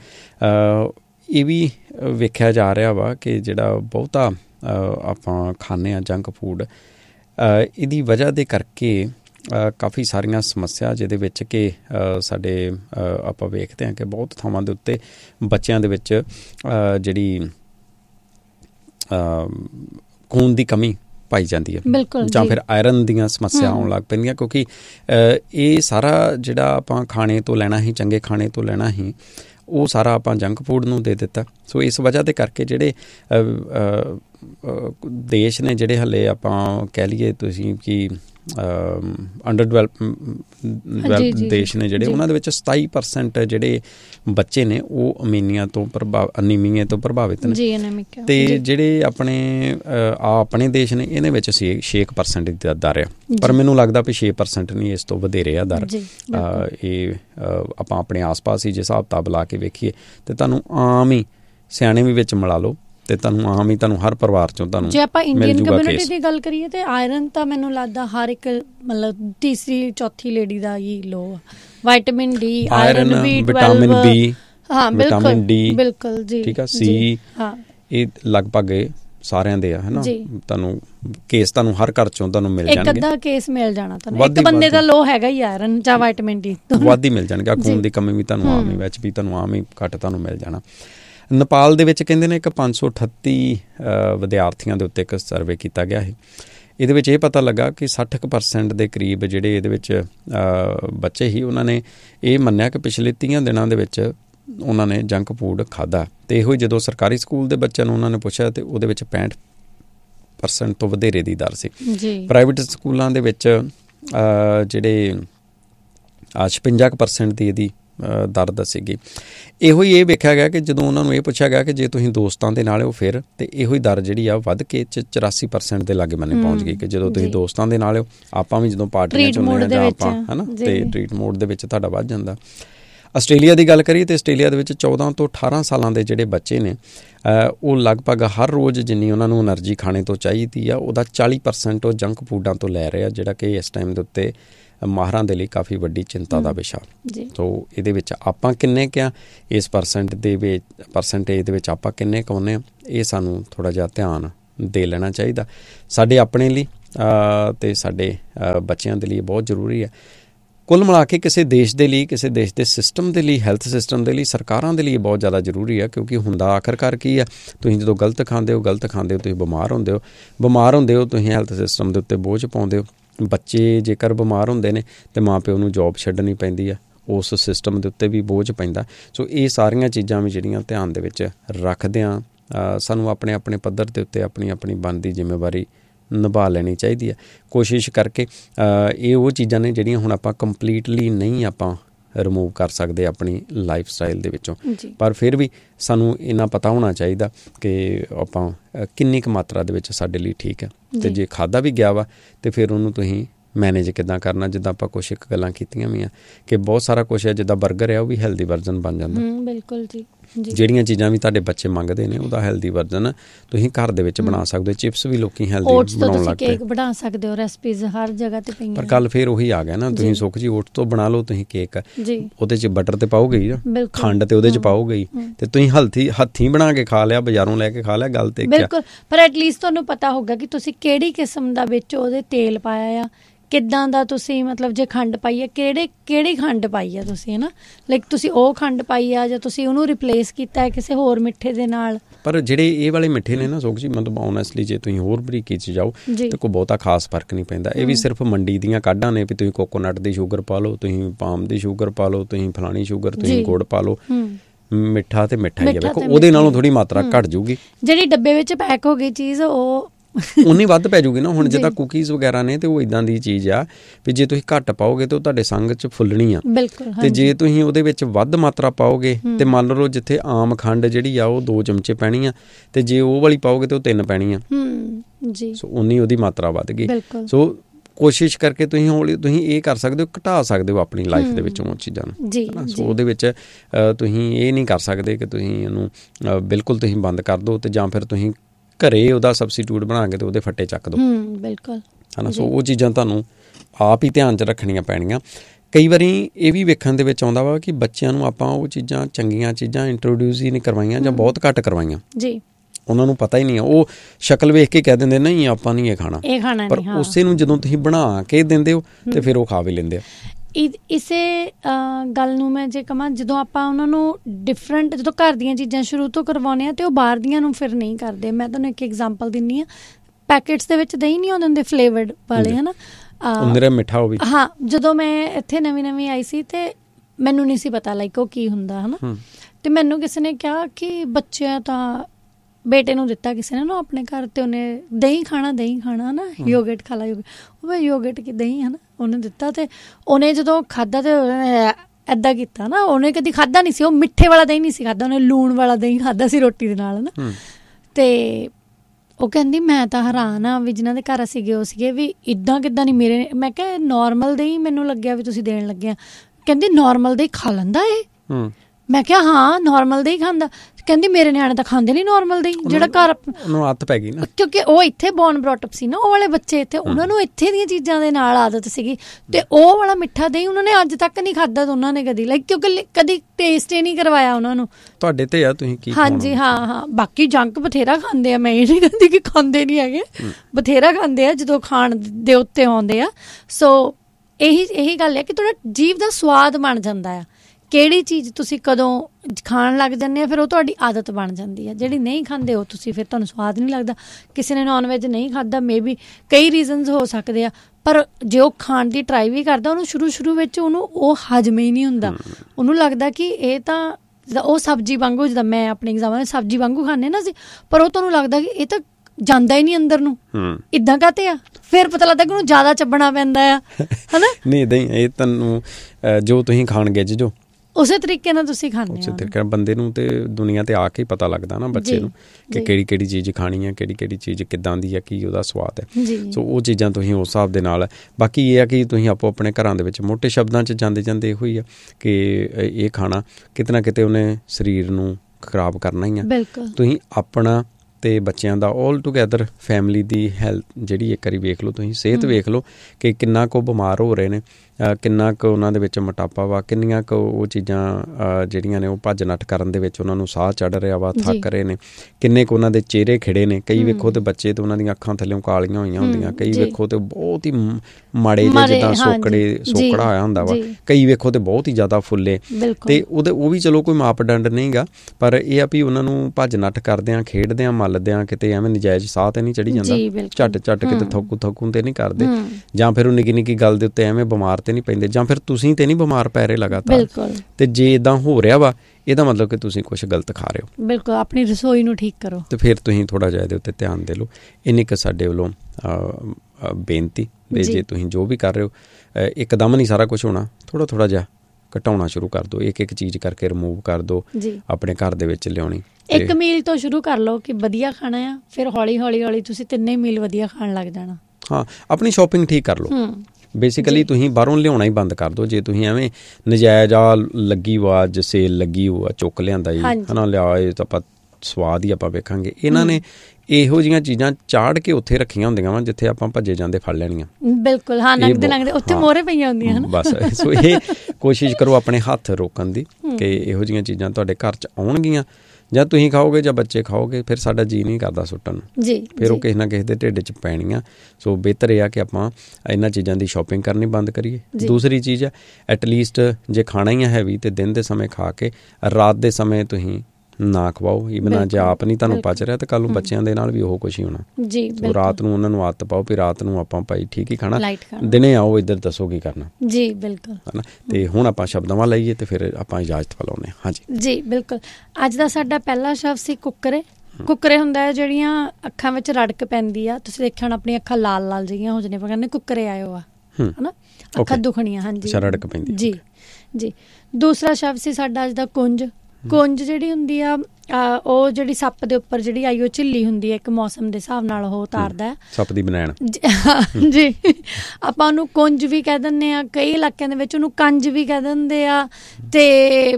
ਇਹ ਵੀ ਵੇਖਿਆ ਜਾ ਰਿਹਾ ਵਾ ਕਿ ਜਿਹੜਾ ਬਹੁਤਾ ਆਪਾਂ ਖਾਂਦੇ ਹਾਂ ਜੰਕ ਫੂਡ, ਇਹਦੀ ਵਜ੍ਹਾ ਦੇ ਕਰਕੇ ਕਾਫੀ ਸਾਰੀਆਂ ਸਮੱਸਿਆ, ਜਿਹਦੇ ਵਿੱਚ ਕਿ ਸਾਡੇ ਆਪਾਂ ਵੇਖਦੇ ਹਾਂ ਕਿ ਬਹੁਤ ਥਾਵਾਂ ਦੇ ਉੱਤੇ ਬੱਚਿਆਂ ਦੇ ਵਿੱਚ ਜਿਹੜੀ ਖੂਨ ਦੀ ਕਮੀ ਪਾਈ ਜਾਂਦੀ ਹੈ, ਜਾਂ ਫਿਰ ਆਇਰਨ ਦੀਆਂ ਸਮੱਸਿਆ ਆਉਣ ਲੱਗ ਪੈਂਦੀਆਂ, ਕਿਉਂਕਿ ਇਹ ਸਾਰਾ ਜਿਹੜਾ ਆਪਾਂ ਖਾਣੇ ਤੋਂ ਲੈਣਾ ਹੀ, ਚੰਗੇ ਖਾਣੇ ਤੋਂ ਲੈਣਾ ਹੀ, ਉਹ ਸਾਰਾ ਆਪਾਂ ਜੰਕ ਫੂਡ ਨੂੰ ਦੇ ਦਿੱਤਾ। ਸੋ ਇਸ ਵਜ੍ਹਾ ਦੇ ਕਰਕੇ ਜਿਹੜੇ ਦੇਸ਼ ਨੇ, ਜਿਹੜੇ ਹਾਲੇ ਆਪਾਂ ਕਹਿ ਲਈਏ ਤੁਸੀਂ ਕਿ ਅੰਡਰ ਡਿਵੈਲਪ ਦੇਸ਼ ਨੇ ਜਿਹੜੇ, ਉਹਨਾਂ ਦੇ ਵਿੱਚ 27% ਜਿਹੜੇ ਬੱਚੇ ਨੇ ਉਹ ਅਨੀਮੀਆ ਤੋਂ ਪ੍ਰਭਾਵਿਤ ਨੇ। ਤੇ ਜਿਹੜੇ ਆਪਣੇ ਦੇਸ਼ ਨੇ, ਇਹਦੇ ਵਿੱਚ 6% ਦੀ ਦਰ ਆ, ਪਰ ਮੈਨੂੰ ਲੱਗਦਾ ਵੀ 6% ਨਹੀਂ, ਇਸ ਤੋਂ ਵਧੇਰੇ ਆ ਦਰ। ਇਹ ਆਪਾਂ ਆਪਣੇ ਆਸ-ਪਾਸ ਹੀ ਜੇ ਹਿਸਾਬ ਕਿਤਾਬ ਲਾ ਕੇ ਵੇਖੀਏ ਤੇ ਤੁਹਾਨੂੰ ਆਮ ਹੀ ਸਿਆਣੇ ਵੀ ਵਿੱਚ ਮਿਲਾ ਲਓ ਤੇ ਤੁਹਾਨੂੰ ਹਰ ਪਰਿਵਾਰ ਚੋਂ ਤੁਹਾਨੂੰ ਜੇ ਆਪਾਂ ਇੰਡੀਅਨ ਕਮਿਊਨਿਟੀ ਦੀ ਗੱਲ ਕਰੀਏ ਤੇ ਆਇਰਨ ਤਾਂ ਮੈਨੂੰ ਲੱਗਦਾ ਹਰ ਇੱਕ ਮਤਲਬ ਤੀਸਰੀ ਚੌਥੀ ਲੇਡੀ ਦਾ ਹੀ ਲੋ ਆ। Vitamin D, iron, vitamin B, ਹਾਂ ਵਿਟਾਮਿਨ ਡੀ, ਬਿਲਕੁਲ ਜੀ, ਠੀਕ ਆ, ਸੀ, ਹਾਂ, ਇਹ ਲਗਭਗ ਸਾਰਿਆਂ ਦੇ ਆ, ਹਨਾ। ਤੁਹਾਨੂੰ ਕੇਸ ਤੁਹਾਨੂੰ ਹਰ ਘਰ ਚੋਂ ਤੁਹਾਨੂੰ ਮਿਲ ਜਾਣਗੇ, ਇੱਕ ਅੱਧਾ ਕੇਸ ਮਿਲ ਜਾਣਾ ਤੁਹਾਨੂੰ, ਇੱਕ ਬੰਦੇ ਦਾ ਲੋ ਹੈਗਾ ਹੀ ਆਇਰਨ ਜਾਂ ਵਿਟਾਮਿਨ ਡੀ, ਵੱਧ ਹੀ ਮਿਲ ਜਾਣਗੇ। ਖੂਨ ਦੀ ਕਮੀ ਵੀ ਤੁਹਾਨੂੰ ਆਮ ਹੀ ਵਿੱਚ ਵੀ ਤੁਹਾਨੂੰ ਆਮ ਹੀ ਘੱਟ ਤੁਹਾਨੂੰ ਮਿਲ ਜਾਣਾ। ਨੇਪਾਲ ਦੇ ਵਿੱਚ ਕਹਿੰਦੇ ਨੇ ਇੱਕ 538 ਵਿਦਿਆਰਥੀਆਂ ਦੇ ਉੱਤੇ ਇੱਕ ਸਰਵੇ ਕੀਤਾ ਗਿਆ ਸੀ। ਇਹਦੇ ਵਿੱਚ ਇਹ ਪਤਾ ਲੱਗਾ ਕਿ 60% ਦੇ ਕਰੀਬ ਜਿਹੜੇ ਇਹਦੇ ਵਿੱਚ ਬੱਚੇ ਹੀ, ਉਹਨਾਂ ਨੇ ਇਹ ਮੰਨਿਆ ਕਿ ਪਿਛਲੇ 30 ਦਿਨਾਂ ਦੇ ਵਿੱਚ ਉਹਨਾਂ ਨੇ ਜੰਕ ਫੂਡ ਖਾਧਾ। ਅਤੇ ਇਹੋ ਹੀ ਜਦੋਂ ਸਰਕਾਰੀ ਸਕੂਲ ਦੇ ਬੱਚਿਆਂ ਨੂੰ ਉਹਨਾਂ ਨੇ ਪੁੱਛਿਆ ਤੇ ਉਹਦੇ ਵਿੱਚ 65% ਤੋਂ ਵਧੇਰੇ ਦੀ ਦਰ ਸੀ। ਪ੍ਰਾਈਵੇਟ ਸਕੂਲਾਂ ਦੇ ਵਿੱਚ ਜਿਹੜੇ 56% ਦੀ ਇਹਦੀ ਦਰ ਦੱਸੇਗੀ। ਇਹੋ ਹੀ ਇਹ ਵੇਖਿਆ ਗਿਆ ਕਿ ਜਦੋਂ ਉਹਨਾਂ ਨੂੰ ਇਹ ਪੁੱਛਿਆ ਗਿਆ ਕਿ ਜੇ ਤੁਸੀਂ ਦੋਸਤਾਂ ਦੇ ਨਾਲ ਹੋ ਫਿਰ, ਤੇ ਇਹੋ ਹੀ ਦਰ ਜਿਹੜੀ ਆ ਵੱਧ ਕੇ 84% ਦੇ ਲਾਗੇ ਬੰਨੇ ਪਹੁੰਚ ਗਈ ਕਿ ਜਦੋਂ ਤੁਸੀਂ ਦੋਸਤਾਂ ਦੇ ਨਾਲ ਹੋ। ਆਪਾਂ ਵੀ ਜਦੋਂ ਪਾਰਟੀਆਂ 'ਚ ਹੁੰਦੇ ਹਾਂ ਜਾਂ ਆਪਾਂ ਹੈ ਨਾ, ਤੇ ਟਰੀਟ ਮੋਡ ਦੇ ਵਿੱਚ ਤੁਹਾਡਾ ਵੱਧ ਜਾਂਦਾ। ਆਸਟ੍ਰੇਲੀਆ ਦੀ ਗੱਲ ਕਰੀਏ ਤਾਂ ਆਸਟ੍ਰੇਲੀਆ ਦੇ ਵਿੱਚ 14 ਤੋਂ 18 ਸਾਲਾਂ ਦੇ ਜਿਹੜੇ ਬੱਚੇ ਨੇ, ਉਹ ਲਗਭਗ ਹਰ ਰੋਜ਼ ਜਿੰਨੀ ਉਹਨਾਂ ਨੂੰ ਐਨਰਜੀ ਖਾਣੇ ਤੋਂ ਚਾਹੀਦੀ ਆ, ਉਹਦਾ 40% ਉਹ ਜੰਕ ਫੂਡਾਂ ਤੋਂ ਲੈ ਰਹੇ ਆ, ਜਿਹੜਾ ਕਿ ਇਸ ਟਾਈਮ ਦੇ ਉੱਤੇ ਮਾਹਰਾਂ ਦੇ ਲਈ ਕਾਫੀ ਵੱਡੀ ਚਿੰਤਾ ਦਾ ਵਿਸ਼ਾ। ਸੋ ਇਹਦੇ ਵਿੱਚ ਆਪਾਂ ਕਿੰਨੇ ਕੁ ਇਸ ਪਰਸੈਂਟੇਜ ਦੇ ਵਿੱਚ ਆਪਾਂ ਕਿੰਨੇ ਕੁ ਆਉਂਦੇ ਹਾਂ, ਇਹ ਸਾਨੂੰ ਥੋੜ੍ਹਾ ਜਿਹਾ ਧਿਆਨ ਦੇ ਲੈਣਾ ਚਾਹੀਦਾ ਸਾਡੇ ਆਪਣੇ ਲਈ ਅਤੇ ਸਾਡੇ ਬੱਚਿਆਂ ਦੇ ਲਈ ਬਹੁਤ ਜ਼ਰੂਰੀ ਹੈ। ਕੁੱਲ ਮਿਲਾ ਕੇ ਕਿਸੇ ਦੇਸ਼ ਦੇ ਲਈ, ਕਿਸੇ ਦੇਸ਼ ਦੇ ਸਿਸਟਮ ਦੇ ਲਈ, ਹੈਲਥ ਸਿਸਟਮ ਦੇ ਲਈ, ਸਰਕਾਰਾਂ ਦੇ ਲਈ ਬਹੁਤ ਜ਼ਿਆਦਾ ਜ਼ਰੂਰੀ ਹੈ, ਕਿਉਂਕਿ ਹੁੰਦਾ ਆਖਰਕਾਰ ਕੀ ਆ, ਤੁਸੀਂ ਜਦੋਂ ਗਲਤ ਖਾਂਦੇ ਹੋ ਤੁਸੀਂ ਬਿਮਾਰ ਹੁੰਦੇ ਹੋ, ਤੁਸੀਂ ਹੈਲਥ ਸਿਸਟਮ ਦੇ ਉੱਤੇ ਬੋਝ ਪਾਉਂਦੇ ਹੋ। ਬੱਚੇ ਜੇਕਰ ਬਿਮਾਰ ਹੁੰਦੇ ਨੇ ਅਤੇ ਮਾਂ ਪਿਓ ਨੂੰ ਜੋਬ ਛੱਡਣੀ ਪੈਂਦੀ ਆ, ਉਸ ਸਿਸਟਮ ਦੇ ਉੱਤੇ ਵੀ ਬੋਝ ਪੈਂਦਾ। ਸੋ ਇਹ ਸਾਰੀਆਂ ਚੀਜ਼ਾਂ ਵੀ ਜਿਹੜੀਆਂ ਧਿਆਨ ਦੇ ਵਿੱਚ ਰੱਖਦਿਆਂ ਸਾਨੂੰ ਆਪਣੇ ਆਪਣੇ ਪੱਧਰ ਦੇ ਉੱਤੇ ਆਪਣੀ ਆਪਣੀ ਬਣਦੀ ਜ਼ਿੰਮੇਵਾਰੀ ਨਿਭਾ ਲੈਣੀ ਚਾਹੀਦੀ ਹੈ। ਕੋਸ਼ਿਸ਼ ਕਰਕੇ ਇਹ ਉਹ ਚੀਜ਼ਾਂ ਨੇ ਜਿਹੜੀਆਂ ਹੁਣ ਆਪਾਂ ਕੰਪਲੀਟਲੀ ਨਹੀਂ ਆਪਾਂ ਰਿਮੂਵ ਕਰ ਸਕਦੇ ਆਪਣੀ ਲਾਈਫ ਸਟਾਈਲ ਦੇ ਵਿੱਚੋਂ, ਪਰ ਫਿਰ ਵੀ ਸਾਨੂੰ ਇੰਨਾ ਪਤਾ ਹੋਣਾ ਚਾਹੀਦਾ ਕਿ ਆਪਾਂ ਕਿੰਨੀ ਕੁ ਮਾਤਰਾ ਦੇ ਵਿੱਚ ਸਾਡੇ ਲਈ ਠੀਕ ਹੈ, ਅਤੇ ਜੇ ਖਾਧਾ ਵੀ ਗਿਆ ਵਾ ਅਤੇ ਫਿਰ ਉਹਨੂੰ ਤੁਸੀਂ ਮੈਨੇਜ ਕਿੱਦਾਂ ਕਰਨਾ। ਜਿੱਦਾਂ ਆਪਾਂ ਕੁਛ ਇੱਕ ਗੱਲਾਂ ਕੀਤੀਆਂ ਵੀ ਆ ਕਿ ਬਹੁਤ ਸਾਰਾ ਕੁਛ ਹੈ, ਜਿੱਦਾਂ ਬਰਗਰ ਹੈ ਉਹ ਵੀ ਹੈਲਦੀ ਵਰਜ਼ਨ ਬਣ ਜਾਂਦਾ। ਬਿਲਕੁਲ ਜੀ। ਜਿਹੜੀਆਂ ਚੀਜ਼ਾਂ ਵੀ ਤੁਹਾਡੇ ਬੱਚੇ ਮੰਗਦੇ ਨੇ ਉਹਦਾ ਹੈਲਦੀ ਵਰਜ਼ਨ ਤੁਸੀਂ ਘਰ ਦੇ ਵਿੱਚ ਬਣਾ ਸਕਦੇ ਹੋ। ਚਿਪਸ ਵੀ ਲੋਕੀ ਹੈਲਦੀ ਬਣਾਉਣ ਲੱਗ ਪਏ, ਕੇਕ ਬਣਾ ਸਕਦੇ ਹੋ, ਰੈਸਪੀਜ਼ ਹਰ ਜਗ੍ਹਾ ਤੇ ਪਈਆਂ। ਪਰ ਗੱਲ ਫਿਰ ਉਹੀ ਆ ਗਿਆ ਨਾ, ਤੁਸੀਂ ਸੁੱਖ ਜੀ ਓਟਸ ਤੋਂ ਬਣਾ ਲਓ ਤੁਸੀਂ ਕੇਕ, ਉਹਦੇ 'ਚ ਬਟਰ ਤੇ ਪਾਓਗੇ ਹੀ ਨਾ, ਖੰਡ ਤੇ ਉਹਦੇ 'ਚ ਪਾਓਗੇ ਹੀ, ਤੇ ਤੁਸੀਂ ਹੱਥੀਂ ਬਣਾ ਕੇ ਖਾ ਲਿਆ, ਬਾਜ਼ਾਰੋਂ ਲੈ ਕੇ ਖਾ ਲਿਆ, ਗੱਲ ਤੇ ਬਿਲਕੁਲ। ਪਰ ਐਟਲੀਸਟ ਤੁਹਾਨੂੰ ਪਤਾ ਹੋਊਗਾ ਕਿ ਤੁਸੀਂ ਕਿਹੜੀ ਕਿਸਮ ਦਾ ਵਿੱਚ ਉਹਦੇ ਤੇਲ ਪਾਇਆ ਆ, ਕਿੱਦਾਂ ਦਾ ਤੁਸੀਂ ਮਤਲਬ ਜੇ ਖੰਡ ਪਾਈ ਹੈ ਕਿਹੜੀ ਖੰਡ ਪਾਈ ਆ ਤੁਸੀਂ, ਹੈ ਨਾ, ਲਾਈਕ ਤੁਸੀਂ ਉਹ ਖੰਡ ਪਾਈ ਆ ਜਾਂ ਤੁਸੀਂ ਉਹਨੂੰ ਰਿਪਲੇਸ ਕੀਤਾ ਹੈ ਕਿਸੇ ਹੋਰ ਮਿੱਠੇ ਦੇ ਨਾਲ। ਪਰ ਜਿਹੜੇ ਇਹ ਵਾਲੇ ਮਿੱਠੇ ਨੇ ਨਾ ਸੁਖ ਜੀ, ਮਤਲਬ ਓਨੈਸਟਲੀ ਜੇ ਤੁਸੀਂ ਹੋਰ ਬਰੀਕੀ 'ਚ ਜਾਓ ਤਾਂ ਕੋਈ ਬਹੁਤਾ ਖਾਸ ਫਰਕ ਨਹੀਂ ਪੈਂਦਾ। ਇਹ ਵੀ ਸਿਰਫ ਮੰਡੀ ਦੀਆਂ ਕਾਢਾਂ ਨੇ ਵੀ ਤੁਸੀਂ ਕੋਕੋਨਟ ਦੀ ਸ਼ੂਗਰ ਪਾ ਲਓ, ਤੁਸੀਂ ਪਾਮ ਦੀ ਸ਼ੂਗਰ ਪਾ ਲਓ, ਤੁਸੀਂ ਫਲਾਣੀ ਸ਼ੂਗਰ, ਤੁਸੀਂ ਗੁੜ ਪਾ ਲਓ। ਮਿੱਠਾ ਤੇ ਮਿੱਠਾ ਹੀ ਹੈ, ਵੇਖੋ ਉਹਦੇ ਨਾਲੋਂ ਥੋੜ੍ਹੀ ਮਾਤਰਾ ਘੱਟ ਜੂਗੀ। ਜਿਹੜੀ ਡੱਬੇ ਵਿੱਚ ਪੈਕ ਹੋ ਗਈ ਚੀਜ਼ ਉਹ ਉਨੀ ਵੱਧ ਪੈ ਜੂਗੀ ਨਾ। ਹੁਣ ਜਿੱਦਾਂ ਕੁਕੀਜ਼ ਵਗੈਰਾ ਨੇ ਤੇ ਉਹ ਇੱਦਾਂ ਦੀ ਚੀਜ਼ ਆ ਵੀ ਜੇ ਤੁਸੀਂ ਘੱਟ ਪਾਓਗੇ ਤੇ ਉਹ ਤੁਹਾਡੇ ਸੰਗ 'ਚ ਫੁੱਲਣੀ ਆ। ਬਿਲਕੁਲ। ਤੇ ਜੇ ਤੁਸੀਂ ਉਹਦੇ ਵਿੱਚ ਵੱਧ ਮਾਤਰਾ ਪਾਓਗੇ ਤੇ ਮੰਨ ਲਓ ਜਿੱਥੇ ਆਮ ਖੰਡ ਜਿਹੜੀ ਆ ਉਹ 2 ਚਮਚੇ ਪੈਣੀ ਆ, ਤੇ ਜੇ ਉਹ ਵਾਲੀ ਪਾਓਗੇ ਤੇ ਉਹ 3 ਪੈਣੀ ਆ ਜੀ। ਸੋ ਉਨੀ ਉਹਦੀ ਮਾਤਰਾ ਵੱਧ ਗਈ। ਸੋ ਕੋਸ਼ਿਸ਼ ਕਰਕੇ ਤੁਸੀਂ ਇਹ ਕਰ ਸਕਦੇ ਹੋ, ਘਟਾ ਸਕਦੇ ਹੋ ਆਪਣੀ ਲਾਈਫ ਦੇ ਵਿੱਚੋਂ ਉਹ ਚੀਜ਼ਾਂ ਨੂੰ। ਸੋ ਉਹਦੇ ਵਿੱਚ ਤੁਸੀਂ ਇਹ ਨਹੀਂ ਕਰ ਸਕਦੇ ਕਿ ਤੁਸੀਂ ਇਹਨੂੰ ਬਿਲਕੁਲ ਤੁਸੀਂ ਬੰਦ ਕਰ ਦਿਓ ਤੇ ਜਾਂ ਫਿਰ ਤੁਸੀਂ ਘਰੇ ਉਹਦਾ ਸਬਸਟੀਟਿਊਟ ਬਣਾ ਕੇ ਤੇ ਉਹਦੇ ਫੱਟੇ ਚੱਕ ਦਿਓ। ਬਿਲਕੁਲ, ਹੈ ਨਾ। ਸੋ ਉਹ ਚੀਜ਼ਾਂ ਤੁਹਾਨੂੰ ਆਪ ਹੀ ਧਿਆਨ 'ਚ ਰੱਖਣੀਆਂ ਪੈਣੀਆਂ। ਕਈ ਵਾਰੀ ਇਹ ਵੀ ਵੇਖਣ ਦੇ ਵਿੱਚ ਆਉਂਦਾ ਵਾ ਕਿ ਬੱਚਿਆਂ ਨੂੰ ਆਪਾਂ ਉਹ ਚੀਜ਼ਾਂ, ਚੰਗੀਆਂ ਚੀਜ਼ਾਂ ਇੰਟਰੋਡਿਊਸ ਹੀ ਨਹੀਂ ਕਰਵਾਈਆਂ ਜਾਂ ਬਹੁਤ ਘੱਟ ਕਰਵਾਈਆਂ ਜੀ। ਉਹਨਾਂ ਨੂੰ ਪਤਾ ਹੀ ਨਹੀਂ ਆ, ਉਹ ਸ਼ਕਲ ਵੇਖ ਕੇ ਕਹਿ ਦਿੰਦੇ ਨਹੀਂ ਆਪਾਂ ਨਹੀਂ ਇਹ ਖਾਣਾ, ਪਰ ਉਸੇ ਨੂੰ ਜਦੋਂ ਤੁਸੀਂ ਬਣਾ ਕੇ ਦਿੰਦੇ ਹੋ ਤੇ ਫਿਰ ਉਹ ਖਾ ਵੀ ਲੈਂਦੇ ਆ। ਇਸੇ ਗੱਲ ਨੂੰ ਮੈਂ ਜੇ ਕਹਾਂ, ਜਦੋਂ ਆਪਾਂ ਉਹਨਾਂ ਨੂੰ ਡਿਫਰੈਂਟ, ਜਦੋਂ ਘਰ ਦੀਆਂ ਚੀਜ਼ਾਂ ਸ਼ੁਰੂ ਤੋਂ ਕਰਵਾਉਂਦੇ ਹਾਂ ਤੇ ਉਹ ਬਾਹਰ ਦੀਆਂ ਨੂੰ ਫਿਰ ਨਹੀਂ ਕਰਦੇ। ਮੈਂ ਤੁਹਾਨੂੰ ਇੱਕ ਐਗਜ਼ਾਮਪਲ ਦਿੰਦੀ ਹਾਂ, ਪੈਕਟਸ ਦੇ ਵਿੱਚ ਦਹੀਂ ਨਹੀਂ ਆਉਂਦੇ ਹੁੰਦੇ ਫਲੇਵਰਡ ਵਾਲੇ, ਹੈ ਨਾ, ਨਿਰਾ ਮਿੱਠਾ ਉਹ ਵੀ। ਹਾਂ, ਜਦੋਂ ਮੈਂ ਇੱਥੇ ਨਵੀਂ ਆਈ ਸੀ ਤੇ ਮੈਨੂੰ ਨਹੀਂ ਸੀ ਪਤਾ ਲਾਈਕ ਉਹ ਕੀ ਹੁੰਦਾ, ਹੈ ਨਾ, ਤੇ ਮੈਨੂੰ ਕਿਸੇ ਨੇ ਕਿਹਾ ਕਿ ਬੱਚਿਆਂ ਤਾਂ ਬੇਟੇ ਨੂੰ ਦਿੱਤਾ ਕਿਸੇ ਨੇ ਨਾ ਆਪਣੇ ਘਰ, ਤੇ ਉਹਨੇ ਦਹੀਂ ਖਾਣਾ ਨਾ, ਯੋਗਰਟ ਖਾ ਲਾ, ਉਹ ਯੋਗਰਟ ਕੀ ਦਹੀਂ, ਹੈ ਨਾ, ਉਹਨੇ ਦਿੱਤਾ ਤੇ ਉਹਨੇ ਜਦੋਂ ਖਾਧਾ ਤੇ ਏਦਾਂ ਕੀਤਾ ਨਾ, ਉਹਨੇ ਕਦੀ ਖਾਧਾ ਨਹੀਂ ਸੀ, ਉਹ ਮਿੱਠੇ ਵਾਲਾ ਦਹੀਂ ਨਹੀਂ ਸੀ ਖਾਧਾ, ਉਹਨੇ ਲੂਣ ਵਾਲਾ ਦਹੀਂ ਖਾਧਾ ਸੀ ਰੋਟੀ ਦੇ ਨਾਲ, ਹੈ ਨਾ। ਤੇ ਉਹ ਕਹਿੰਦੀ ਮੈਂ ਤਾਂ ਹੈਰਾਨ ਆ ਵੀ ਜਿਨ੍ਹਾਂ ਦੇ ਘਰ ਅਸੀਂ ਗਏ ਸੀਗੇ ਵੀ ਇੱਦਾਂ ਕਿੱਦਾਂ ਨਹੀਂ ਮੇਰੇ। ਮੈਂ ਕਿਹਾ ਨੋਰਮਲ ਦਹੀਂ ਮੈਨੂੰ ਲੱਗਿਆ ਵੀ ਤੁਸੀਂ ਦੇਣ ਲੱਗੇ ਆ। ਕਹਿੰਦੀ ਨੋਰਮਲ ਦਹੀਂ ਖਾ ਲੈਂਦਾ ਇਹ? ਮੈਂ ਕਿਹਾ ਹਾਂ ਨੋਰਮਲ ਦਹੀਂ ਖਾਂਦਾ। ਕਹਿੰਦੀ ਮੇਰੇ ਨਿਆਣੇ ਤਾਂ ਖਾਂਦੇ ਨਹੀਂ ਨੋਰਮਲ ਦਹੀਂ, ਜਿਹੜਾ ਘਰ ਉਹਨੂੰ ਆਦਤ ਪੈ ਗਈ ਨਾ, ਕਿਉਂਕਿ ਉਹ ਇੱਥੇ ਬੋਰਨ ਬਰੌਟ ਅਪ ਸੀ ਨਾ, ਉਹ ਵਾਲੇ ਬੱਚੇ ਇੱਥੇ, ਉਹਨਾਂ ਨੂੰ ਇੱਥੇ ਦੀਆਂ ਚੀਜ਼ਾਂ ਦੇ ਨਾਲ ਆਦਤ ਸੀਗੀ, ਤੇ ਉਹ ਵਾਲਾ ਮਿੱਠਾ ਦਹੀਂ ਉਹਨਾਂ ਨੇ ਅੱਜ ਤੱਕ ਨਹੀਂ ਖਾਧਾ ਦੋਨਾਂ ਨੇ ਕਦੀ, ਲਾਈਕ ਕਿਉਂਕਿ ਕਦੀ ਟੇਸਟ ਹੀ ਨਹੀਂ ਕਰਵਾਇਆ ਉਹਨਾਂ ਨੂੰ। ਤੁਹਾਡੇ ਤੇ ਆ ਤੁਸੀਂ ਕੀ। ਹਾਂਜੀ ਹਾਂ, ਬਾਕੀ ਜੰਕ ਬਥੇਰਾ ਖਾਂਦੇ ਆ, ਮੈਂ ਇਹ ਨਹੀਂ ਕਹਿੰਦੀ ਕਿ ਖਾਂਦੇ ਨਹੀਂ ਹੈਗੇ, ਬਥੇਰਾ ਖਾਂਦੇ ਆ ਜਦੋਂ ਖਾਣ ਦੇ ਉੱਤੇ ਆਉਂਦੇ ਆ। ਸੋ ਇਹੀ ਗੱਲ ਹੈ ਕਿ ਤੁਹਾਡਾ ਜੀਭ ਦਾ ਸਵਾਦ ਬਣ ਜਾਂਦਾ ਆ। ਕਿਹੜੀ ਚੀਜ਼ ਤੁਸੀਂ ਕਦੋਂ ਖਾਣ ਲੱਗ ਜਾਂਦੇ ਆ ਫਿਰ ਉਹ ਤੁਹਾਡੀ ਆਦਤ ਬਣ ਜਾਂਦੀ ਹੈ। ਜਿਹੜੀ ਨਹੀਂ ਖਾਂਦੇ ਉਹ ਤੁਸੀਂ ਫਿਰ ਤੁਹਾਨੂੰ ਸਵਾਦ ਨਹੀਂ ਲੱਗਦਾ। ਕਿਸੇ ਨੇ ਨੌਨ ਵੈਜ ਨਹੀਂ ਖਾਧਾ, ਮੇ ਬੀ ਕਈ ਰੀਜ਼ਨਸ ਹੋ ਸਕਦੇ ਆ, ਪਰ ਜੇ ਉਹ ਖਾਣ ਦੀ ਟਰਾਈ ਵੀ ਕਰਦਾ, ਉਹਨੂੰ ਸ਼ੁਰੂ ਵਿੱਚ ਉਹਨੂੰ ਉਹ ਹਜਮ ਹੀ ਨਹੀਂ ਹੁੰਦਾ। ਉਹਨੂੰ ਲੱਗਦਾ ਕਿ ਇਹ ਤਾਂ ਜਿੱਦਾਂ ਉਹ ਸਬਜ਼ੀ ਵਾਂਗੂ, ਜਿੱਦਾਂ ਮੈਂ ਆਪਣੇ ਐਗਜ਼ਾਮਪਲ ਸਬਜ਼ੀ ਵਾਂਗੂ ਖਾਂਦੇ ਨਾ ਅਸੀਂ, ਪਰ ਉਹ ਤੁਹਾਨੂੰ ਲੱਗਦਾ ਕਿ ਇਹ ਤਾਂ ਜਾਂਦਾ ਹੀ ਨਹੀਂ ਅੰਦਰ ਨੂੰ, ਇੱਦਾਂ ਕਾਹਤੇ ਆ। ਫਿਰ ਪਤਾ ਲੱਗਦਾ ਕਿ ਉਹਨੂੰ ਜ਼ਿਆਦਾ ਚੱਬਣਾ ਪੈਂਦਾ ਆ, ਹੈ ਨਾ। ਨਹੀਂ ਇਹ ਤੁਹਾਨੂੰ ਜੋ ਤੁਸੀਂ ਖਾਣ ਗਿੱਝ ਜੋ ਉਸੇ ਤਰੀਕੇ ਨਾਲ ਤੁਸੀਂ ਖਾਂਦੇ ਹੋ। ਉਸੇ ਤਰੀਕੇ ਨਾਲ ਬੰਦੇ ਨੂੰ ਤੇ ਦੁਨੀਆ ਤੇ ਆ ਕੇ ਪਤਾ ਲੱਗਦਾ ਨਾ ਬੱਚੇ ਨੂੰ ਕਿ ਕਿਹੜੀ ਚੀਜ਼ ਖਾਣੀ ਹੈ, ਕਿਹੜੀ ਚੀਜ਼ ਕਿੱਦਾਂ ਦੀ ਹੈ, ਕੀ ਉਹਦਾ ਸਵਾਦ ਹੈ। ਸੋ ਉਹ ਚੀਜ਼ਾਂ ਤੁਸੀਂ ਉਸ ਹਿਸਾਬ ਦੇ ਨਾਲ। ਬਾਕੀ ਇਹ ਆ ਕਿ ਤੁਸੀਂ ਆਪੋ ਆਪਣੇ ਘਰਾਂ ਦੇ ਵਿੱਚ ਮੋਟੇ ਸ਼ਬਦਾਂ 'ਚ ਜਾਂਦੇ ਇਹੋ ਹੀ ਆ ਕਿ ਇਹ ਖਾਣਾ ਕਿਤੇ ਨਾ ਕਿਤੇ ਉਹਨੇ ਸਰੀਰ ਨੂੰ ਖਰਾਬ ਕਰਨਾ ਹੀ ਆ। ਤੁਸੀਂ ਆਪਣਾ ਤੇ ਬੱਚਿਆਂ ਦਾ ਆਲ ਟੂਗੈਦਰ ਫੈਮਿਲੀ ਦੀ ਹੈਲਥ ਜਿਹੜੀ ਇੱਕ ਵਾਰੀ ਵੇਖ ਲਓ, ਤੁਸੀਂ ਸਿਹਤ ਵੇਖ ਲਓ ਕਿ ਕਿੰਨਾ ਕੁ ਬਿਮਾਰ ਹੋ ਰਹੇ ਨੇ, ਕਿੰਨਾ ਕੁ ਉਹਨਾਂ ਦੇ ਵਿੱਚ ਮੋਟਾਪਾ ਵਾ, ਕਿੰਨੀਆਂ ਕੁ ਉਹ ਚੀਜ਼ਾਂ ਜਿਹੜੀਆਂ ਨੇ ਉਹ ਭੱਜ ਨੱਠ ਕਰਨ ਦੇ ਵਿੱਚ ਉਹਨਾਂ ਨੂੰ ਸਾਹ ਚੜ੍ਹ ਰਿਹਾ ਵਾ, ਥੱਕ ਰਹੇ ਨੇ, ਕਿੰਨੇ ਕੁ ਉਹਨਾਂ ਦੇ ਚਿਹਰੇ ਖਿੜੇ ਨੇ। ਕਈ ਵੇਖੋ ਤੇ ਬੱਚੇ ਤੇ ਉਹਨਾਂ ਦੀਆਂ ਅੱਖਾਂ ਥੱਲਿਓਂ ਕਾਲੀਆਂ ਹੋਈਆਂ ਹੁੰਦੀਆਂ, ਕਈ ਵੇਖੋ ਤੇ ਬਹੁਤ ਹੀ ਮਾੜੇ ਜਿਹੇ ਜਿੱਦਾਂ ਸੋਕੜਾ ਹੋਇਆ ਹੁੰਦਾ ਵਾ, ਕਈ ਵੇਖੋ ਤੇ ਬਹੁਤ ਹੀ ਜ਼ਿਆਦਾ ਫੁੱਲੇ। ਤੇ ਉਹ ਵੀ ਚਲੋ ਕੋਈ ਮਾਪਦੰਡ ਨਹੀਂ ਗਾ, ਪਰ ਇਹ ਆ ਵੀ ਉਹਨਾਂ ਨੂੰ ਭੱਜ ਨੱਠ ਕਰਦਿਆਂ ਖੇਡਦਿਆਂ ਮੰਨ ਮਲਦਿਆਂ ਕਿਤੇ ਐਵੇਂ ਨਜਾਇਜ਼ ਸਾਹ ਤੇ ਨਹੀਂ ਚੜੀ ਜਾਂਦਾ, ਝੱਟ ਕਿਤੇ ਥੱਕੂ ਤੇ ਨਹੀਂ ਕਰਦੇ, ਜਾਂ ਫਿਰ ਉਹ ਨਿੱਕੀ ਗੱਲ ਦੇ ਉੱਤੇ ਐਵੇਂ ਬਿਮਾਰ ਤੇ ਨਹੀਂ ਪੈਂਦੇ, ਜਾਂ ਫਿਰ ਤੁਸੀਂ ਤੇ ਨਹੀਂ ਬਿਮਾਰ ਪੈ ਰਹੇ ਲਗਾਤਾਰ। ਤੇ ਜੇ ਇੱਦਾਂ ਹੋ ਰਿਹਾ ਵਾ ਇਹਦਾ ਮਤਲਬ ਕਿ ਤੁਸੀਂ ਕੁਛ ਗਲਤ ਖਾ ਰਹੇ ਹੋ। ਬਿਲਕੁਲ, ਆਪਣੀ ਰਸੋਈ ਨੂੰ ਠੀਕ ਕਰੋ ਤੇ ਫਿਰ ਤੁਸੀਂ ਥੋੜ੍ਹਾ ਜਿਹਾ ਇਹਦੇ ਉੱਤੇ ਧਿਆਨ ਦੇ ਲਓ। ਇੰਨੀ ਕੁ ਸਾਡੇ ਵੱਲੋਂ ਬੇਨਤੀ ਵੀ ਜੇ ਤੁਸੀਂ ਜੋ ਵੀ ਕਰ ਰਹੇ ਹੋ ਇੱਕਦਮ ਨਹੀਂ ਸਾਰਾ ਕੁਛ ਹੋਣਾ, ਥੋੜ੍ਹਾ ਜਿਹਾ ਘਟਾਉਣਾ ਸ਼ੁਰੂ ਕਰ ਦਿਓ, ਇੱਕ ਚੀਜ਼ ਕਰਕੇ ਰਿਮੂਵ ਕਰ ਦਿਓ ਆਪਣੇ ਘਰ ਦੇ ਵਿੱਚ ਲਿਆਉਣੀ। ਇੱਕ ਮੀਲ ਤੋਂ ਸ਼ੁਰੂ ਕਰ ਲਓ ਕਿ ਵਧੀਆ ਖਾਣਾ ਆ, ਫਿਰ ਹੌਲੀ ਤੁਸੀਂ 3 ਮੀਲ ਵਧੀਆ ਖਾਣ ਲੱਗ ਜਾਣਾ। ਹਾਂ, ਆਪਣੀ ਸ਼ੋਪਿੰਗ ਠੀਕ ਕਰ ਲਓ। ਬੇਸਿਕਲੀ ਤੁਸੀਂ ਬਾਹਰੋਂ ਲਿਆਉਣਾ ਹੀ ਬੰਦ ਕਰ ਦਿਓ। ਜੇ ਤੁਸੀਂ ਐਵੇਂ ਨਜਾਇਜ਼ ਲੱਗੀ ਵਾ ਅੱਜ ਸੇਲ ਲੱਗੀ ਹੋਆ ਚੁੱਕ ਲਿਆਂਦਾ ਜੀ ਹੈ ਨਾ, ਲਿਆ ਇਹ ਤਾਂ ਆਪਾਂ ਸਵਾਦ ਹੀ ਆਪਾਂ ਵੇਖਾਂਗੇ। ਇਹਨਾਂ ਨੇ ਇਹੋ ਜਿਹੀਆਂ ਚੀਜ਼ਾਂ ਚਾੜ ਕੇ ਉੱਥੇ ਰੱਖੀਆਂ ਹੁੰਦੀਆਂ ਵਾ ਜਿੱਥੇ ਆਪਾਂ ਭੱਜੇ ਜਾਂਦੇ ਫੜ ਲੈਣੀਆਂ। ਬਿਲਕੁਲ, ਹਾਂ, ਲੰਘਦੇ ਉੱਥੇ ਮੋਹਰੇ ਪਈਆਂ ਹੁੰਦੀਆਂ ਹਨ। ਬਸ ਸੋ ਇਹ ਕੋਸ਼ਿਸ਼ ਕਰੋ ਆਪਣੇ ਹੱਥ ਰੋਕਣ ਦੀ ਕਿ ਇਹੋ ਜਿਹੀਆਂ ਚੀਜ਼ਾਂ ਤੁਹਾਡੇ ਘਰ 'ਚ ਆਉਣਗੀਆਂ, ਜਾਂ ਤੁਸੀਂ ਖਾਓਗੇ ਜਾਂ ਬੱਚੇ ਖਾਓਗੇ, ਫਿਰ ਸਾਡਾ ਜੀਅ ਨਹੀਂ ਕਰਦਾ ਸੁੱਟਣ ਨੂੰ, ਫਿਰ ਉਹ ਕਿਸੇ ਨਾ ਕਿਸੇ ਦੇ ਢਿੱਡ 'ਚ ਪੈਣੀਆਂ। ਸੋ ਬਿਹਤਰ ਇਹ ਆ ਕਿ ਆਪਾਂ ਇਹਨਾਂ ਚੀਜ਼ਾਂ ਦੀ ਸ਼ੋਪਿੰਗ ਕਰਨੀ ਬੰਦ ਕਰੀਏ। ਦੂਸਰੀ ਚੀਜ਼ ਹੈ, ਐਟਲੀਸਟ ਜੇ ਖਾਣਾ ਹੀ ਹੈ ਹੈਵੀ ਤੇ ਦਿਨ ਦੇ ਸਮੇਂ ਖਾ ਕੇ ਰਾਤ ਦੇ ਸਮੇਂ ਤੁਸੀਂ ਨਾ ਖਵਾਓ। ਈਵਨ ਜੇ ਆਪ ਨਹੀਂ ਤੁਹਾਨੂੰ ਪਚ ਰਿਹਾ ਤਾਂ ਕੱਲ੍ਹ ਨੂੰ ਬੱਚਿਆਂ ਦੇ ਨਾਲ ਵੀ ਉਹ ਕੁਛ ਹੀ ਹੋਣਾ। ਰਾਤ ਨੂੰ ਉਹਨਾਂ ਨੂੰ ਆਦਤ ਪਾਓ ਵੀ ਰਾਤ ਨੂੰ ਆਪਾਂ ਭਾਈ ਠੀਕ ਹੀ ਖਾਣਾ, ਦਿਨੇ ਆਓ ਇੱਧਰ ਦੱਸੋ ਕੀ ਕਰਨਾ। ਜੀ ਬਿਲਕੁਲ, ਹੈ ਨਾ। ਤੇ ਹੁਣ ਆਪਾਂ ਸ਼ਬਦਾਂ ਵੱਲ ਆਈਏ ਤੇ ਫਿਰ ਆਪਾਂ ਇਜਾਜ਼ਤ ਵੱਲਾਉਂਦੇ ਹਾਂ। ਜੀ ਬਿਲਕੁਲ। ਅੱਜ ਦਾ ਸਾਡਾ ਪਹਿਲਾ ਸ਼ਬਦ ਸੀ ਕੁੱਕਰੇ। ਕੁੱਕਰੇ ਹੁੰਦਾ ਹੈ ਜਿਹੜੀਆਂ ਅੱਖਾਂ ਵਿੱਚ ਰੜਕ ਪੈਂਦੀ ਆ, ਤੁਸੀਂ ਦੇਖਿਆ ਹੁਣ ਆਪਣੀਆਂ ਅੱਖਾਂ ਲਾਲ ਜਿਹੀਆਂ ਹੋ ਜਾਂਦੀਆਂ, ਕਹਿੰਦੇ ਕੁੱਕਰੇ ਆਇਓ ਆ, ਹੈ ਨਾ, ਅੱਖਾਂ ਦੁਖਣੀਆਂ। ਹਾਂਜੀ, ਰੜਕ ਪੈਂਦੀ। ਜੀ। ਦੂਸਰਾ ਸ਼ਬਦ ਸੀ ਸਾਡਾ ਅੱਜ ਦਾ ਕੁੰਜ। ਕੁੰਜ ਜਿਹੜੀ ਹੁੰਦੀ ਆ ਉਹ ਜਿਹੜੀ ਸੱਪ ਦੇ ਉੱਪਰ ਜਿਹੜੀ ਆਈ ਉਹ ਝਿੱਲੀ ਹੁੰਦੀ ਹੈ, ਇੱਕ ਮੌਸਮ ਦੇ ਹਿਸਾਬ ਨਾਲ ਉਹ ਉਤਾਰਦਾ ਹੈ ਸੱਪ ਦੀ ਬਣਾਣ। ਜੀ, ਆਪਾਂ ਉਹਨੂੰ ਕੁੰਜ ਵੀ ਕਹਿ ਦਿੰਦੇ ਆ, ਕਈ ਇਲਾਕਿਆਂ ਦੇ ਵਿੱਚ ਉਹਨੂੰ ਕੰਜ ਵੀ ਕਹਿ ਦਿੰਦੇ ਆ, ਤੇ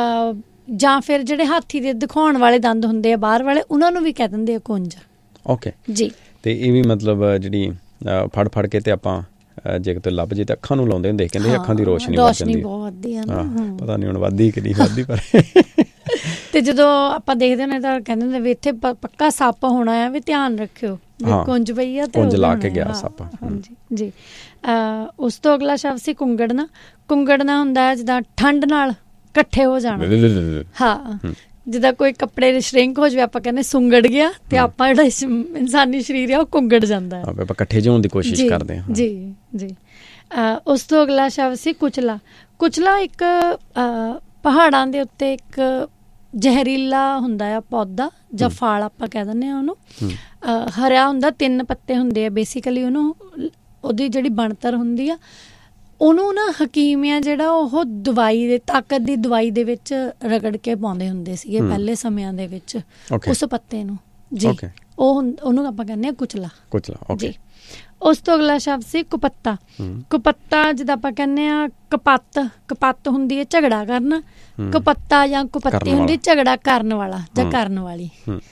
ਜਾਂ ਫਿਰ ਜਿਹੜੇ ਹਾਥੀ ਦੇ ਦਿਖਾਉਣ ਵਾਲੇ ਦੰਦ ਹੁੰਦੇ ਆ ਬਾਹਰ ਵਾਲੇ, ਉਹਨਾਂ ਨੂੰ ਵੀ ਕਹਿ ਦਿੰਦੇ ਆ ਕੁੰਜ। ਓਕੇ ਜੀ। ਤੇ ਇਹ ਵੀ ਮਤਲਬ ਜਿਹੜੀ ਫੜ ਕੇ ਤੇ ਆਪਾਂ ਜੇ ਕਿਤੇ ਲੱਭ ਜੇ ਤਾਂ ਅੱਖਾਂ ਨੂੰ ਲਾਉਂਦੇ ਹੁੰਦੇ, ਕਹਿੰਦੇ ਅੱਖਾਂ ਦੀ ਰੋਸ਼ਨੀ ਬਹੁਤ ਵੱਧਦੀ ਆ। ਪਤਾ ਨਹੀਂ ਹੁਣ ਵੱਧਦੀ ਕਿ ਨਹੀਂ ਵੱਧਦੀ, ਪਰ ਤੇ ਜਦੋਂ ਆਪਾਂ ਦੇਖਦੇ ਹੁੰਦੇ ਤਾਂ ਕਹਿੰਦੇ ਹੁੰਦੇ ਵੀ ਇੱਥੇ ਪੱਕਾ ਸੱਪ ਹੋਣਾ ਆ, ਵੀ ਧਿਆਨ ਰੱਖਿਓ, ਕੁੰਜ ਪਈ ਆ ਤੇ ਕੁੰਜ ਲਾ ਕੇ ਗਿਆ ਸੱਪ। ਹਾਂਜੀ ਜੀ। ਉਸ ਤੋਂ ਅਗਲਾ ਸ਼ਬਦ ਸੀ ਕੁੰਗੜਨਾ। ਕੁੰਗੜਨਾ ਹੁੰਦਾ ਹੈ ਜਿੱਦਾਂ ਠੰਡ ਨਾਲ ਇਕੱਠੇ ਹੋ ਜਾਣਾ। ਹਾਂ, ਜਿੱਦਾਂ ਕੋਈ ਕੱਪੜੇ ਦੇ ਸ਼ਰਿੰਕ ਹੋ ਜਾਵੇ, ਆਪਾਂ ਕਹਿੰਦੇ ਸੁੰਗੜ ਗਿਆ, ਤੇ ਆਪਾਂ ਜਿਹੜਾ ਇਨਸਾਨੀ ਸਰੀਰ ਆ ਉਹ ਕੁੰਗੜ ਜਾਂਦਾ ਹੈ। ਆਪਾਂ ਇਕੱਠੇ ਹੋਣ ਦੀ ਕੋਸ਼ਿਸ਼ ਕਰਦੇ ਹਾਂ। ਜੀ। ਉਸ ਤੋਂ ਅਗਲਾ ਸ਼ਬਦ ਸੀ ਕੁਚਲਾ। ਕੁਚਲਾ ਇੱਕ ਪਹਾੜਾਂ ਦੇ ਉੱਤੇ ਇੱਕ ਜ਼ਹਿਰੀਲਾ ਹੁੰਦਾ ਆ ਪੌਦਾ ਜਾਂ ਫਲ, ਆਪਾਂ ਕਹਿ ਦਿੰਦੇ ਹਾਂ ਉਹਨੂੰ। ਹਰਿਆ ਹੁੰਦਾ, 3 ਪੱਤੇ ਹੁੰਦੇ ਆ ਬੇਸਿਕਲੀ। ਉਹਦੀ ਜਿਹੜੀ ਬਣਤਰ ਹੁੰਦੀ ਆ, ਉਹਨੂੰ ਨਾ ਹਕੀਮ ਆ ਜਿਹੜਾ ਉਹ ਦਵਾਈ ਦੇ ਤਾਕਤ ਦੀ ਦਵਾਈ ਦੇ ਵਿੱਚ ਰਗੜ ਕੇ ਪਾਉਂਦੇ ਹੁੰਦੇ ਸੀਗੇ ਪਹਿਲੇ ਸਮਿਆਂ ਦੇ ਵਿੱਚ ਉਸ ਪੱਤੇ ਨੂੰ। ਜੀ, ਉਹਨੂੰ ਆਪਾਂ ਕਹਿੰਦੇ ਹਾਂ ਕੁਚਲਾ। ਜੀ। ਉਸ ਤੋਂ ਅਗਲਾ ਸ਼ਬਦ ਸੀ ਕੁਪੱਤਾ। ਕੁਪੱਤਾ ਜਿੱਦਾਂ ਆਪਾਂ ਕਹਿੰਦੇ ਹਾਂ ਕਪੱਤ ਹੁੰਦੀ ਹੈ ਝਗੜਾ ਕਰਨਾ, ਕੁਪੱਤਾ ਜਾਂ ਕੁਪੱਤੀ ਹੁੰਦੀ ਝਗੜਾ ਕਰਨ ਵਾਲਾ ਜਾਂ ਕਰਨ ਵਾਲੀ।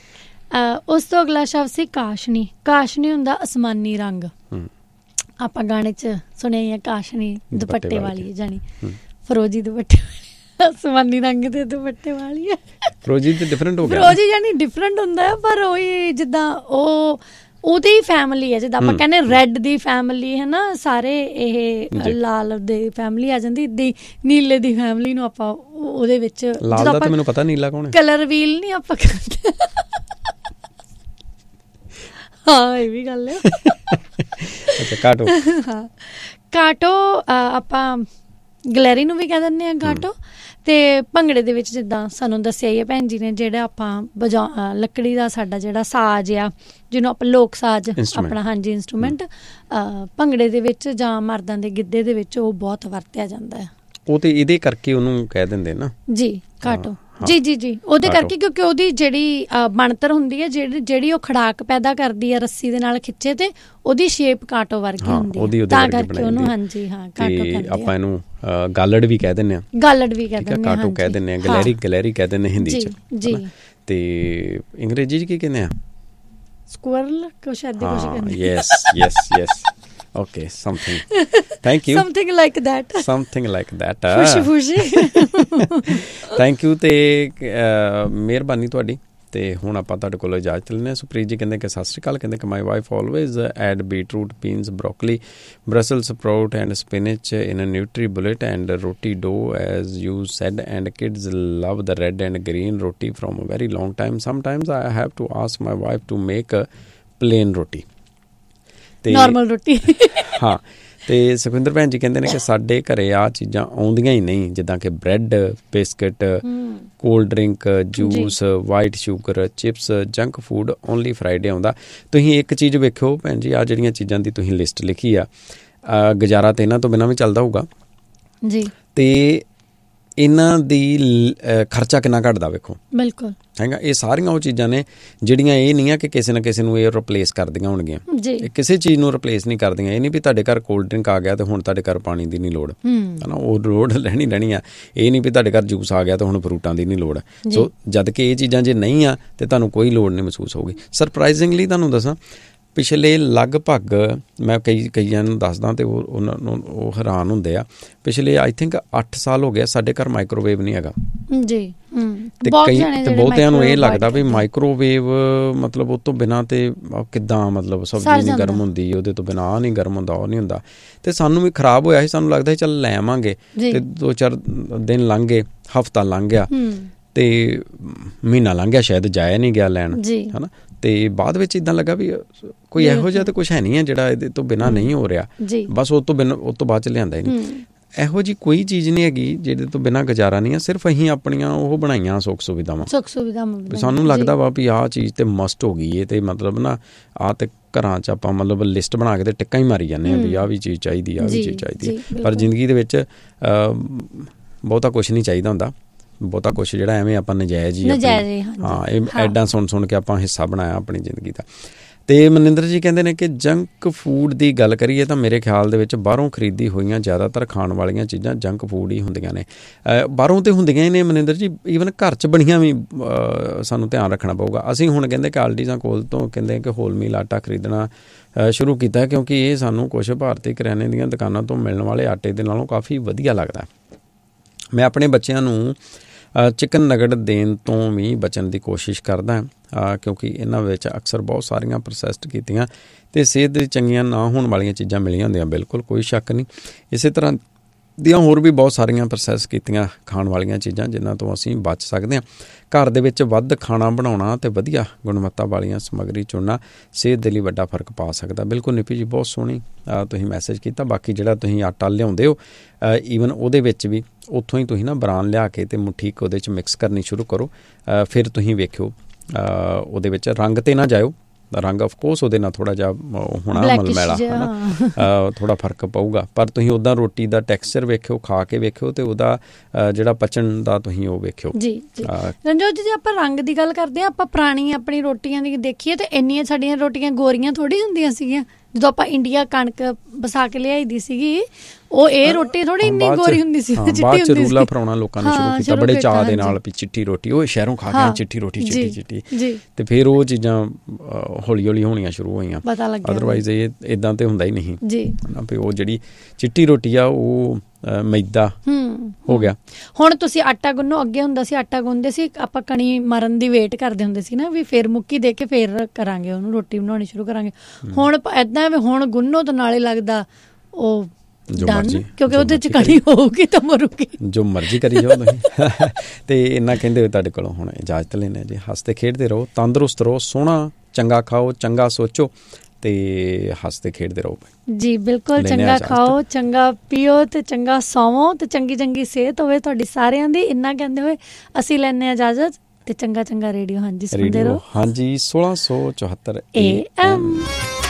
ਉਸ ਤੋਂ ਅਗਲਾ ਸ਼ਬਦ ਸੀ ਕਾਸ਼ਨੀ। ਕਾਸ਼ਨੀ ਹੁੰਦਾ ਅਸਮਾਨੀ ਰੰਗ। ਆਪਾਂ ਗਾਣੇ 'ਚ ਸੁਣਿਆ ਹੀ ਆ, ਕਾਸ਼ਨੀ ਦੁਪੱਟੇ ਵਾਲੀ, ਜਾਣੀ ਫਰੋਜੀ ਦੁਪੱਟੇ ਵਾਲੀ, ਅਸਮਾਨੀ ਰੰਗ ਦੇ ਦੁਪੱਟੇ ਵਾਲੀ ਹੈ। ਫਰੋਜੀ ਤੇ ਡਿਫਰੈਂਟ ਹੋ ਗਿਆ। ਫਰੋਜੀ ਜਾਨੀ ਡਿਫਰੈਂਟ ਹੁੰਦਾ ਹੈ, ਪਰ ਉਹੀ ਜਿੱਦਾਂ ਉਹਦੀ ਫੈਮਿਲੀ ਹੈ, ਜਿੱਦਾਂ ਆਪਾਂ ਕਹਿੰਦੇ ਰੈੱਡ ਦੀ ਫੈਮਿਲੀ ਹੈ ਨਾ, ਸਾਰੇ ਇਹ ਲਾਲ ਦੇ ਫੈਮਿਲੀ ਆ ਜਾਂਦੀ, ਇੱਦਾਂ ਨੀਲੇ ਦੀ ਫੈਮਿਲੀ ਨੂੰ ਆਪਾਂ ਉਹਦੇ ਵਿੱਚ ਲਾਲ ਦਾ ਤਾਂ ਮੈਨੂੰ ਪਤਾ ਨੀਲਾ ਕੌਣ ਹੈ, ਕਲਰ ਵੀਲ ਨਹੀਂ ਆਪਾਂ ਕਰਦੇ। ਹਾਂ, ਇਹ ਵੀ ਗੱਲ ਹੈ। ਅੱਛਾ, ਕਾਟੋ। ਹਾਂ, ਕਾਟੋ ਆਪਾਂ ਗਲੈਰੀ ਨੂੰ ਵੀ ਕਹਿ ਦਿੰਦੇ ਹਾਂ ਕਾਟੋ। ਤੇ ਭੰਗੜੇ ਦੇ ਵਿੱਚ ਜਿੱਦਾਂ ਸਾਨੂੰ ਦੱਸਿਆ ਹੀ ਹੈ ਭੈਣ ਜੀ ਨੇ, ਜਿਹੜਾ ਆਪਾਂ ਲੱਕੜੀ ਦਾ ਸਾਡਾ ਜਿਹੜਾ ਸਾਜ਼ ਆ, ਜਿਹਨੂੰ ਆਪਾਂ ਲੋਕ ਸਾਜ਼ ਆਪਣਾ, ਹਾਂਜੀ, ਇੰਸਟਰੂਮੈਂਟ, ਭੰਗੜੇ ਦੇ ਵਿੱਚ ਜਾਂ ਮਰਦਾਂ ਦੇ ਗਿੱਧੇ ਦੇ ਵਿੱਚ ਉਹ ਬਹੁਤ ਵਰਤਿਆ ਜਾਂਦਾ ਹੈ। ਉਹ ਤੇ ਇਹਦੇ ਕਰਕੇ ਉਹਨੂੰ ਕਹਿ ਦਿੰਦੇ ਨਾ ਜੀ, ਕਾਟੋ। ਜੀ, ਉਹਦੇ ਕਰਕੇ, ਕਿਉਂਕਿ ਉਹਦੀ ਜਿਹੜੀ ਬਣਤਰ ਹੁੰਦੀ ਹੈ, ਜਿਹੜੀ ਉਹ ਖੜਾਕ ਪੈਦਾ ਕਰਦੀ ਹੈ ਰੱਸੀ ਦੇ ਨਾਲ ਖਿੱਚੇ, ਤੇ ਉਹਦੀ ਸ਼ੇਪ ਕਾਟੋ ਵਰਗੀ ਹੁੰਦੀ ਹੈ, ਤਾਂ ਕਰਕੇ ਉਹਨੂੰ, ਹਾਂਜੀ, ਹਾਂ, ਕਾਟੋ ਕਹਿੰਦੇ ਆ। ਆਪਾਂ ਇਹਨੂੰ ਗਾਲੜ ਵੀ ਕਹਿ ਦਿੰਦੇ ਹਾਂ। ਗਾਲੜ ਵੀ ਕਹਿ ਦਿੰਦੇ ਹਾਂ, ਕਾਟੋ ਕਹਿ ਦਿੰਦੇ ਹਾਂ, ਗਲੈਰੀ ਕਹਿ ਦਿੰਦੇ ਹਿੰਦੀ 'ਚ। ਜੀ। ਤੇ ਅੰਗਰੇਜ਼ੀ 'ਚ ਕੀ ਕਹਿੰਦੇ ਆ? ਸਕੁਅਰਲ ਕੁਛ ਏਦਾਂ ਕੁਛ ਕਹਿੰਦੇ। Yes Okay, thank you. Something like that. Fushi. Thank you ਤੇ ਮਿਹਰਬਾਨੀ ਤੁਹਾਡੀ ਤੇ ਹੁਣ ਆਪਾਂ ਤੁਹਾਡੇ ਕੋਲ ਇਜਾਜ਼ਤ ਲੈਂਦੇ ਹਾਂ। ਸੁਪ੍ਰੀਤ ਜੀ ਕਹਿੰਦੇ ਕਿ ਸਤਿ ਸ਼੍ਰੀ ਅਕਾਲ, ਕਹਿੰਦੇ ਕਿ my wife always add beetroot, beans, broccoli, ਬ੍ਰਸਲ sprout and spinach in a nutri bullet and ਰੋਟੀ ਡੋ as you said and kids love the red and green ਰੋਟੀ from a very long time. Sometimes I have to ask my wife to make plain ਰੋਟੀ, ਤੇ ਨਾਰਮਲ ਰੋਟੀ। ਹਾਂ, ਤੇ ਸੁਖਵਿੰਦਰ ਭੈਣ ਜੀ ਕਹਿੰਦੇ ਨੇ ਕਿ ਸਾਡੇ ਘਰੇ ਆਹ ਚੀਜ਼ਾਂ ਆਉਂਦੀਆਂ ਹੀ ਨਹੀਂ, ਜਿੱਦਾਂ ਕਿ bread, biscuit, cold drink, juice, white sugar, chips, junk food only Friday ਆਉਂਦਾ। ਤੁਸੀਂ ਇੱਕ ਚੀਜ਼ ਵੇਖਿਓ ਭੈਣ ਜੀ, ਆਹ ਜਿਹੜੀਆਂ ਚੀਜ਼ਾਂ ਦੀ ਤੁਸੀਂ ਲਿਸਟ ਲਿਖੀ ਆ, ਗੁਜ਼ਾਰਾ ਤਾਂ ਇਹਨਾਂ ਤੋਂ ਬਿਨਾਂ ਵੀ ਚੱਲਦਾ ਹੋਊਗਾ ਜੀ, ਤੇ ਇਹਨਾਂ ਦੀ ਖਰਚਾ ਕਿੰਨਾ ਘੱਟਦਾ ਵੇਖੋ। ਬਿਲਕੁਲ ਹੈਗਾ। ਇਹ ਸਾਰੀਆਂ ਉਹ ਚੀਜ਼ਾਂ ਨੇ ਜਿਹੜੀਆਂ ਇਹ ਨਹੀਂ ਆ ਕਿ ਕਿਸੇ ਨਾ ਕਿਸੇ ਨੂੰ ਇਹ ਰਿਪਲੇਸ ਕਰਦੀਆਂ ਹੋਣਗੀਆਂ, ਇਹ ਕਿਸੇ ਚੀਜ਼ ਨੂੰ ਰਿਪਲੇਸ ਨਹੀਂ ਕਰਦੀਆਂ। ਇਹ ਨਹੀਂ ਵੀ ਤੁਹਾਡੇ ਘਰ ਕੋਲਡ ਡਰਿੰਕ ਆ ਗਿਆ ਤੇ ਹੁਣ ਤੁਹਾਡੇ ਘਰ ਪਾਣੀ ਦੀ ਨਹੀਂ ਲੋੜ, ਹੈ ਨਾ, ਉਹ ਲੋੜ ਰਹਿਣੀ ਆ। ਇਹ ਨਹੀਂ ਵੀ ਤੁਹਾਡੇ ਘਰ ਜੂਸ ਆ ਗਿਆ ਤੇ ਹੁਣ ਫਰੂਟਾਂ ਦੀ ਨਹੀਂ ਲੋੜ। ਸੋ ਜਦ ਕਿ ਇਹ ਚੀਜ਼ਾਂ ਜੇ ਨਹੀਂ ਆ ਤੇ ਤੁਹਾਨੂੰ ਕੋਈ ਲੋੜ ਨਹੀਂ ਮਹਿਸੂਸ ਹੋਊਗੀ। ਸਰਪ੍ਰਾਈਜ਼ਿੰਗਲੀ ਤੁਹਾਨੂੰ ਦੱਸਾਂ, ਪਿਛਲੇ ਲਗਭਗ ਮੈਂ ਕਈਆਂ ਨੂੰ ਦੱਸਦਾ ਤੇ ਉਹਨਾਂ ਨੂੰ ਉਹ ਹੈਰਾਨ ਹੁੰਦੇ ਆ, ਪਿਛਲੇ ਆਈ ਥਿੰਕ 8 ਸਾਲ ਹੋ ਗਿਆ ਸਾਡੇ ਘਰ ਮਾਈਕ੍ਰੋਵੇਵ ਨਹੀਂ ਹੈਗਾ ਜੀ। ਤੇ ਬਹੁਤਿਆਂ ਨੂੰ ਇਹ ਲੱਗਦਾ ਵੀ ਮਾਈਕ੍ਰੋਵੇਵ ਮਤਲਬ ਉਹ ਤੋਂ ਬਿਨਾਂ ਤੇ ਕਿੱਦਾਂ, ਮਤਲਬ ਸਬਜ਼ੀ ਨਹੀਂ ਗਰਮ ਹੁੰਦੀ, ਉਹਦੇ ਤੋਂ ਬਿਨਾਂ ਆਹ ਨਹੀਂ ਗਰਮ ਹੁੰਦਾ, ਉਹ ਨਹੀਂ ਹੁੰਦਾ। ਤੇ ਸਾਨੂੰ ਵੀ ਖਰਾਬ ਹੋਇਆ ਸੀ, ਸਾਨੂੰ ਲੱਗਦਾ ਸੀ ਚੱਲ ਲੈ ਆਵਾਂਗੇ, ਤੇ 2-4 ਦਿਨ ਲੰਘ ਗਏ, ਹਫ਼ਤਾ ਲੰਘ ਗਿਆ, ਤੇ ਮਹੀਨਾ ਲੰਘ ਗਿਆ, ਸ਼ਾਇਦ ਜਾਇਆ ਨਹੀਂ ਗਿਆ ਲੈਣ, ਹੈ ਨਾ। ਤੇ ਬਾਅਦ ਵਿੱਚ ਇੱਦਾਂ ਲੱਗਾ ਵੀ ਕੋਈ ਇਹੋ ਜਿਹਾ ਤਾਂ ਕੁਛ ਹੈ ਨਹੀਂ ਹੈ ਜਿਹੜਾ ਇਹਦੇ ਤੋਂ ਬਿਨਾਂ ਨਹੀਂ ਹੋ ਰਿਹਾ, ਬਸ ਉਹ ਤੋਂ ਬਾਅਦ ਚ ਲਿਆਂਦਾ ਹੀ ਨਹੀਂ। ਇਹੋ ਜਿਹੀ ਕੋਈ ਚੀਜ਼ ਨਹੀਂ ਹੈਗੀ ਜਿਹਦੇ ਤੋਂ ਬਿਨਾਂ ਗੁਜ਼ਾਰਾ ਨਹੀਂ ਹੈ। ਸਿਰਫ ਅਸੀਂ ਆਪਣੀਆਂ ਉਹ ਬਣਾਈਆਂ ਸੁੱਖ ਸੁਵਿਧਾਵਾਂ। ਸਾਨੂੰ ਲੱਗਦਾ ਵਾ ਵੀ ਆਹ ਚੀਜ਼ ਤੇ ਮਸਟ ਹੋ ਗਈ ਹੈ, ਤੇ ਮਤਲਬ ਨਾ ਆਹ ਤੇ ਘਰਾਂ 'ਚ ਆਪਾਂ ਮਤਲਬ ਲਿਸਟ ਬਣਾ ਕੇ ਤੇ ਟਿੱਕਾਂ ਹੀ ਮਾਰੀ ਜਾਂਦੇ ਹਾਂ ਵੀ ਆਹ ਵੀ ਚੀਜ਼ ਚਾਹੀਦੀ, ਆਹ ਵੀ ਚੀਜ਼ ਚਾਹੀਦੀ ਹੈ। ਪਰ ਜ਼ਿੰਦਗੀ ਦੇ ਵਿੱਚ ਬਹੁਤਾ ਕੁਛ ਨਹੀਂ ਚਾਹੀਦਾ ਹੁੰਦਾ, ਬਹੁਤਾ ਕੁਛ ਜਿਹੜਾ ਐਵੇਂ ਆਪਾਂ ਨਜਾਇਜ਼ ਹੀ ਹਾਂ ਇਹ ਐਡਾਂ ਸੁਣ ਕੇ ਆਪਾਂ ਹਿੱਸਾ ਬਣਾਇਆ ਆਪਣੀ ਜ਼ਿੰਦਗੀ ਦਾ। ਤੇ ਮਨਿੰਦਰ ਜੀ ਕਹਿੰਦੇ ਨੇ ਕਿ ਜੰਕ ਫੂਡ ਦੀ ਗੱਲ ਕਰੀਏ ਤਾਂ ਮੇਰੇ ਖਿਆਲ ਦੇ ਵਿੱਚ ਬਾਹਰੋਂ ਖਰੀਦੀ ਹੋਈਆਂ ਜ਼ਿਆਦਾਤਰ ਖਾਣ ਵਾਲੀਆਂ ਚੀਜ਼ਾਂ ਜੰਕ ਫੂਡ ਹੀ ਹੁੰਦੀਆਂ ਨੇ। ਬਾਹਰੋਂ ਤੇ ਹੁੰਦੀਆਂ ਹੀ ਨੇ ਮਨਿੰਦਰ ਜੀ, ਈਵਨ ਘਰ 'ਚ ਬਣੀਆਂ ਵੀ ਸਾਨੂੰ ਧਿਆਨ ਰੱਖਣਾ ਪਊਗਾ। ਅਸੀਂ ਹੁਣ ਕਹਿੰਦੇ ਕਿ ਆਲਡੀਜ਼ਾਂ ਕੋਲ ਤੋਂ ਕਹਿੰਦੇ ਕਿ ਹੋਲ ਮੀਲ ਆਟਾ ਖਰੀਦਣਾ ਸ਼ੁਰੂ ਕੀਤਾ, ਕਿਉਂਕਿ ਇਹ ਸਾਨੂੰ ਕੁਛ ਭਾਰਤੀ ਕਰਿਆਨੇ ਦੀਆਂ ਦੁਕਾਨਾਂ ਤੋਂ ਮਿਲਣ ਵਾਲੇ ਆਟੇ ਦੇ ਨਾਲੋਂ ਕਾਫੀ ਵਧੀਆ ਲੱਗਦਾ। ਮੈਂ ਆਪਣੇ ਬੱਚਿਆਂ ਨੂੰ ਚਿਕਨ ਨਗਟ ਦੇਣ ਤੋਂ ਵੀ ਬਚਣ ਦੀ ਕੋਸ਼ਿਸ਼ ਕਰਦਾ, ਕਿਉਂਕਿ ਇਹਨਾਂ ਵਿੱਚ ਅਕਸਰ ਬਹੁਤ ਸਾਰੀਆਂ ਪ੍ਰੋਸੈਸਡ ਕੀਤੀਆਂ ਅਤੇ ਸਿਹਤ ਦੀ ਚੰਗੀਆਂ ਨਾ ਹੋਣ ਵਾਲੀਆਂ ਚੀਜ਼ਾਂ ਮਿਲੀਆਂ ਹੁੰਦੀਆਂ, ਬਿਲਕੁਲ ਕੋਈ ਸ਼ੱਕ ਨਹੀਂ। ਇਸੇ ਤਰ੍ਹਾਂ ਦੀਆਂ ਹੋਰ ਵੀ ਬਹੁਤ ਸਾਰੀਆਂ ਪ੍ਰੋਸੈਸ ਕੀਤੀਆਂ ਖਾਣ ਵਾਲੀਆਂ ਚੀਜ਼ਾਂ ਜਿਨ੍ਹਾਂ ਤੋਂ ਅਸੀਂ ਬਚ ਸਕਦੇ ਹਾਂ। ਘਰ ਦੇ ਵਿੱਚ ਵੱਧ ਖਾਣਾ ਬਣਾਉਣਾ ਅਤੇ ਵਧੀਆ ਗੁਣਵੱਤਾ ਵਾਲੀਆਂ ਸਮੱਗਰੀ ਚੁਣਨਾ ਸਿਹਤ ਦੇ ਲਈ ਵੱਡਾ ਫਰਕ ਪਾ ਸਕਦਾ। ਬਿਲਕੁਲ ਨਿਪੀ ਜੀ, ਬਹੁਤ ਸੋਹਣੀ ਤੁਸੀਂ ਮੈਸੇਜ ਕੀਤਾ। ਬਾਕੀ ਜਿਹੜਾ ਤੁਸੀਂ ਆਟਾ ਲਿਆਉਂਦੇ ਹੋ ਈਵਨ ਉਹਦੇ ਵਿੱਚ ਵੀ ਉੱਥੋਂ ਹੀ ਤੁਸੀਂ ਨਾ ਬਰਾਨ ਲਿਆ ਕੇ ਅਤੇ ਮੁੱਠੀ ਉਹਦੇ 'ਚ ਮਿਕਸ ਕਰਨੀ ਸ਼ੁਰੂ ਕਰੋ। ਫਿਰ ਤੁਸੀਂ ਵੇਖਿਓ ਉਹਦੇ ਵਿੱਚ ਰੰਗ 'ਤੇ ਨਾ ਜਾਇਓ, ਰੰਗ ਆਫਕੋਰਸ ਉਹਦੇ ਨਾਲ ਥੋੜ੍ਹਾ ਜਿਹਾ ਹੋਣਾ ਮਲਮੈਲਾ, ਹੈ ਨਾ, ਥੋੜ੍ਹਾ ਫਰਕ ਪਊਗਾ, ਪਰ ਤੁਸੀਂ ਉੱਦਾਂ ਰੋਟੀ ਦਾ ਟੈਕਸਚਰ ਵੇਖਿਓ, ਖਾ ਕੇ ਵੇਖਿਓ ਅਤੇ ਉਹਦਾ ਜਿਹੜਾ ਪਚਣ ਦਾ ਤੁਸੀਂ ਉਹ ਵੇਖਿਓ। ਜੀ ਰਣਜੋਤ ਜੀ, ਜੇ ਆਪਾਂ ਰੰਗ ਦੀ ਗੱਲ ਕਰਦੇ ਹਾਂ, ਆਪਾਂ ਪੁਰਾਣੀ ਆਪਣੀ ਰੋਟੀਆਂ ਦੀ ਦੇਖੀਏ ਤਾਂ ਇੰਨੀਆਂ ਸਾਡੀਆਂ ਰੋਟੀਆਂ ਗੋਰੀਆਂ ਥੋੜ੍ਹੀ ਹੁੰਦੀਆਂ ਸੀਗੀਆਂ। ਜਦੋਂ ਆਪਾਂ ਇੰਡੀਆ ਕਣਕ ਵਸਾ ਕੇ ਲਿਆਈ ਦੀ ਸੀਗੀ, ਉਹ ਇਹ ਰੋਟੀ ਥੋੜ੍ਹੀ ਇੰਨੀ ਗੋਰੀ ਹੁੰਦੀ ਸੀ, ਚਿੱਟੀ ਹੁੰਦੀ ਸੀ। ਰੂਲਾ ਫਰਾਉਣਾ ਲੋਕਾਂ ਨੇ ਸ਼ੁਰੂ ਕੀਤਾ ਬੜੇ ਚਾਅ ਦੇ ਨਾਲ ਵੀ ਚਿੱਟੀ ਰੋਟੀ, ਉਹ ਸ਼ਹਿਰੋਂ ਖਾ ਕੇ ਚਿੱਟੀ ਰੋਟੀ ਚਿੱਟੀ, ਤੇ ਫਿਰ ਉਹ ਚੀਜ਼ਾਂ ਹੌਲੀ ਹੌਲੀ ਹੋਣੀਆਂ ਸ਼ੁਰੂ ਹੋਈਆਂ। ਅਦਰਵਾਈਜ਼ ਇਹ ਇੱਦਾਂ ਤੇ ਹੁੰਦਾ ਹੀ ਨਹੀਂ ਜੀ। ਵੀ ਉਹ ਜਿਹੜੀ ਚਿੱਟੀ ਰੋਟੀ ਆ ਉਹ ਮੈਦਾ ਹੋ ਗਿਆ। ਹੁਣ ਤੁਸੀਂ ਆਟਾ ਗੁੰਨੋ, ਅੱਗੇ ਹੁੰਦਾ ਸੀ ਆਟਾ ਗੁੰਨਦੇ ਸੀ ਆਪਾਂ, ਕਣੀ ਮਰਨ ਦੀ ਵੇਟ ਕਰਦੇ ਹੁੰਦੇ ਸੀ ਨਾ ਵੀ ਫਿਰ ਮੁੱਕੀ ਦੇ ਕੇ ਫਿਰ ਕਰਾਂਗੇ ਉਹਨੂੰ ਰੋਟੀ ਬਣਾਉਣੀ ਸ਼ੁਰੂ ਕਰਾਂਗੇ। ਹੁਣ ਇੱਦਾਂ ਵੀ ਹੁਣ ਗੁੰਨੋ ਤਾਂ ਨਾਲੇ ਲੱਗਦਾ ਉਹ ਕਿਉਂਕਿ ਉਹਦੇ 'ਚ ਕਣੀ ਹੋਊਗੀ ਤਾਂ ਮਰੂਗੀ, ਜੋ ਮਰਜ਼ੀ ਕਰੀ ਜਾਓ ਤੁਸੀਂ। ਤੇ ਇੰਨਾ ਕਹਿੰਦੇ ਹੋਏ ਤੁਹਾਡੇ ਕੋਲੋਂ ਹੁਣ ਇਜਾਜ਼ਤ ਲੈਂਦੇ ਜੀ। ਹੱਸਦੇ ਖੇਡਦੇ ਰਹੋ, ਤੰਦਰੁਸਤ ਰਹੋ, ਸੋਹਣਾ ਚੰਗਾ ਖਾਓ, ਚੰਗਾ ਸੋਚੋ ਤੇ ਹੱਸਦੇ ਖੇਡਦੇ ਰਹੋ ਜੀ। ਬਿਲਕੁਲ, ਚੰਗਾ ਖਾਓ, ਚੰਗਾ ਪੀਓ ਤੇ ਚੰਗਾ ਸੌਵੋ ਤੇ ਚੰਗੀ ਸਿਹਤ ਹੋਵੇ ਤੁਹਾਡੀ ਸਾਰਿਆਂ ਦੀ। ਇੰਨਾ ਕਹਿੰਦੇ ਹੋਏ ਅਸੀਂ ਲੈਂਦੇ ਹਾਂ ਇਜਾਜ਼ਤ ਤੇ ਚੰਗਾ ਰੇਡੀਓ ਹਾਂਜੀ ਸੁਣਦੇ ਰਹੋ। ਹਾਂਜੀ 1674 AM